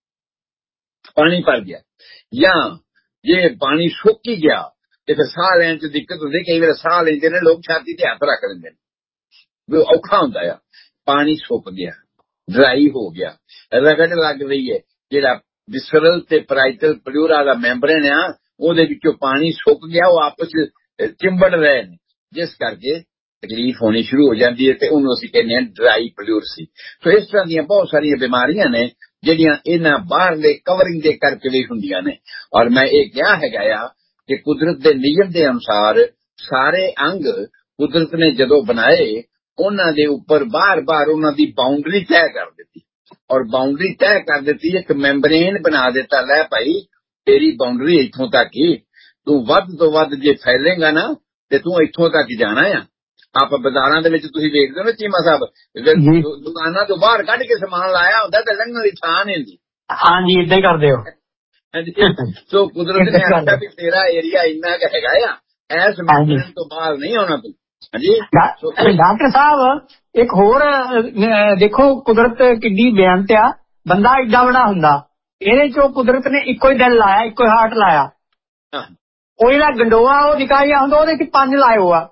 ਪਾਣੀ ਭਰ ਗਿਆ ਜਾਂ ਜੇ ਪਾਣੀ ਸੁੱਕ ਹੀ ਗਿਆ ਤੇ ਫਿਰ ਸਾਹ ਲੈਣ 'ਚ ਦਿੱਕਤ ਹੁੰਦੀ। ਕਈ ਵਾਰ ਸਾਹ ਲੈਂਦੇ ਨੇ ਲੋਕ ਛਾਤੀ ਤੇ ਹੱਥ ਰੱਖ ਲੈਂਦੇ ਨੇ, ਔਖਾ ਹੁੰਦਾ ਆ। ਪਾਣੀ ਸੁੱਕ ਗਿਆ, ਡਰਾਈ ਹੋ ਗਿਆ, ਰਗੜ ਲੱਗ ਰਹੀ ਹੈ, ਜਿਹੜਾ ਵਿਸਰਲ ਤੇ ਪਰਾਈਟਲ ਪਲਿਊਰਾ ਦਾ ਮੈਂਬਰੇਨ ਆ ਉਹਦੇ ਵਿੱਚੋਂ ਪਾਣੀ ਸੁੱਕ ਗਿਆ, ਉਹ ਆਪਸ ਚਿੰਬੜ ਰਹੇ ਨੇ, ਜਿਸ ਕਰਕੇ ਤਕਲੀਫ ਹੋਣੀ ਸ਼ੁਰੂ ਹੋ ਜਾਂਦੀ ਹੈ ਤੇ ਉਹਨੂੰ ਅਸੀਂ ਕਹਿੰਦੇ ਹਾਂ ਡਰਾਈ ਪਲਿਊਰਸੀ। ਸੋ ਇਸ ਤਰ੍ਹਾਂ ਦੀਆਂ ਬਹੁਤ ਸਾਰੀਆਂ ਬਿਮਾਰੀਆਂ ਨੇ ਜਿਹੜੀਆਂ ਇਹਨਾਂ ਬਾਹਰਲੇ ਕਵਰਿੰਗ ਦੇ ਕਰਕੇ ਵੀ ਹੁੰਦੀਆਂ ਨੇ। ਔਰ ਮੈਂ ਇਹ ਕਿਹਾ ਹੈਗਾ ਆ ਕਿ ਕੁਦਰਤ ਦੇ ਨਿਯਮ ਦੇ ਅਨੁਸਾਰ ਸਾਰੇ ਅੰਗ ਕੁਦਰਤ ਨੇ ਜਦੋਂ ਬਣਾਏ ਉਹਨਾਂ ਦੇ ਉੱਪਰ ਬਾਰ-ਬਾਰ ਉਹਨਾਂ ਦੀ ਬਾਉਂਡਰੀ ਤੈਅ ਕਰ ਦਿੱਤੀ, ਔਰ ਬਾਉਂਡਰੀ ਤੈਅ ਕਰ ਦਿੱਤੀ, ਇੱਕ ਮੈਂਬਰੇਨ ਬਣਾ ਦਿੱਤਾ, ਲੈ ਭਾਈ ਤੇਰੀ ਬਾਉਂਡਰੀ ਇੱਥੋਂ ਤੱਕ ਹੀ, ਤੂੰ ਵੱਧ ਤੋਂ ਵੱਧ ਜੇ ਫੈਲੇਗਾ ਨਾ ਤੇ ਤੂੰ ਇੱਥੋਂ ਤੱਕ ਜਾਣਾ ਆ। ਆਪਾਂ ਬਾਜ਼ਾਰਾਂ ਦੇ ਵਿੱਚ ਤੁਸੀਂ ਵੇਖਦੇ ਹੋ ਨਾ ਚੀਮਾ ਸਾਹਿਬ, ਦੁਕਾਨਾਂ ਤੋਂ ਬਾਹਰ ਕੱਢ ਕੇ ਸਮਾਨ ਲਾਇਆ ਹੁੰਦਾ ਤੇ ਲੰਘਣ ਦੀ ਥਾਂ ਨਹੀਂ ਹੁੰਦੀ। ਹਾਂਜੀ, ਏਦਾਂ ਹੀ ਕਰਦੇ ਹੋ। ਸੋ ਕੁਦਰਤ ਨੇ ਆਖਿਆ ਵੀ ਤੇਰਾ ਏਰੀਆ ਇੰਨਾ ਕੁ ਹੈਗਾ ਆ, ਐਸ ਮੈਂਬਰੇਨ ਤੋਂ ਬਾਹਰ ਨਹੀਂ ਆਉਣਾ ਤੂੰ। ਡਾਕਟਰ ਸਾਹਿਬ ਇੱਕ ਹੋਰ ਦੇਖੋ, ਕੁਦਰਤ ਕਿੱਡੀ ਬੇਅੰਤ ਆ। ਬੰਦਾ ਏਡਾ ਬੜਾ ਹੁੰਦਾ, ਇਹਦੇ ਚੋਂ ਕੁਦਰਤ ਨੇ ਇੱਕੋ ਹੀ ਦਿਲ ਲਾਇਆ, ਇੱਕੋ ਹੀ ਹਾਰਟ ਲਾਇਆ। ਉਹ ਜਿਹੜਾ ਗੰਡੋਆ ਉਹ ਨਿੱਕਾ ਜਿਹਾ ਹੁੰਦਾ, ਉਹਦੇ ਚ ਪੰਜ ਲਾਏ ਹੋਆ।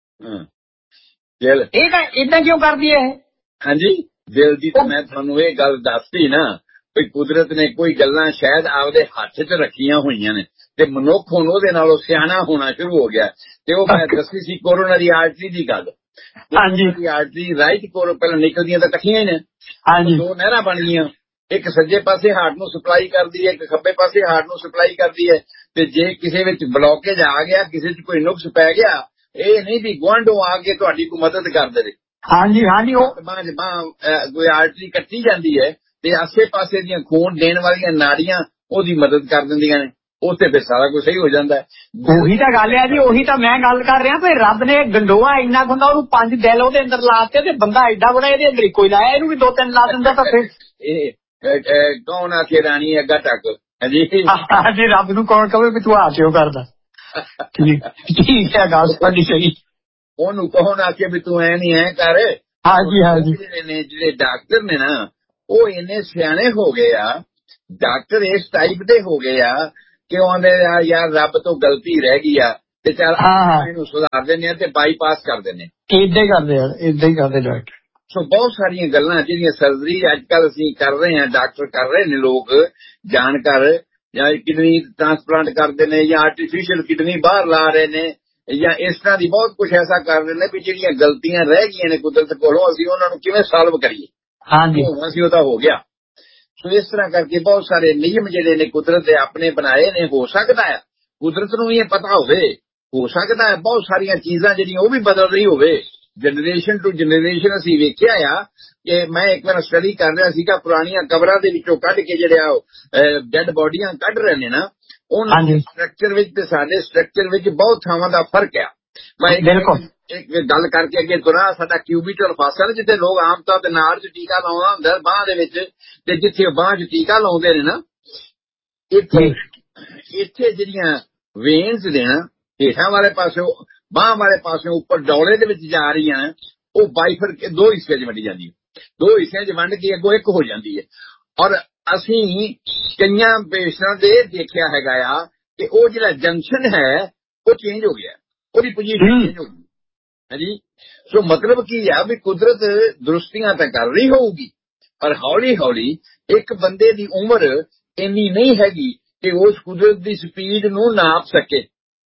ਇਹ ਤਾਂ ਏਦਾਂ ਕਿਉਂ ਕਰਦੀ ਹੈ? ਹਾਂਜੀ, ਦਿਲ ਦੀ ਤਾਂ ਮੈਂ ਤੁਹਾਨੂੰ ਇਹ ਗੱਲ ਦੱਸਦੀ ਨਾ ਵੀ ਕੁਦਰਤ ਨੇ ਕੋਈ ਗੱਲਾਂ ਸ਼ਾਇਦ ਆਪਦੇ ਹੱਥ 'ਚ ਰੱਖੀਆਂ ਹੋਈਆਂ ਨੇ ਤੇ ਮਨੁੱਖ ਹੁਣ ਉਹਦੇ ਨਾਲੋਂ ਸਿਆਣਾ ਹੋਣਾ ਸ਼ੁਰੂ ਹੋ ਗਿਆ। ਤੇ ਉਹ ਮੈਂ ਦੱਸੀ ਸੀ ਕੋਰੋਨਰੀ ਆਰਟਰੀ ਦੀ ਗੱਲ। ਕੋਰੋਨਰੀ ਆਰਟਰੀ ਰਾਈਟ ਕੋਰੋ ਪਹਿਲਾਂ ਨਿਕਲਦੀਆਂ ਤਾਂ ਇਕੱਠੀਆਂ ਹੀ ਨੇ, ਦੋ ਨਹਿਰਾਂ ਬਣ ਗਈਆਂ, ਇੱਕ ਸੱਜੇ ਪਾਸੇ ਹਾਰਟ ਨੂੰ ਸਪਲਾਈ ਕਰਦੀ ਹੈ, ਇੱਕ ਖੱਬੇ ਪਾਸੇ ਹਾਰਟ ਨੂੰ ਸਪਲਾਈ ਕਰਦੀ ਹੈ। ਤੇ ਜੇ ਕਿਸੇ ਵਿੱਚ ਬਲੌਕੇਜ ਆ ਗਿਆ, ਕਿਸੇ 'ਚ ਕੋਈ ਨੁਕਸ ਪੈ ਗਿਆ, ਇਹ ਨਹੀਂ ਵੀ ਗੁਆਂਢੋਂ ਆ ਕੇ ਤੁਹਾਡੀ ਕੋਈ ਮਦਦ ਕਰ ਦੇਵੇ। ਹਾਂਜੀ ਹਾਂਜੀ, ਉਹ ਕੋਈ ਆਰਟਰੀ ਕੱਟੀ ਜਾਂਦੀ ਹੈ ਤੇ ਆਸੇ ਪਾਸੇ ਦੀਆਂ ਖੂਨ ਦੇਣ ਵਾਲੀਆਂ ਨਾੜੀਆਂ ਉਹਦੀ ਮਦਦ ਕਰ ਦਿੰਦੀਆਂ ਨੇ, ਉੱਥੇ ਫਿਰ ਸਾਰਾ ਕੁਝ ਸਹੀ ਹੋ ਜਾਂਦਾ ਹੈ। ਉਹੀ ਤਾਂ ਗੱਲ ਹੈ ਜੀ, ਉਹੀ ਤਾਂ ਮੈਂ ਗੱਲ ਕਰ ਰਿਹਾ ਵੀ ਰੱਬ ਨੇ ਗੰਡੋਆ ਇੰਨਾ ਹੁੰਦਾ, ਉਹਨੂੰ ਪੰਜ ਦਿਲ ਉਹਦੇ ਅੰਦਰ ਲਾਤੇ ਤੇ ਬੰਦਾ ਐਡਾ ਬੜਾ ਇਹਦੇ ਅੰਦਰ ਇੱਕੋ ਹੀ ਲਾਇਆ, ਇਹਨੂੰ ਵੀ ਦੋ ਤਿੰਨ ਲਾ ਦਿੰਦਾ ਤਾਂ ਫਿਰ ਇਹ ਕੌਣ ਆਖੇ ਰਾਣੀ ਅੱਗਾ ਟੱਕ। ਹਾਂਜੀ, ਰੱਬ ਨੂੰ ਕੌਣ ਕਵੇ ਵੀ ਤੂੰ ਆ ਕਿਉਂ ਕਰਦਾ। ਠੀਕ ਹੈ, ਗੱਲ ਤੁਹਾਡੀ ਸਹੀ। ਉਹਨੂੰ ਕਹੋ ਨਾ ਕਿ ਵੀ ਤੂੰ ਐ ਨਹੀਂ ਐ ਕਰ। ਹਾਂਜੀ ਹਾਂਜੀ। ਨੇ ਜਿਹੜੇ ਡਾਕਟਰ ਨੇ ਨਾ ਉਹ ਇੰਨੇ ਸਿਆਣੇ ਹੋ ਗਏ ਆ, ਡਾਕਟਰ ਇਸ ਟਾਈਪ ਦੇ ਹੋ ਗਏ ਆ ਕਿ ਉਹ ਆਂਦੇ ਆ ਯਾਰ ਰੱਬ ਤੋਂ ਗਲਤੀ ਰਹਿ ਗਈ ਆ ਤੇ ਚੱਲ ਇਹਨੂੰ ਸੁਧਾਰ ਦਿੰਦੇ ਆ ਤੇ ਬਾਈਪਾਸ ਕਰ ਦਿੰਦੇ। ਏਦਾਂ ਹੀ ਕਰਦੇ ਯਾਰ, ਏਦਾਂ ਹੀ ਕਰਦੇ ਡਾਕਟਰ। ਸੋ ਬਹੁਤ ਸਾਰੀਆਂ ਗੱਲਾਂ ਜਿਹੜੀਆਂ ਸਰਜਰੀ ਅੱਜ ਕੱਲ ਅਸੀਂ ਕਰ ਰਹੇ ਹਾਂ, ਡਾਕਟਰ ਕਰ ਰਹੇ ਨੇ, ਲੋਕ ਜਾਣਕਾਰ, ਜਾਂ ਕਿਡਨੀ ਟ੍ਰਾਂਸਪਲਾਂਟ ਕਰਦੇ ਨੇ ਜਾਂ ਆਰਟੀਫਿਸ਼ੀਅਲ ਕਿਡਨੀ ਬਾਹਰ ਲਾ ਰਹੇ ਨੇ ਜਾਂ ਇਸ ਤਰ੍ਹਾਂ ਦੀ ਬਹੁਤ ਕੁਝ ਐਸਾ ਕਰ ਰਹੇ ਨੇ ਵੀ ਜਿਹੜੀਆਂ ਗਲਤੀਆਂ ਰਹਿ ਗਈਆਂ ਨੇ ਕੁਦਰਤ ਕੋਲੋਂ ਅਸੀਂ ਉਹਨਾਂ ਨੂੰ ਕਿਵੇਂ ਸਾਲਵ ਕਰੀਏ। ਹਾਂਜੀ ਅਸੀਂ ਉਹਦਾ ਹੋ ਗਿਆ। ਸੋ ਇਸ ਤਰ੍ਹਾਂ ਕਰਕੇ ਬਹੁਤ ਸਾਰੇ ਨਿਯਮ ਜਿਹੜੇ ਨੇ ਕੁਦਰਤ ਦੇ ਆਪਣੇ ਬਣਾਏ ਨੇ। ਹੋ ਸਕਦਾ ਹੈ ਕੁਦਰਤ ਨੂੰ ਇਹ ਪਤਾ ਹੋਵੇ, ਹੋ ਸਕਦਾ ਹੈ ਬਹੁਤ ਸਾਰੀਆਂ ਚੀਜ਼ਾਂ ਜਿਹੜੀਆਂ ਉਹ ਵੀ ਬਦਲ ਰਹੀ ਹੋਵੇ ਜਨਰੇਸ਼ਨ ਟੂ ਜਨਰੇਸ਼ਨ। ਅਸੀਂ ਵੇਖਿਆ ਆ ਕਿ ਮੈਂ ਇੱਕ ਵਾਰ ਸਟੱਡੀ ਕਰ ਰਿਹਾ ਸੀਗਾ, ਪੁਰਾਣੀਆਂ ਕਬਰਾਂ ਦੇ ਵਿੱਚੋਂ ਕੱਢ ਕੇ ਜਿਹੜੇ ਡੈਡ ਬੋਡੀਆਂ ਕੱਢ ਰਹੇ ਨੇ ਨਾ, ਉਹਨਾਂ ਦੇ ਸਟਰਕਚਰ ਵਿੱਚ ਤੇ ਸਾਡੇ ਸਟਰਕਚਰ ਵਿੱਚ ਬਹੁਤ ਥਾਵਾਂ ਦਾ ਫਰਕ ਆ। ਮੈਂ ਇੱਕ ਗੱਲ ਕਰਕੇ ਅੱਗੇ ਤੁਰਾਂ, ਸਾਡਾ ਕਿਊਬਿਟਲ ਫਾਸਲ ਜਿੱਥੇ ਲੋਕ ਆਮ ਤੌਰ ਤੇ ਨਾੜ 'ਚ ਟੀਕਾ ਲਾਉਣਾ ਹੁੰਦਾ ਬਾਂਹ ਦੇ ਵਿੱਚ, ਤੇ ਜਿੱਥੇ ਬਾਂਹ 'ਚ ਟੀਕਾ ਲਾਉਂਦੇ ਨੇ ਨਾ, ਇੱਥੇ ਇੱਥੇ ਜਿਹੜੀਆਂ ਵੇਨਸ ਨੇ ਨਾ ਹੇਠਾਂ ਵਾਲੇ ਪਾਸੇ ਬਾਂਹ ਵਾਲੇ ਪਾਸੇ ਉੱਪਰ ਡੌਲੇ ਦੇ ਵਿੱਚ ਜਾ ਰਹੀਆਂ, ਉਹ ਬਾਈਫਰ ਕੇ ਦੋ ਹਿੱਸਿਆਂ 'ਚ ਵੰਡੀ ਜਾਂਦੀ ਹੈ। ਦੋ ਹਿੱਸਿਆਂ 'ਚ ਵੰਡ ਕੇ ਅੱਗੋਂ ਇੱਕ ਹੋ ਜਾਂਦੀ ਹੈ। ਔਰ ਅਸੀਂ ਕਈਆਂ ਪੇਸ਼ੈਂਟਾਂ ਦੇ ਦੇਖਿਆ ਹੈਗਾ ਆ ਕਿ ਉਹ ਜਿਹੜਾ ਜੰਕਸ਼ਨ ਹੈ ਉਹ ਚੇਂਜ ਹੋ ਗਿਆ, ਉਹਦੀ ਪੋਜੀਸ਼ਨ ਚੇਂਜ ਹੋ ਗਈ। ਹਾਂਜੀ, ਸੋ ਮਤਲਬ ਕੀ ਆ ਵੀ ਕੁਦਰਤ ਦਰੁਸਤੀਆਂ ਤਾਂ ਕਰ ਰਹੀ ਹੋਊਗੀ, ਪਰ ਹੌਲੀ ਹੌਲੀ ਇੱਕ ਬੰਦੇ ਦੀ ਉਮਰ ਇੰਨੀ ਨਹੀਂ ਹੈਗੀ ਕਿ ਉਸ ਕੁਦਰਤ ਦੀ ਸਪੀਡ ਨੂੰ ਨਾਪ ਸਕੇ।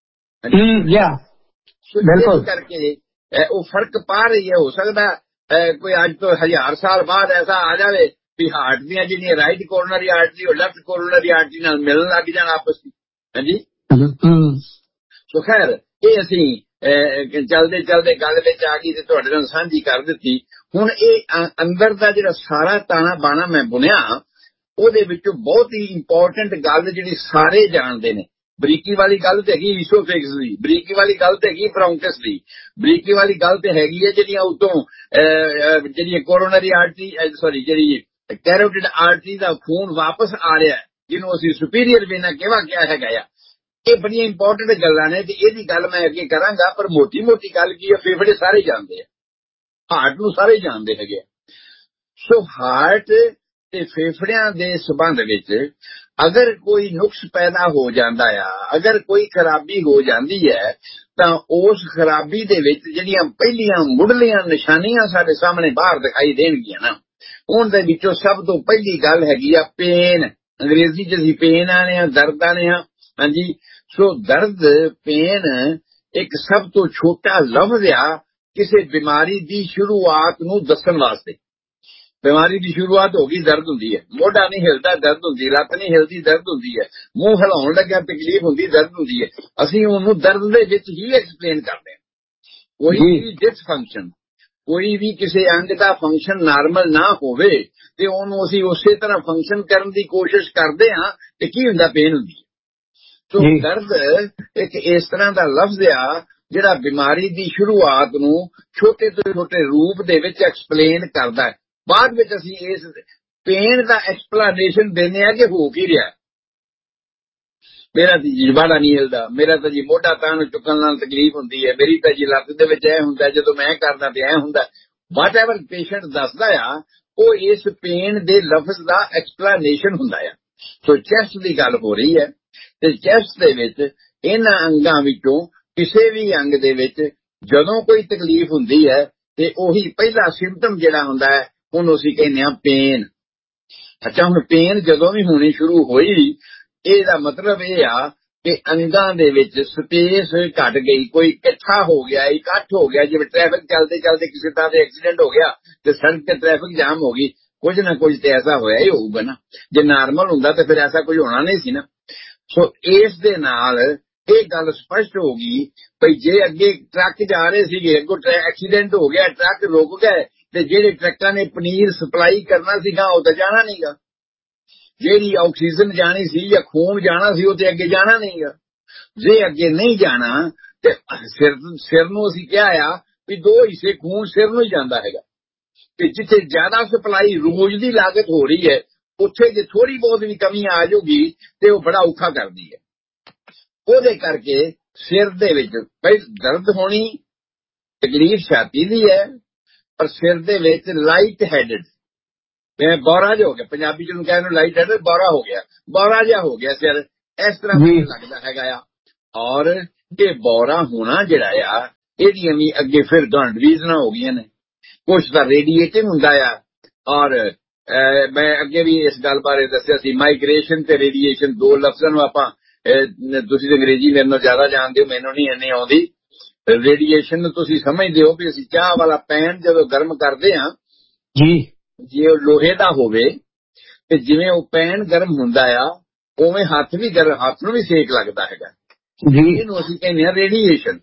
ਬਿਲਕੁਲ ਕਰਕੇ ਉਹ ਫਰਕ ਪਾ ਰਹੀ ਹੈ। ਹੋ ਸਕਦਾ ਕੋਈ ਅੱਜ ਤੋਂ ਹਜ਼ਾਰ ਸਾਲ ਬਾਅਦ ਐਸਾ ਆ ਜਾਵੇ ਵੀ ਹਾਰਟ ਦੀਆਂ ਜਿਹੜੀਆਂ ਰਾਈਟ ਕੋਰਨਰੀ ਆਰਟਰੀ ਔਰ ਲੈਫਟ ਕੋਰਨਰੀ ਆਰਟਰੀ ਨਾਲ ਮਿਲਣ ਲੱਗ ਜਾਣ ਆਪਸ ਵਿੱਚ। ਹਾਂਜੀ, ਸੋ ਖੈਰ ਇਹ ਅਸੀਂ ਚਲਦੇ ਚਲਦੇ ਗੱਲ ਵਿੱਚ ਆ ਗਈ ਤੇ ਤੁਹਾਡੇ ਨਾਲ ਸਾਂਝੀ ਕਰ ਦਿੱਤੀ। ਹੁਣ ਇਹ ਅੰਦਰ ਦਾ ਜਿਹੜਾ ਸਾਰਾ ਤਾਣਾ ਬਾਣਾ ਮੈਂ ਬੁਣਿਆ, ਉਹਦੇ ਵਿੱਚੋਂ ਬਹੁਤ ਹੀ ਇੰਪੋਰਟੈਂਟ ਗੱਲ ਜਿਹੜੀ ਸਾਰੇ ਜਾਣਦੇ ਨੇ, ਬਰੀਕੀ ਵਾਲੀ ਗੱਲ ਤੇ ਹੈਗੀ ਈਸੋਫੇਗਸ ਦੀ, ਬਰੀਕੀ ਵਾਲੀ ਗੱਲ ਤੇ ਹੈਗੀ ਬ੍ਰੌਂਕਸ ਦੀ, ਬਰੀਕੀ ਵਾਲੀ ਗੱਲ ਤੇ ਹੈਗੀ ਹੈ ਜਿਹੜੀਆਂ ਉਤੋਂ ਜਿਹੜੀਆਂ ਕੋਰੋਨਰੀ ਆਰਟਰੀ ਸੌਰੀ ਜਿਹੜੀ ਕੈਰੋਟਿਡ ਆਰਟਰੀ ਦਾ ਖੂਨ ਵਾਪਸ ਆ ਰਿਹਾ, ਜਿਹਨੂੰ ਅਸੀਂ ਸੁਪੀਰੀਅਰ ਵੇਨਾ ਕਿਹਾ ਗਿਆ ਹੈਗਾ ਆ। ਇਹ ਬੜੀਆਂ ਇੰਪੋਰਟੈਂਟ ਗੱਲਾਂ ਨੇ ਤੇ ਇਹਦੀ ਗੱਲ ਮੈਂ ਅੱਗੇ ਕਰਾਂਗਾ। ਪਰ ਮੋਟੀ ਮੋਟੀ ਗੱਲ ਕੀ ਹੈ, ਫੇਫੜੇ ਸਾਰੇ ਜਾਣਦੇ ਆ, ਹਾਰਟ ਨੂੰ ਸਾਰੇ ਜਾਣਦੇ ਹੈਗੇ ਆ। ਸੋ ਹਾਰਟ ਤੇ ਫੇਫੜਿਆਂ ਦੇ ਸੰਬੰਧ ਵਿੱਚ ਅਗਰ ਕੋਈ ਨੁਕਸ ਪੈਦਾ ਹੋ ਜਾਂਦਾ ਆ, ਅਗਰ ਕੋਈ ਖਰਾਬੀ ਹੋ ਜਾਂਦੀ ਹੈ, ਤਾਂ ਉਸ ਖਰਾਬੀ ਦੇ ਵਿੱਚ ਜਿਹੜੀਆਂ ਪਹਿਲੀਆਂ ਮੁੱਢਲੀਆਂ ਨਿਸ਼ਾਨੀਆਂ ਸਾਡੇ ਸਾਹਮਣੇ ਬਾਹਰ ਦਿਖਾਈ ਦੇਣਗੀਆਂ ਨਾ, ਉਹਨਾਂ ਦੇ ਵਿੱਚੋਂ ਸਭ ਤੋਂ ਪਹਿਲੀ ਗੱਲ ਹੈਗੀ ਆ ਪੇਨ। ਅੰਗਰੇਜ਼ੀ 'ਚ ਅਸੀਂ ਪੇਨ ਆਨੇ ਆ, ਦਰਦ ਆਨੇ ਆ। ਹਾਂਜੀ, ਸੋ ਦਰਦ, ਪੇਨ ਇੱਕ ਸਭ ਤੋਂ ਛੋਟਾ ਲਫ਼ਜ਼ ਆ ਕਿਸੇ ਬਿਮਾਰੀ ਦੀ ਸ਼ੁਰੂਆਤ ਨੂੰ ਦੱਸਣ ਵਾਸਤੇ। ਬਿਮਾਰੀ ਦੀ ਸ਼ੁਰੂਆਤ ਹੋ ਗਈ, ਦਰਦ ਹੁੰਦੀ ਹੈ। ਮੋਢਾ ਨਹੀਂ ਹਿਲਦਾ, ਦਰਦ ਹੁੰਦੀ ਹੈ। ਲੱਤ ਨਹੀਂ ਹਿਲਦੀ, ਦਰਦ ਹੁੰਦੀ ਹੈ। ਮੂੰਹ ਹਿਲਾਉਣ ਲੱਗਿਆ ਤਕਲੀਫ ਹੁੰਦੀ, ਦਰਦ ਹੁੰਦੀ ਹੈ। ਅਸੀਂ ਉਹਨੂੰ ਦਰਦ ਦੇ ਵਿੱਚ ਹੀ ਐਕਸਪਲੇਨ ਕਰਦੇ ਹਾਂ। ਕੋਈ ਵੀ ਡਿਸਫੰਕਸ਼ਨ, ਕੋਈ ਵੀ ਕਿਸੇ ਅੰਗ ਦਾ ਫੰਕਸ਼ਨ ਨਾਰਮਲ ਨਾ ਹੋਵੇ ਤੇ ਉਹਨੂੰ ਅਸੀਂ ਉਸੇ ਤਰ੍ਹਾਂ ਫੰਕਸ਼ਨ ਕਰਨ ਦੀ ਕੋਸ਼ਿਸ਼ ਕਰਦੇ ਹਾਂ ਤੇ ਕੀ ਹੁੰਦਾ, ਪੇਨ ਹੁੰਦੀ ਹੈ। ਸੋ ਦਰਦ ਇੱਕ ਇਸ ਤਰ੍ਹਾਂ ਦਾ ਲਫ਼ਜ਼ ਆ ਜਿਹੜਾ ਬਿਮਾਰੀ ਦੀ ਸ਼ੁਰੂਆਤ ਨੂੰ ਛੋਟੇ ਤੋਂ ਛੋਟੇ ਰੂਪ ਦੇ ਵਿੱਚ ਐਕਸਪਲੇਨ ਕਰਦਾ ਹੈ। ਬਾਅਦ ਵਿੱਚ ਅਸੀਂ ਇਸ ਪੇਨ ਦਾ ਐਕਸਪਲੇਨੇਸ਼ਨ ਦਿੰਦੇ ਆ ਕਿ ਹੋ ਕੀ ਰਿਹਾ। ਮੇਰਾ ਤਾਂ ਜੀ ਬਾੜਾ ਨਹੀਂ ਹਿਲਦਾ, ਮੇਰਾ ਤਾਂ ਜੀ ਮੋਢਾ ਤਾਂ ਨੂੰ ਚੁੱਕਣ ਨਾਲ ਤਕਲੀਫ ਹੁੰਦੀ ਹੈ, ਮੇਰੀ ਤਾਂ ਜੀ ਲੱਤ ਦੇ ਵਿੱਚ ਇਹ ਹੁੰਦਾ, ਜਦੋਂ ਮੈਂ ਕਰਦਾ ਤੇ ਇਹ ਹੁੰਦਾ। ਵਾਟ ਐਵਰ ਪੇਸ਼ੈਂਟ ਦੱਸਦਾ ਆ ਉਹ ਇਸ ਪੇਨ ਦੇ ਲਫ਼ਜ਼ ਦਾ ਐਕਸਪਲੇਨੇਸ਼ਨ ਹੁੰਦਾ ਆ। ਸੋ ਚੈਸਟ ਦੀ ਗੱਲ ਹੋ ਰਹੀ ਹੈ ਤੇ ਚੈਸਟ ਦੇ ਵਿੱਚ ਇਹਨਾਂ ਅੰਗਾਂ ਵਿੱਚੋਂ ਕਿਸੇ ਵੀ ਅੰਗ ਦੇ ਵਿੱਚ ਜਦੋਂ ਕੋਈ ਤਕਲੀਫ ਹੁੰਦੀ ਹੈ ਤੇ ਉਹੀ ਪਹਿਲਾ ਸਿੰਪਟਮ ਜਿਹੜਾ ਹੁੰਦਾ ਹੈ ਉਹਨੂੰ ਅਸੀਂ ਕਹਿੰਦੇ ਹਾਂ ਪੇਨ। ਅੱਛਾ, ਹੁਣ ਪੇਨ ਜਦੋਂ ਵੀ ਹੋਣੀ ਸ਼ੁਰੂ ਹੋਈ, ਇਹਦਾ ਮਤਲਬ ਇਹ ਆ ਕਿ ਅੰਗਾਂ ਦੇ ਵਿੱਚ ਸਪੇਸ ਘਟ ਗਈ, ਕੋਈ ਇਕੱਠਾ ਹੋ ਗਿਆ, ਇਕੱਠ ਹੋ ਗਿਆ। ਜਿਵੇਂ ਟ੍ਰੈਫਿਕ ਚੱਲਦੇ ਚੱਲਦੇ ਕਿਸੇ ਤਰ੍ਹਾਂ ਦੇ ਐਕਸੀਡੈਂਟ ਹੋ ਗਿਆ ਤੇ ਸੜਕ ਤੇ ਟ੍ਰੈਫਿਕ ਜਾਮ ਹੋ ਗਈ, ਕੁਝ ਨਾ ਕੁਝ ਤੇ ਐਸਾ ਹੋਇਆ ਹੀ ਹੋਊਗਾ ਨਾ। ਜੇ ਨਾਰਮਲ ਹੁੰਦਾ ਤਾਂ ਫਿਰ ਐਸਾ ਕੁਝ ਹੋਣਾ ਨਹੀਂ ਸੀ ਨਾ। ਸੋ ਇਸ ਦੇ ਨਾਲ ਇਹ ਗੱਲ ਸਪਸ਼ਟ ਹੋ ਗਈ ਭਈ ਜੇ ਅੱਗੇ ਟਰੱਕ ਜਾ ਰਹੇ ਸੀਗੇ, ਅੱਗੋਂ ਐਕਸੀਡੈਂਟ ਹੋ ਗਿਆ, ਟਰੱਕ ਰੁਕ ਗਏ ਤੇ ਜਿਹੜੇ ਟਰੱਕਾਂ ਨੇ ਪਨੀਰ ਸਪਲਾਈ ਕਰਨਾ ਸੀਗਾ ਉਹ ਤਾਂ ਜਾਣਾ ਨਹੀਂਗਾ। ਜਿਹੜੀ ਆਕਸੀਜਨ ਜਾਣੀ ਸੀ ਜਾਂ ਖੂਨ ਜਾਣਾ ਸੀ ਉਹ ਤੇ ਅੱਗੇ ਜਾਣਾ ਨਹੀਂਗਾ। ਜੇ ਅੱਗੇ ਨਹੀਂ ਜਾਣਾ ਤੇ ਸਿਰ ਸਿਰ ਨੂੰ ਅਸੀਂ ਕਿਹਾ ਆ ਵੀ ਦੋ ਹਿੱਸੇ ਖੂਨ ਸਿਰ ਨੂੰ ਹੀ ਜਾਂਦਾ ਹੈਗਾ ਤੇ ਜਿੱਥੇ ਜ਼ਿਆਦਾ ਸਪਲਾਈ ਰੋਜ਼ ਦੀ ਲਾਗਤ ਹੋ ਰਹੀ ਹੈ ਉੱਥੇ ਜੇ ਥੋੜੀ ਬਹੁਤ ਵੀ ਕਮੀ ਆ ਜਾਊਗੀ ਤੇ ਉਹ ਬੜਾ ਔਖਾ ਕਰਦੀ ਹੈ। ਉਹਦੇ ਕਰਕੇ ਸਿਰ ਦੇ ਵਿੱਚ ਭਾਈ ਦਰਦ ਹੋਣੀ, ਤਕਲੀਫ ਛਾਤੀ ਦੀ ਹੈ, ਪਰ ਸਿਰ ਦੇ ਵਿੱਚ ਲਾਈਟ ਹੈਡਡ, ਜਿਵੇਂ ਬੌਰਾ ਜਿਹਾ ਹੋ ਗਿਆ, ਪੰਜਾਬੀ ਜਿਹਨੂੰ ਕਹਿੰਦੇ ਨੂੰ ਲਾਈਟ ਹੈਡਡ, ਬੌਰਾ ਹੋ ਗਿਆ, ਬੌਰਾ ਜਿਹਾ ਹੋ ਗਿਆ ਸਿਰ, ਇਸ ਤਰ੍ਹਾਂ ਮੈਨੂੰ ਲੱਗਦਾ ਹੈਗਾ ਆ। ਔਰ ਇਹ ਬੌਰਾ ਹੋਣਾ ਜਿਹੜਾ ਆ, ਇਹਦੀਆਂ ਵੀ ਅੱਗੇ ਫਿਰ ਗੰਢ ਰੀਜ਼ਨਾਂ ਹੋ ਗਈਆਂ ਨੇ। ਕੁਛ ਤਾਂ ਰੇਡੀਏਟਿੰਗ ਹੁੰਦਾ ਆ, ਔਰ ਮੈਂ ਅੱਗੇ ਵੀ ਇਸ ਗੱਲ ਬਾਰੇ ਦੱਸਿਆ ਸੀ, ਮਾਈਗ੍ਰੇਸ਼ਨ ਤੇ ਰੇਡੀਏਸ਼ਨ ਦੋ ਲਫ਼ਜ਼ਾਂ ਨੂੰ ਆਪਾਂ, ਤੁਸੀਂ ਅੰਗਰੇਜ਼ੀ ਮੇਰੇ ਨਾਲੋਂ ਜ਼ਿਆਦਾ ਜਾਣਦੇ ਹੋ, ਮੈਨੂੰ ਨਹੀਂ ਇੰਨੀ ਆਉਂਦੀ। ਰੇਡੀਏਸ਼ਨ ਨੂੰ ਤੁਸੀਂ ਸਮਝਦੇ ਹੋ ਵੀ ਅਸੀਂ ਚਾਹ ਵਾਲਾ ਪੈਨ ਜਦੋਂ ਗਰਮ ਕਰਦੇ ਹਾਂ ਜੀ, ਜੇ ਉਹ ਲੋਹੇ ਦਾ ਹੋਵੇ ਤੇ ਜਿਵੇਂ ਉਹ ਪੈਨ ਗਰਮ ਹੁੰਦਾ ਆ, ਉਵੇਂ ਹੱਥ ਵੀ ਗਰਮ, ਹੱਥ ਨੂੰ ਵੀ ਸੇਕ ਲੱਗਦਾ ਹੈਗਾ ਜੀ। ਇਹਨੂੰ ਅਸੀਂ ਕਹਿੰਦੇ ਹਾਂ ਰੇਡੀਏਸ਼ਨ।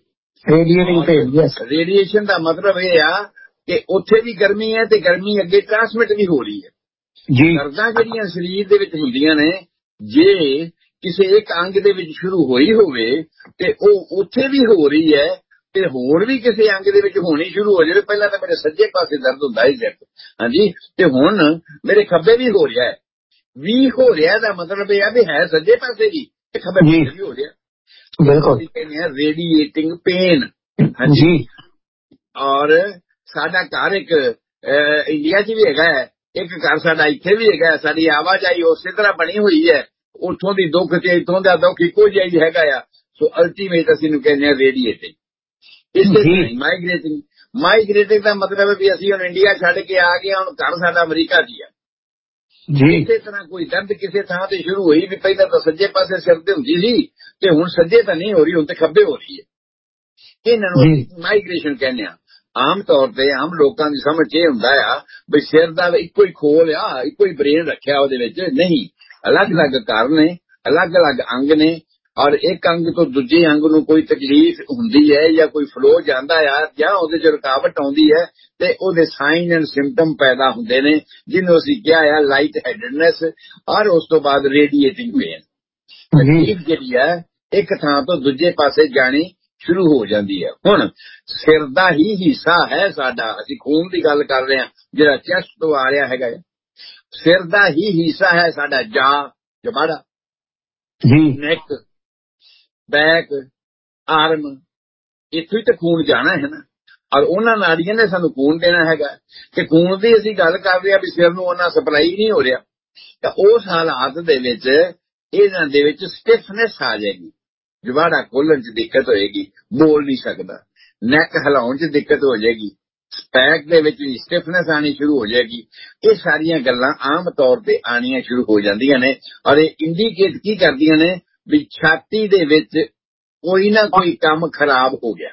ਰੇਡੀਏਸ਼ਨ ਦਾ ਮਤਲਬ ਇਹ ਆ ਕਿ ਉੱਥੇ ਵੀ ਗਰਮੀ ਹੈ ਤੇ ਗਰਮੀ ਅੱਗੇ ਟ੍ਰਾਂਸਮਿਟ ਵੀ ਹੋ ਰਹੀ ਹੈ ਜੀ। ਦਰਦਾਂ ਜਿਹੜੀਆਂ ਸਰੀਰ ਦੇ ਵਿੱਚ ਹੁੰਦੀਆਂ ਨੇ, ਜੇ ਕਿਸੇ ਇੱਕ ਅੰਗ ਦੇ ਵਿੱਚ ਸ਼ੁਰੂ ਹੋਈ ਹੋਵੇ ਤੇ ਉਹ ਉੱਥੇ ਵੀ ਹੋ ਰਹੀ ਹੈ ਤੇ ਹੋਰ ਵੀ ਕਿਸੇ ਅੰਗ ਦੇ ਵਿੱਚ ਹੋਣੀ ਸ਼ੁਰੂ ਹੋ ਜਾਵੇ। ਪਹਿਲਾਂ ਤਾਂ ਮੇਰੇ ਸੱਜੇ ਪਾਸੇ ਦਰਦ ਹੁੰਦਾ ਸੀ ਸਿਰ, ਹਾਂਜੀ, ਤੇ ਹੁਣ ਮੇਰੇ ਖੱਬੇ ਵੀ ਹੋ ਰਿਹਾ ਹੈ। ਵੀ ਹੋ ਰਿਹਾ ਦਾ ਮਤਲਬ ਇਹ ਆ ਵੀ ਹੈ ਸੱਜੇ ਪਾਸੇ ਵੀ ਤੇ ਖੱਬੇ ਪਾਸੇ ਵੀ ਹੋ ਰਿਹਾ। ਬਿਲਕੁਲ ਕਹਿੰਦੇ ਆ ਰੇਡੀਏਟਿੰਗ ਪੇਨ, ਹਾਂਜੀ। ਔਰ ਸਾਡਾ ਘਰ ਇੱਕ ਇੰਡੀਆ 'ਚ ਵੀ ਹੈਗਾ ਹੈ, ਇੱਕ ਘਰ ਸਾਡਾ ਇੱਥੇ ਵੀ ਹੈਗਾ। ਸਾਡੀ ਆਵਾਜਾਈ ਉਸੇ ਤਰ੍ਹਾਂ ਬਣੀ ਹੋਈ ਹੈ, ਉੱਥੋਂ ਦੀ ਦੁੱਖ ਤੇ ਇੱਥੋਂ ਦਾ ਦੁੱਖ ਇੱਕੋ ਜਿਹਾ ਹੀ ਹੈਗਾ ਆ। ਸੋ ਅਲਟੀਮੇਟ ਅਸੀਂ ਨੂੰ ਕਹਿੰਦੇ ਹਾਂ ਰੇਡੀਏਟਿੰਗ। ਇਸੇ ਤਰ੍ਹਾਂ ਮਾਈਗ੍ਰੇਟਿੰਗ, ਮਾਈਗ੍ਰੇਟਿੰਗ ਦਾ ਮਤਲਬ ਵੀ ਅਸੀਂ ਹੁਣ ਇੰਡੀਆ ਛੱਡ ਕੇ ਆ ਗਏ, ਹੁਣ ਘਰ ਸਾਡਾ ਅਮਰੀਕਾ 'ਚ ਹੀ ਆ ਜੀ। ਇਸੇ ਤਰ੍ਹਾਂ ਕੋਈ ਦਰਦ ਕਿਸੇ ਥਾਂ ਤੇ ਸ਼ੁਰੂ ਹੋਈ ਵੀ, ਪਹਿਲਾਂ ਤਾਂ ਸੱਜੇ ਪਾਸੇ ਸਿਰ ਤੇ ਹੁੰਦੀ ਸੀ ਤੇ ਹੁਣ ਸੱਜੇ ਤਾਂ ਨਹੀਂ ਹੋ ਰਹੀ, ਹੁਣ ਤੇ ਖੱਬੇ ਹੋ ਰਹੀ ਹੈ। ਇਹਨਾਂ ਨੂੰ ਅਸੀਂ ਮਾਈਗ੍ਰੇਸ਼ਨ ਕਹਿੰਦੇ ਆ। ਆਮ ਤੌਰ ਤੇ ਆਮ ਲੋਕਾਂ ਦੀ ਸਮਝ ਇਹ ਹੁੰਦਾ ਆ ਵੀ ਸਿਰ ਦਾ ਇੱਕੋ ਹੀ ਖੋਲ ਆ, ਇੱਕੋ ਹੀ ਬ੍ਰੇਨ ਰੱਖਿਆ ਉਹਦੇ ਵਿੱਚ। ਨਹੀਂ, ਅਲੱਗ-ਅਲੱਗ ਕਾਰਨ ਨੇ, ਅਲੱਗ-ਅਲੱਗ ਅੰਗ ਨੇ, ਔਰ ਇੱਕ ਅੰਗ ਤੋਂ ਦੂਜੇ ਅੰਗ ਨੂੰ ਕੋਈ ਤਕਲੀਫ ਹੁੰਦੀ ਹੈ ਜਾਂ ਕੋਈ ਫਲੋ ਜਾਂਦਾ ਆ ਜਾਂ ਉਹਦੇ 'ਚ ਰੁਕਾਵਟ ਆਉਂਦੀ ਹੈ ਤੇ ਉਹਦੇ ਸਾਈਨ ਐਂਡ ਸਿੰਪਟਮ ਪੈਦਾ ਹੁੰਦੇ ਨੇ, ਜਿਹਨੂੰ ਅਸੀਂ ਕਿਹਾ ਆ ਲਾਈਟ ਹੈਡਡਨੈਸ, ਔਰ ਉਸ ਤੋਂ ਬਾਅਦ ਰੇਡੀਏਟਿੰਗ ਪੇਨ। ਤਕਲੀਫ ਜਿਹੜੀ ਹੈ ਇੱਕ ਥਾਂ ਤੋਂ ਦੂਜੇ ਪਾਸੇ ਜਾਣੀ ਸ਼ੁਰੂ ਹੋ ਜਾਂਦੀ ਹੈ। ਹੁਣ ਸਿਰ ਦਾ ਹੀ ਹਿੱਸਾ ਹੈ ਸਾਡਾ, ਅਸੀਂ ਖੂਨ ਦੀ ਗੱਲ ਕਰ ਰਹੇ ਹਾਂ ਜਿਹੜਾ ਚੈਸਟ ਤੋਂ ਆ ਰਿਹਾ ਹੈਗਾ, ਸਿਰ ਦਾ ਹੀ ਹਿੱਸਾ ਹੈ ਸਾਡਾ ਜਾ, ਜਬਾੜਾ ਜੀ, ਨੈਕ, ਬੈਕ, ਆਰਮ, ਇੱਥੋਂ ਹੀ ਤਾਂ ਖੂਨ ਜਾਣਾ ਹੈ ਨਾ। ਔਰ ਉਹਨਾਂ ਨਾੜੀਆਂ ਨੇ ਸਾਨੂੰ ਖੂਨ ਦੇਣਾ ਹੈਗਾ, ਤੇ ਖੂਨ ਦੀ ਅਸੀਂ ਗੱਲ ਕਰ ਰਹੇ ਹਾਂ ਵੀ ਸਿਰ ਨੂੰ ਉਹਨਾਂ ਸਪਲਾਈ ਨਹੀਂ ਹੋ ਰਿਹਾ, ਤਾਂ ਉਸ ਹਾਲਾਤ ਦੇ ਵਿੱਚ ਇਹਨਾਂ ਦੇ ਵਿੱਚ ਸਟਿਫਨੈਸ ਆ ਜਾਏਗੀ, ਜਵਾੜਾ ਖੋਲਣ 'ਚ ਦਿੱਕਤ ਹੋਏਗੀ, ਬੋਲ ਨਹੀਂ ਸਕਦਾ, ਨੈਕ ਹਿਲਾਉਣ 'ਚ ਦਿੱਕਤ ਹੋ ਜਾਏਗੀ, ਸਪੈਕ ਦੇ ਵਿੱਚ ਵੀ ਸਟਿਫਨੈਸ ਆਣੀ ਸ਼ੁਰੂ ਹੋ ਜਾਏਗੀ। ਇਹ ਸਾਰੀਆਂ ਗੱਲਾਂ ਆਮ ਤੌਰ ਤੇ ਆਣੀਆਂ ਸ਼ੁਰੂ ਹੋ ਜਾਂਦੀਆਂ ਨੇ, ਔਰ ਇਹ ਇੰਡੀਕੇਟ ਕੀ ਕਰਦੀਆਂ ਨੇ ਵੀ ਛਾਤੀ ਦੇ ਵਿੱਚ ਕੋਈ ਨਾ ਕੋਈ ਕੰਮ ਖਰਾਬ ਹੋ ਗਿਆ।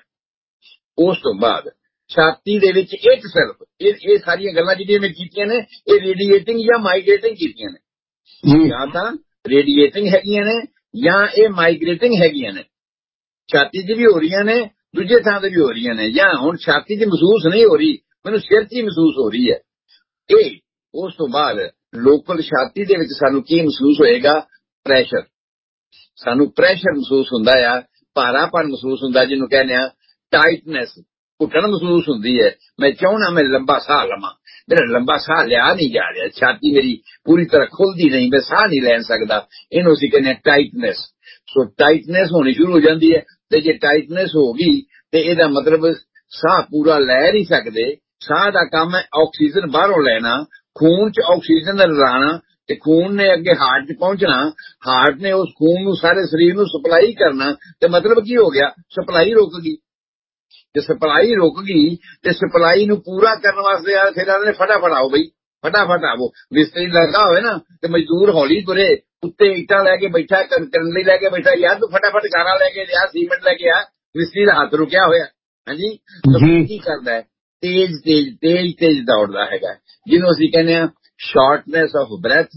ਉਸ ਤੋਂ ਬਾਅਦ ਛਾਤੀ ਦੇ ਵਿੱਚ ਇੱਕ ਸਿਰਫ ਇਹ ਇਹ ਸਾਰੀਆਂ ਗੱਲਾਂ ਜਿਹੜੀਆਂ ਮੈਂ ਕੀਤੀਆਂ ਨੇ, ਇਹ ਰੇਡੀਏਟਿੰਗ ਜਾਂ ਮਾਈਗ੍ਰੇਟਿੰਗ ਕੀਤੀਆਂ ਨੇ। ਜਾਂ ਤਾਂ ਰੇਡੀਏਟਿੰਗ ਹੈਗੀਆਂ ਨੇ ਜਾਂ ਇਹ ਮਾਈਗ੍ਰੇਟਿੰਗ ਹੈਗੀਆਂ ਨੇ। ਛਾਤੀ 'ਚ ਵੀ ਹੋ ਰਹੀਆਂ ਨੇ, ਦੂਜੇ ਥਾਂ ਤੇ ਵੀ ਹੋ ਰਹੀਆਂ ਨੇ, ਜਾਂ ਹੁਣ ਛਾਤੀ 'ਚ ਮਹਿਸੂਸ ਨਹੀਂ ਹੋ ਰਹੀ, ਮੈਨੂੰ ਸਿਰ 'ਚ ਹੀ ਮਹਿਸੂਸ ਹੋ ਰਹੀ ਹੈ। ਇਹ ਉਸ ਤੋਂ ਬਾਅਦ ਲੋਕਲ ਛਾਤੀ ਦੇ ਵਿੱਚ ਸਾਨੂੰ ਕੀ ਮਹਿਸੂਸ ਹੋਏਗਾ? ਪ੍ਰੈਸ਼ਰ। ਸਾਨੂੰ ਪ੍ਰੈਸ਼ਰ ਮਹਿਸੂਸ ਹੁੰਦਾ ਆ, ਭਾਰਾਪਨ ਮਹਿਸੂਸ ਹੁੰਦਾ, ਜਿਹਨੂੰ ਕਹਿੰਦੇ ਆ ਟਾਈਟਨੈਸ, ਘੁੱਟਣ ਮਹਿਸੂਸ ਹੁੰਦੀ ਹੈ। ਮੈਂ ਚਾਹੁੰਦਾ ਮੈਂ ਲੰਬਾ ਸਾਹ ਲਵਾਂ, ਮੇਰਾ ਲੰਬਾ ਸਾਹ ਲਿਆ ਨਹੀਂ ਜਾ ਰਿਹਾ, ਛਾਤੀ ਮੇਰੀ ਪੂਰੀ ਤਰ੍ਹਾਂ ਖੁੱਲਦੀ ਨਹੀਂ, ਮੈਂ ਸਾਹ ਨਹੀਂ ਲੈ ਸਕਦਾ। ਇਹਨੂੰ ਅਸੀਂ ਕਹਿੰਦੇ ਹਾਂ ਟਾਈਟਨੈਸ। ਸੋ ਟਾਈਟਨੈਸ ਹੋਣੀ ਸ਼ੁਰੂ ਹੋ ਜਾਂਦੀ ਹੈ, ਤੇ ਜੇ ਟਾਈਟਨੈਸ ਹੋ ਗਈ ਤੇ ਇਹਦਾ ਮਤਲਬ ਸਾਹ ਪੂਰਾ ਲੈ ਨਹੀਂ ਸਕਦੇ। ਸਾਹ ਦਾ ਕੰਮ ਹੈ ਆਕਸੀਜਨ ਬਾਹਰੋਂ ਲੈਣਾ, ਖੂਨ 'ਚ ਆਕਸੀਜਨ ਰਲਾਣਾ, ਤੇ ਖੂਨ ਨੇ ਅੱਗੇ ਹਾਰਟ 'ਚ ਪਹੁੰਚਣਾ, ਹਾਰਟ ਨੇ ਉਸ ਖੂਨ ਨੂੰ ਸਾਰੇ ਸਰੀਰ ਨੂੰ ਸਪਲਾਈ ਕਰਨਾ। ਤੇ ਮਤਲਬ ਕੀ ਹੋ ਗਿਆ? ਸਪਲਾਈ ਰੁਕ ਗਈ। ਜੇ ਸਪਲਾਈ ਰੁਕ ਗਈ ਤੇ ਸਪਲਾਈ ਨੂੰ ਪੂਰਾ ਕਰਨ ਵਾਸਤੇ ਯਾਰ ਫਿਰ ਆਦੇ ਫਟਾਫਟ ਆਓ ਬਈ, ਫਟਾਫਟ ਆਵੋ। ਮਿਸਤਰੀ ਲੱਗਾ ਹੋਵੇ ਨਾ ਤੇ ਮਜ਼ਦੂਰ ਹੌਲੀ ਤੁਰੇ, ਉੱਤੇ ਇੱਟਾਂ ਲੈ ਕੇ ਬੈਠਾ, ਕਰਨ ਲਈ ਲੈ ਕੇ ਬੈਠਾ, ਯਾਰ ਤੂੰ ਫਟਾਫਟ ਗਾਰਾ ਲੈ ਕੇ ਜਾ, ਸੀਮੈਂਟ ਲੈ ਕੇ ਆ। ਮਿਸਤਰੀ ਦਾ ਹੱਥ ਰੁਕਿਆ ਹੋਇਆ, ਹਾਂਜੀ। ਕੀ ਕਰਦਾ ਹੈ? ਤੇਜ਼ ਤੇਜ਼ ਤੇਜ਼ ਤੇਜ਼ ਦੌੜਦਾ ਹੈਗਾ, ਜਿਹਨੂੰ ਅਸੀਂ ਕਹਿੰਦੇ ਹਾਂ ਸ਼ਾਰਟਨੈਸ ਆਫ ਬ੍ਰੈਥ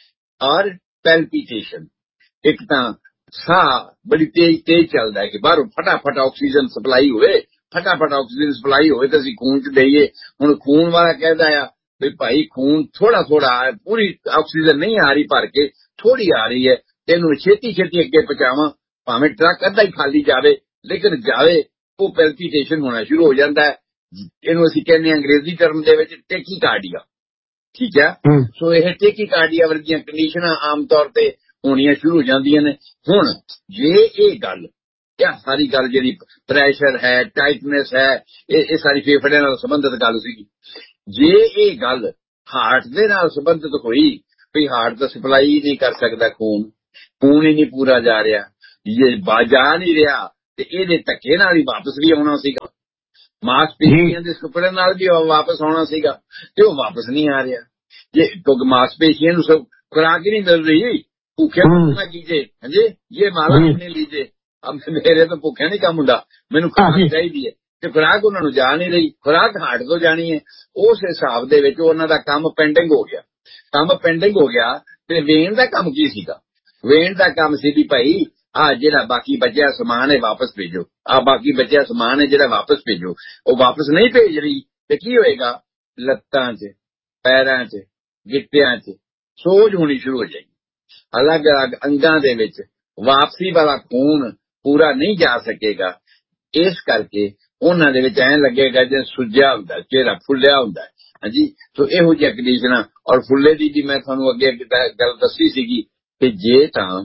ਔਰ ਪੈਲਪੀਟੇਸ਼ਨ। ਇੱਕ ਤਾਂ ਸਾਹ ਬੜੀ ਤੇਜ਼ ਤੇਜ਼ ਚੱਲਦਾ ਹੈ ਕਿ ਬਾਹਰੋਂ ਫਟਾਫਟ ਆਕਸੀਜਨ ਸਪਲਾਈ ਹੋਵੇ, ਫਟਾਫਟ ਆਕਸੀਜਨ ਸਪਲਾਈ ਹੋਵੇ ਤਾਂ ਅਸੀਂ ਖੂਨ 'ਚ ਦੇਈਏ। ਹੁਣ ਖੂਨ ਵਾਲਾ ਕਹਿੰਦਾ ਆ ਵੀ ਭਾਈ ਖੂਨ ਥੋੜਾ ਥੋੜਾ, ਪੂਰੀ ਆਕਸੀਜਨ ਨਹੀਂ ਆ ਰਹੀ ਭਰ ਕੇ, ਥੋੜੀ ਆ ਰਹੀ ਹੈ, ਇਹਨੂੰ ਛੇਤੀ ਛੇਤੀ ਅੱਗੇ ਪਹੁੰਚਾਵਾਂ, ਭਾਵੇਂ ਟਰੱਕ ਅੱਧਾ ਹੀ ਖਾਲੀ ਜਾਵੇ ਲੇਕਿਨ ਜਾਵੇ। ਉਹ ਪੈਲਪੀਟੇਸ਼ਨ ਹੋਣਾ ਸ਼ੁਰੂ ਹੋ ਜਾਂਦਾ ਹੈ। ਇਹਨੂੰ ਅਸੀਂ ਕਹਿੰਦੇ ਹਾਂ ਅੰਗਰੇਜ਼ੀ ਟਰਮ ਦੇ ਵਿੱਚ ਟੈਕੀਕਾਰਡੀਆ, ਠੀਕ ਹੈ। ਸੋ ਇਹ ਟੈਕੀਕਾਰਡੀਆ ਵਰਗੀਆਂ ਕੰਡੀਸ਼ਨਾਂ ਆਮ ਤੌਰ ਤੇ ਹੋਣੀਆਂ ਸ਼ੁਰੂ ਹੋ ਜਾਂਦੀਆਂ ਨੇ। ਹੁਣ ਜੇ ਇਹ ਗੱਲ ਇਹ ਸਾਰੀ ਗੱਲ ਜਿਹੜੀ ਪ੍ਰੈਸ਼ਰ ਹੈ, ਟਾਈਟਨੈਸ ਹੈ, ਇਹ ਇਹ ਸਾਰੀ ਫੇਫੜਿਆਂ ਨਾਲ ਸੰਬੰਧਿਤ ਗੱਲ ਸੀਗੀ। ਜੇ ਇਹ ਗੱਲ ਹਾਰਟ ਦੇ ਨਾਲ ਸੰਬੰਧਿਤ ਹੋਈ ਵੀ ਹਾਰਟ ਦਾ ਸਪਲਾਈ ਨਹੀਂ ਕਰ ਸਕਦਾ, ਖੂਨ ਖੂਨ ਹੀ ਨਹੀਂ ਪੂਰਾ ਜਾ ਰਿਹਾ, ਇਹ ਜਾ ਨਹੀਂ ਰਿਹਾ, ਤੇ ਇਹਦੇ ਧੱਕੇ ਨਾਲ ਹੀ ਵਾਪਸ ਵੀ ਆਉਣਾ ਸੀਗਾ, ਮਾਸਪੇਸ਼ੀਆਂ ਦੇ ਸੁਪੜੇ ਨਾਲ ਵੀ ਵਾਪਸ ਆਉਣਾ ਸੀਗਾ, ਤੇ ਉਹ ਵਾਪਸ ਨਹੀਂ ਆ ਰਿਹਾ। ਜੇ ਕਿਉਂਕਿ ਮਾਸਪੇਸ਼ੀਆਂ ਨੂੰ ਸਭ ਖੁਰਾਕ ਹੀ ਨਹੀਂ ਮਿਲ ਰਹੀ, ਭੁੱਖਿਆ ਨਾ ਕੀਜੇ, ਹਾਂਜੀ ਇਹ ਮਾਲਾ ਨਹੀਂ ਲੀਜੇ, ਮੇਰੇ ਤੋਂ ਭੁੱਖਿਆ ਨਹੀਂ ਕੰਮ ਹੁੰਦਾ, ਮੈਨੂੰ ਖੁਰਾਕ ਚਾਹੀਦੀ ਹੈ, ਤੇ ਖੁਰਾਕ ਉਹਨਾਂ ਨੂੰ ਜਾ ਨਹੀਂ ਰਹੀ, ਖੁਰਾਕ ਹਾਰਟ ਤੋਂ ਜਾਣੀ ਹੈ। ਉਸ ਹਿਸਾਬ ਦੇ ਵਿੱਚ ਉਹਨਾਂ ਦਾ ਕੰਮ ਪੈਂਡਿੰਗ ਹੋ ਗਿਆ। ਕੰਮ ਪੈਂਡਿੰਗ ਹੋ ਗਿਆ ਤੇ ਵੇਨ ਦਾ ਕੰਮ ਕੀ ਸੀਗਾ? ਵੇਨ ਦਾ ਕੰਮ ਸੀ ਵੀ ਭਾਈ ਆ ਜਿਹੜਾ ਬਾਕੀ ਬਚਿਆ ਸਮਾਨ ਹੈ ਵਾਪਸ ਭੇਜੋ, ਆ ਬਾਕੀ ਬਚਿਆ ਸਮਾਨ ਹੈ ਜਿਹੜਾ ਵਾਪਸ ਭੇਜੋ। ਉਹ ਵਾਪਸ ਨਹੀਂ ਭੇਜ ਰਹੀ ਤੇ ਕੀ ਹੋਏਗਾ? ਲੱਤਾਂ 'ਚ, ਪੈਰਾਂ 'ਚ, ਗਿੱਟਿਆਂ 'ਚ ਸੋਜ ਹੋਣੀ ਸ਼ੁਰੂ ਹੋ ਜਾਏਗੀ। ਅਲੱਗ ਅਲੱਗ ਅੰਗਾਂ ਦੇ ਵਿੱਚ ਵਾਪਸੀ ਵਾਲਾ ਖੂਨ ਪੂਰਾ ਨਹੀਂ ਜਾ ਸਕੇਗਾ। ਇਸ ਕਰਕੇ ਉਹਨਾਂ ਦੇ ਵਿੱਚ ਐਂ ਲੱਗੇਗਾ ਜਿਵੇਂ ਸੁੱਜਿਆ ਹੁੰਦਾ, ਚਿਹਰਾ ਫੁੱਲਿਆ ਹੁੰਦਾ। ਹਾਂਜੀ, ਸੋ ਇਹੋ ਜਿਹੀ ਕੰਡੀਸ਼ਨਾਂ। ਔਰ ਫੁੱਲੇ ਦੀ ਜੀ ਮੈਂ ਤੁਹਾਨੂੰ ਅੱਗੇ ਗੱਲ ਦੱਸੀ ਸੀਗੀ ਕਿ ਜੇ ਤਾਂ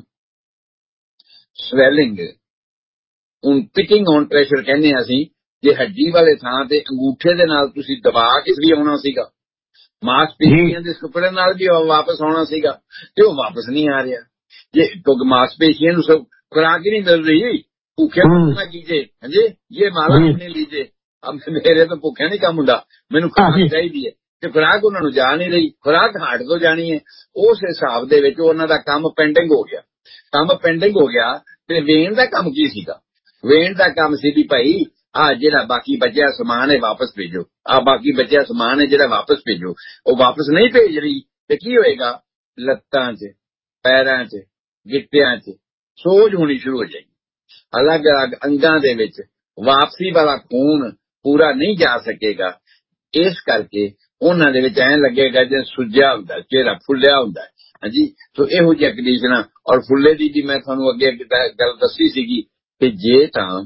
ਸਵੈਲਿੰਗ ਹੁਣ ਪਿਕਿੰਗ ਔਨ ਪ੍ਰੈਸ਼ਰ ਕਹਿੰਦੇ ਹਾਂ ਅਸੀਂ, ਜੇ ਹੱਡੀ ਵਾਲੇ ਥਾਂ ਤੇ ਅੰਗੂਠੇ ਦੇ ਨਾਲ ਤੁਸੀਂ ਦਬਾ ਕੇ ਵੀ ਆਉਣਾ ਸੀਗਾ, ਮਾਸਪੇਸ਼ੀਆਂ ਦੇ ਸੁਪੜੇ ਨਾਲ ਵੀ ਵਾਪਸ ਆਉਣਾ ਸੀਗਾ, ਤੇ ਉਹ ਵਾਪਸ ਨਹੀਂ ਆ ਰਿਹਾ। ਜੇ ਕਿਉਂਕਿ ਮਾਸਪੇਸ਼ੀਆਂ ਨੂੰ ਸਭ ਖੁਰਾਕ ਹੀ ਨਹੀਂ ਮਿਲ ਰਹੀ, ਭੁੱਖਿਆ ਨਾ ਕੀਜੇ, ਹਾਂਜੀ ਇਹ ਮਾਲਾ ਨਹੀਂ ਲੀਜੇ, ਮੇਰੇ ਤੋਂ ਭੁੱਖਿਆ ਨਹੀਂ ਕੰਮ ਹੁੰਦਾ, ਮੈਨੂੰ ਖੁਰਾਕ ਚਾਹੀਦੀ ਹੈ, ਤੇ ਖੁਰਾਕ ਉਹਨਾਂ ਨੂੰ ਜਾ ਨਹੀਂ ਰਹੀ, ਖੁਰਾਕ ਹਾਰਟ ਤੋਂ ਜਾਣੀ ਹੈ। ਉਸ ਹਿਸਾਬ ਦੇ ਵਿੱਚ ਉਹਨਾਂ ਦਾ ਕੰਮ ਪੈਂਡਿੰਗ ਹੋ ਗਿਆ। ਕੰਮ ਪੈਂਡਿੰਗ ਹੋ ਗਿਆ ਤੇ ਵੇਨ ਦਾ ਕੰਮ ਕੀ ਸੀਗਾ? ਵੇਨ ਦਾ ਕੰਮ ਸੀ ਵੀ ਭਾਈ ਆ ਜਿਹੜਾ ਬਾਕੀ ਬਚਿਆ ਸਮਾਨ ਹੈ ਵਾਪਸ ਭੇਜੋ, ਆ ਬਾਕੀ ਬਚਿਆ ਸਮਾਨ ਹੈ ਜਿਹੜਾ ਵਾਪਸ ਭੇਜੋ। ਉਹ ਵਾਪਸ ਨਹੀਂ ਭੇਜ ਰਹੀ ਤੇ ਕੀ ਹੋਏਗਾ? ਲੱਤਾਂ 'ਚ, ਪੈਰਾਂ 'ਚ, ਗਿੱਟਿਆਂ 'ਚ ਸੋਜ ਹੋਣੀ ਸ਼ੁਰੂ ਹੋ ਜਾਏਗੀ। ਅਲੱਗ ਅਲੱਗ ਅੰਗਾਂ ਦੇ ਵਿੱਚ ਵਾਪਸੀ ਵਾਲਾ ਖੂਨ ਪੂਰਾ ਨਹੀਂ ਜਾ ਸਕੇਗਾ। ਇਸ ਕਰਕੇ ਉਹਨਾਂ ਦੇ ਵਿੱਚ ਐਂ ਲੱਗੇਗਾ ਜਿਵੇਂ ਸੁੱਜਿਆ ਹੁੰਦਾ, ਚਿਹਰਾ ਫੁੱਲਿਆ ਹੁੰਦਾ। ਹਾਂਜੀ, ਸੋ ਇਹੋ ਜਿਹੀ ਕੰਡੀਸ਼ਨਾਂ। ਔਰ ਫੁੱਲੇ ਦੀ ਜੀ ਮੈਂ ਤੁਹਾਨੂੰ ਅੱਗੇ ਗੱਲ ਦੱਸੀ ਸੀਗੀ ਕਿ ਜੇ ਤਾਂ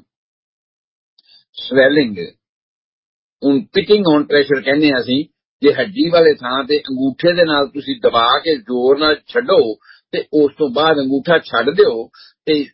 ਸਵੈਲਿੰਗ ਹੁਣ ਪਿਕਿੰਗ ਔਨ ਪ੍ਰੈਸ਼ਰ ਕਹਿੰਦੇ ਹਾਂ ਅਸੀਂ, ਜੇ ਹੱਡੀ ਵਾਲੇ ਥਾਂ ਤੇ ਅੰਗੂਠੇ ਦੇ ਨਾਲ ਤੁਸੀਂ ਦਬਾ ਕੇ ਜ਼ੋਰ ਨਾਲ ਛੱਡੋ ਤੇ ਉਸ ਤੋਂ ਬਾਅਦ ਅੰਗੂਠਾ ਛੱਡ ਦਿਓ ਤੇ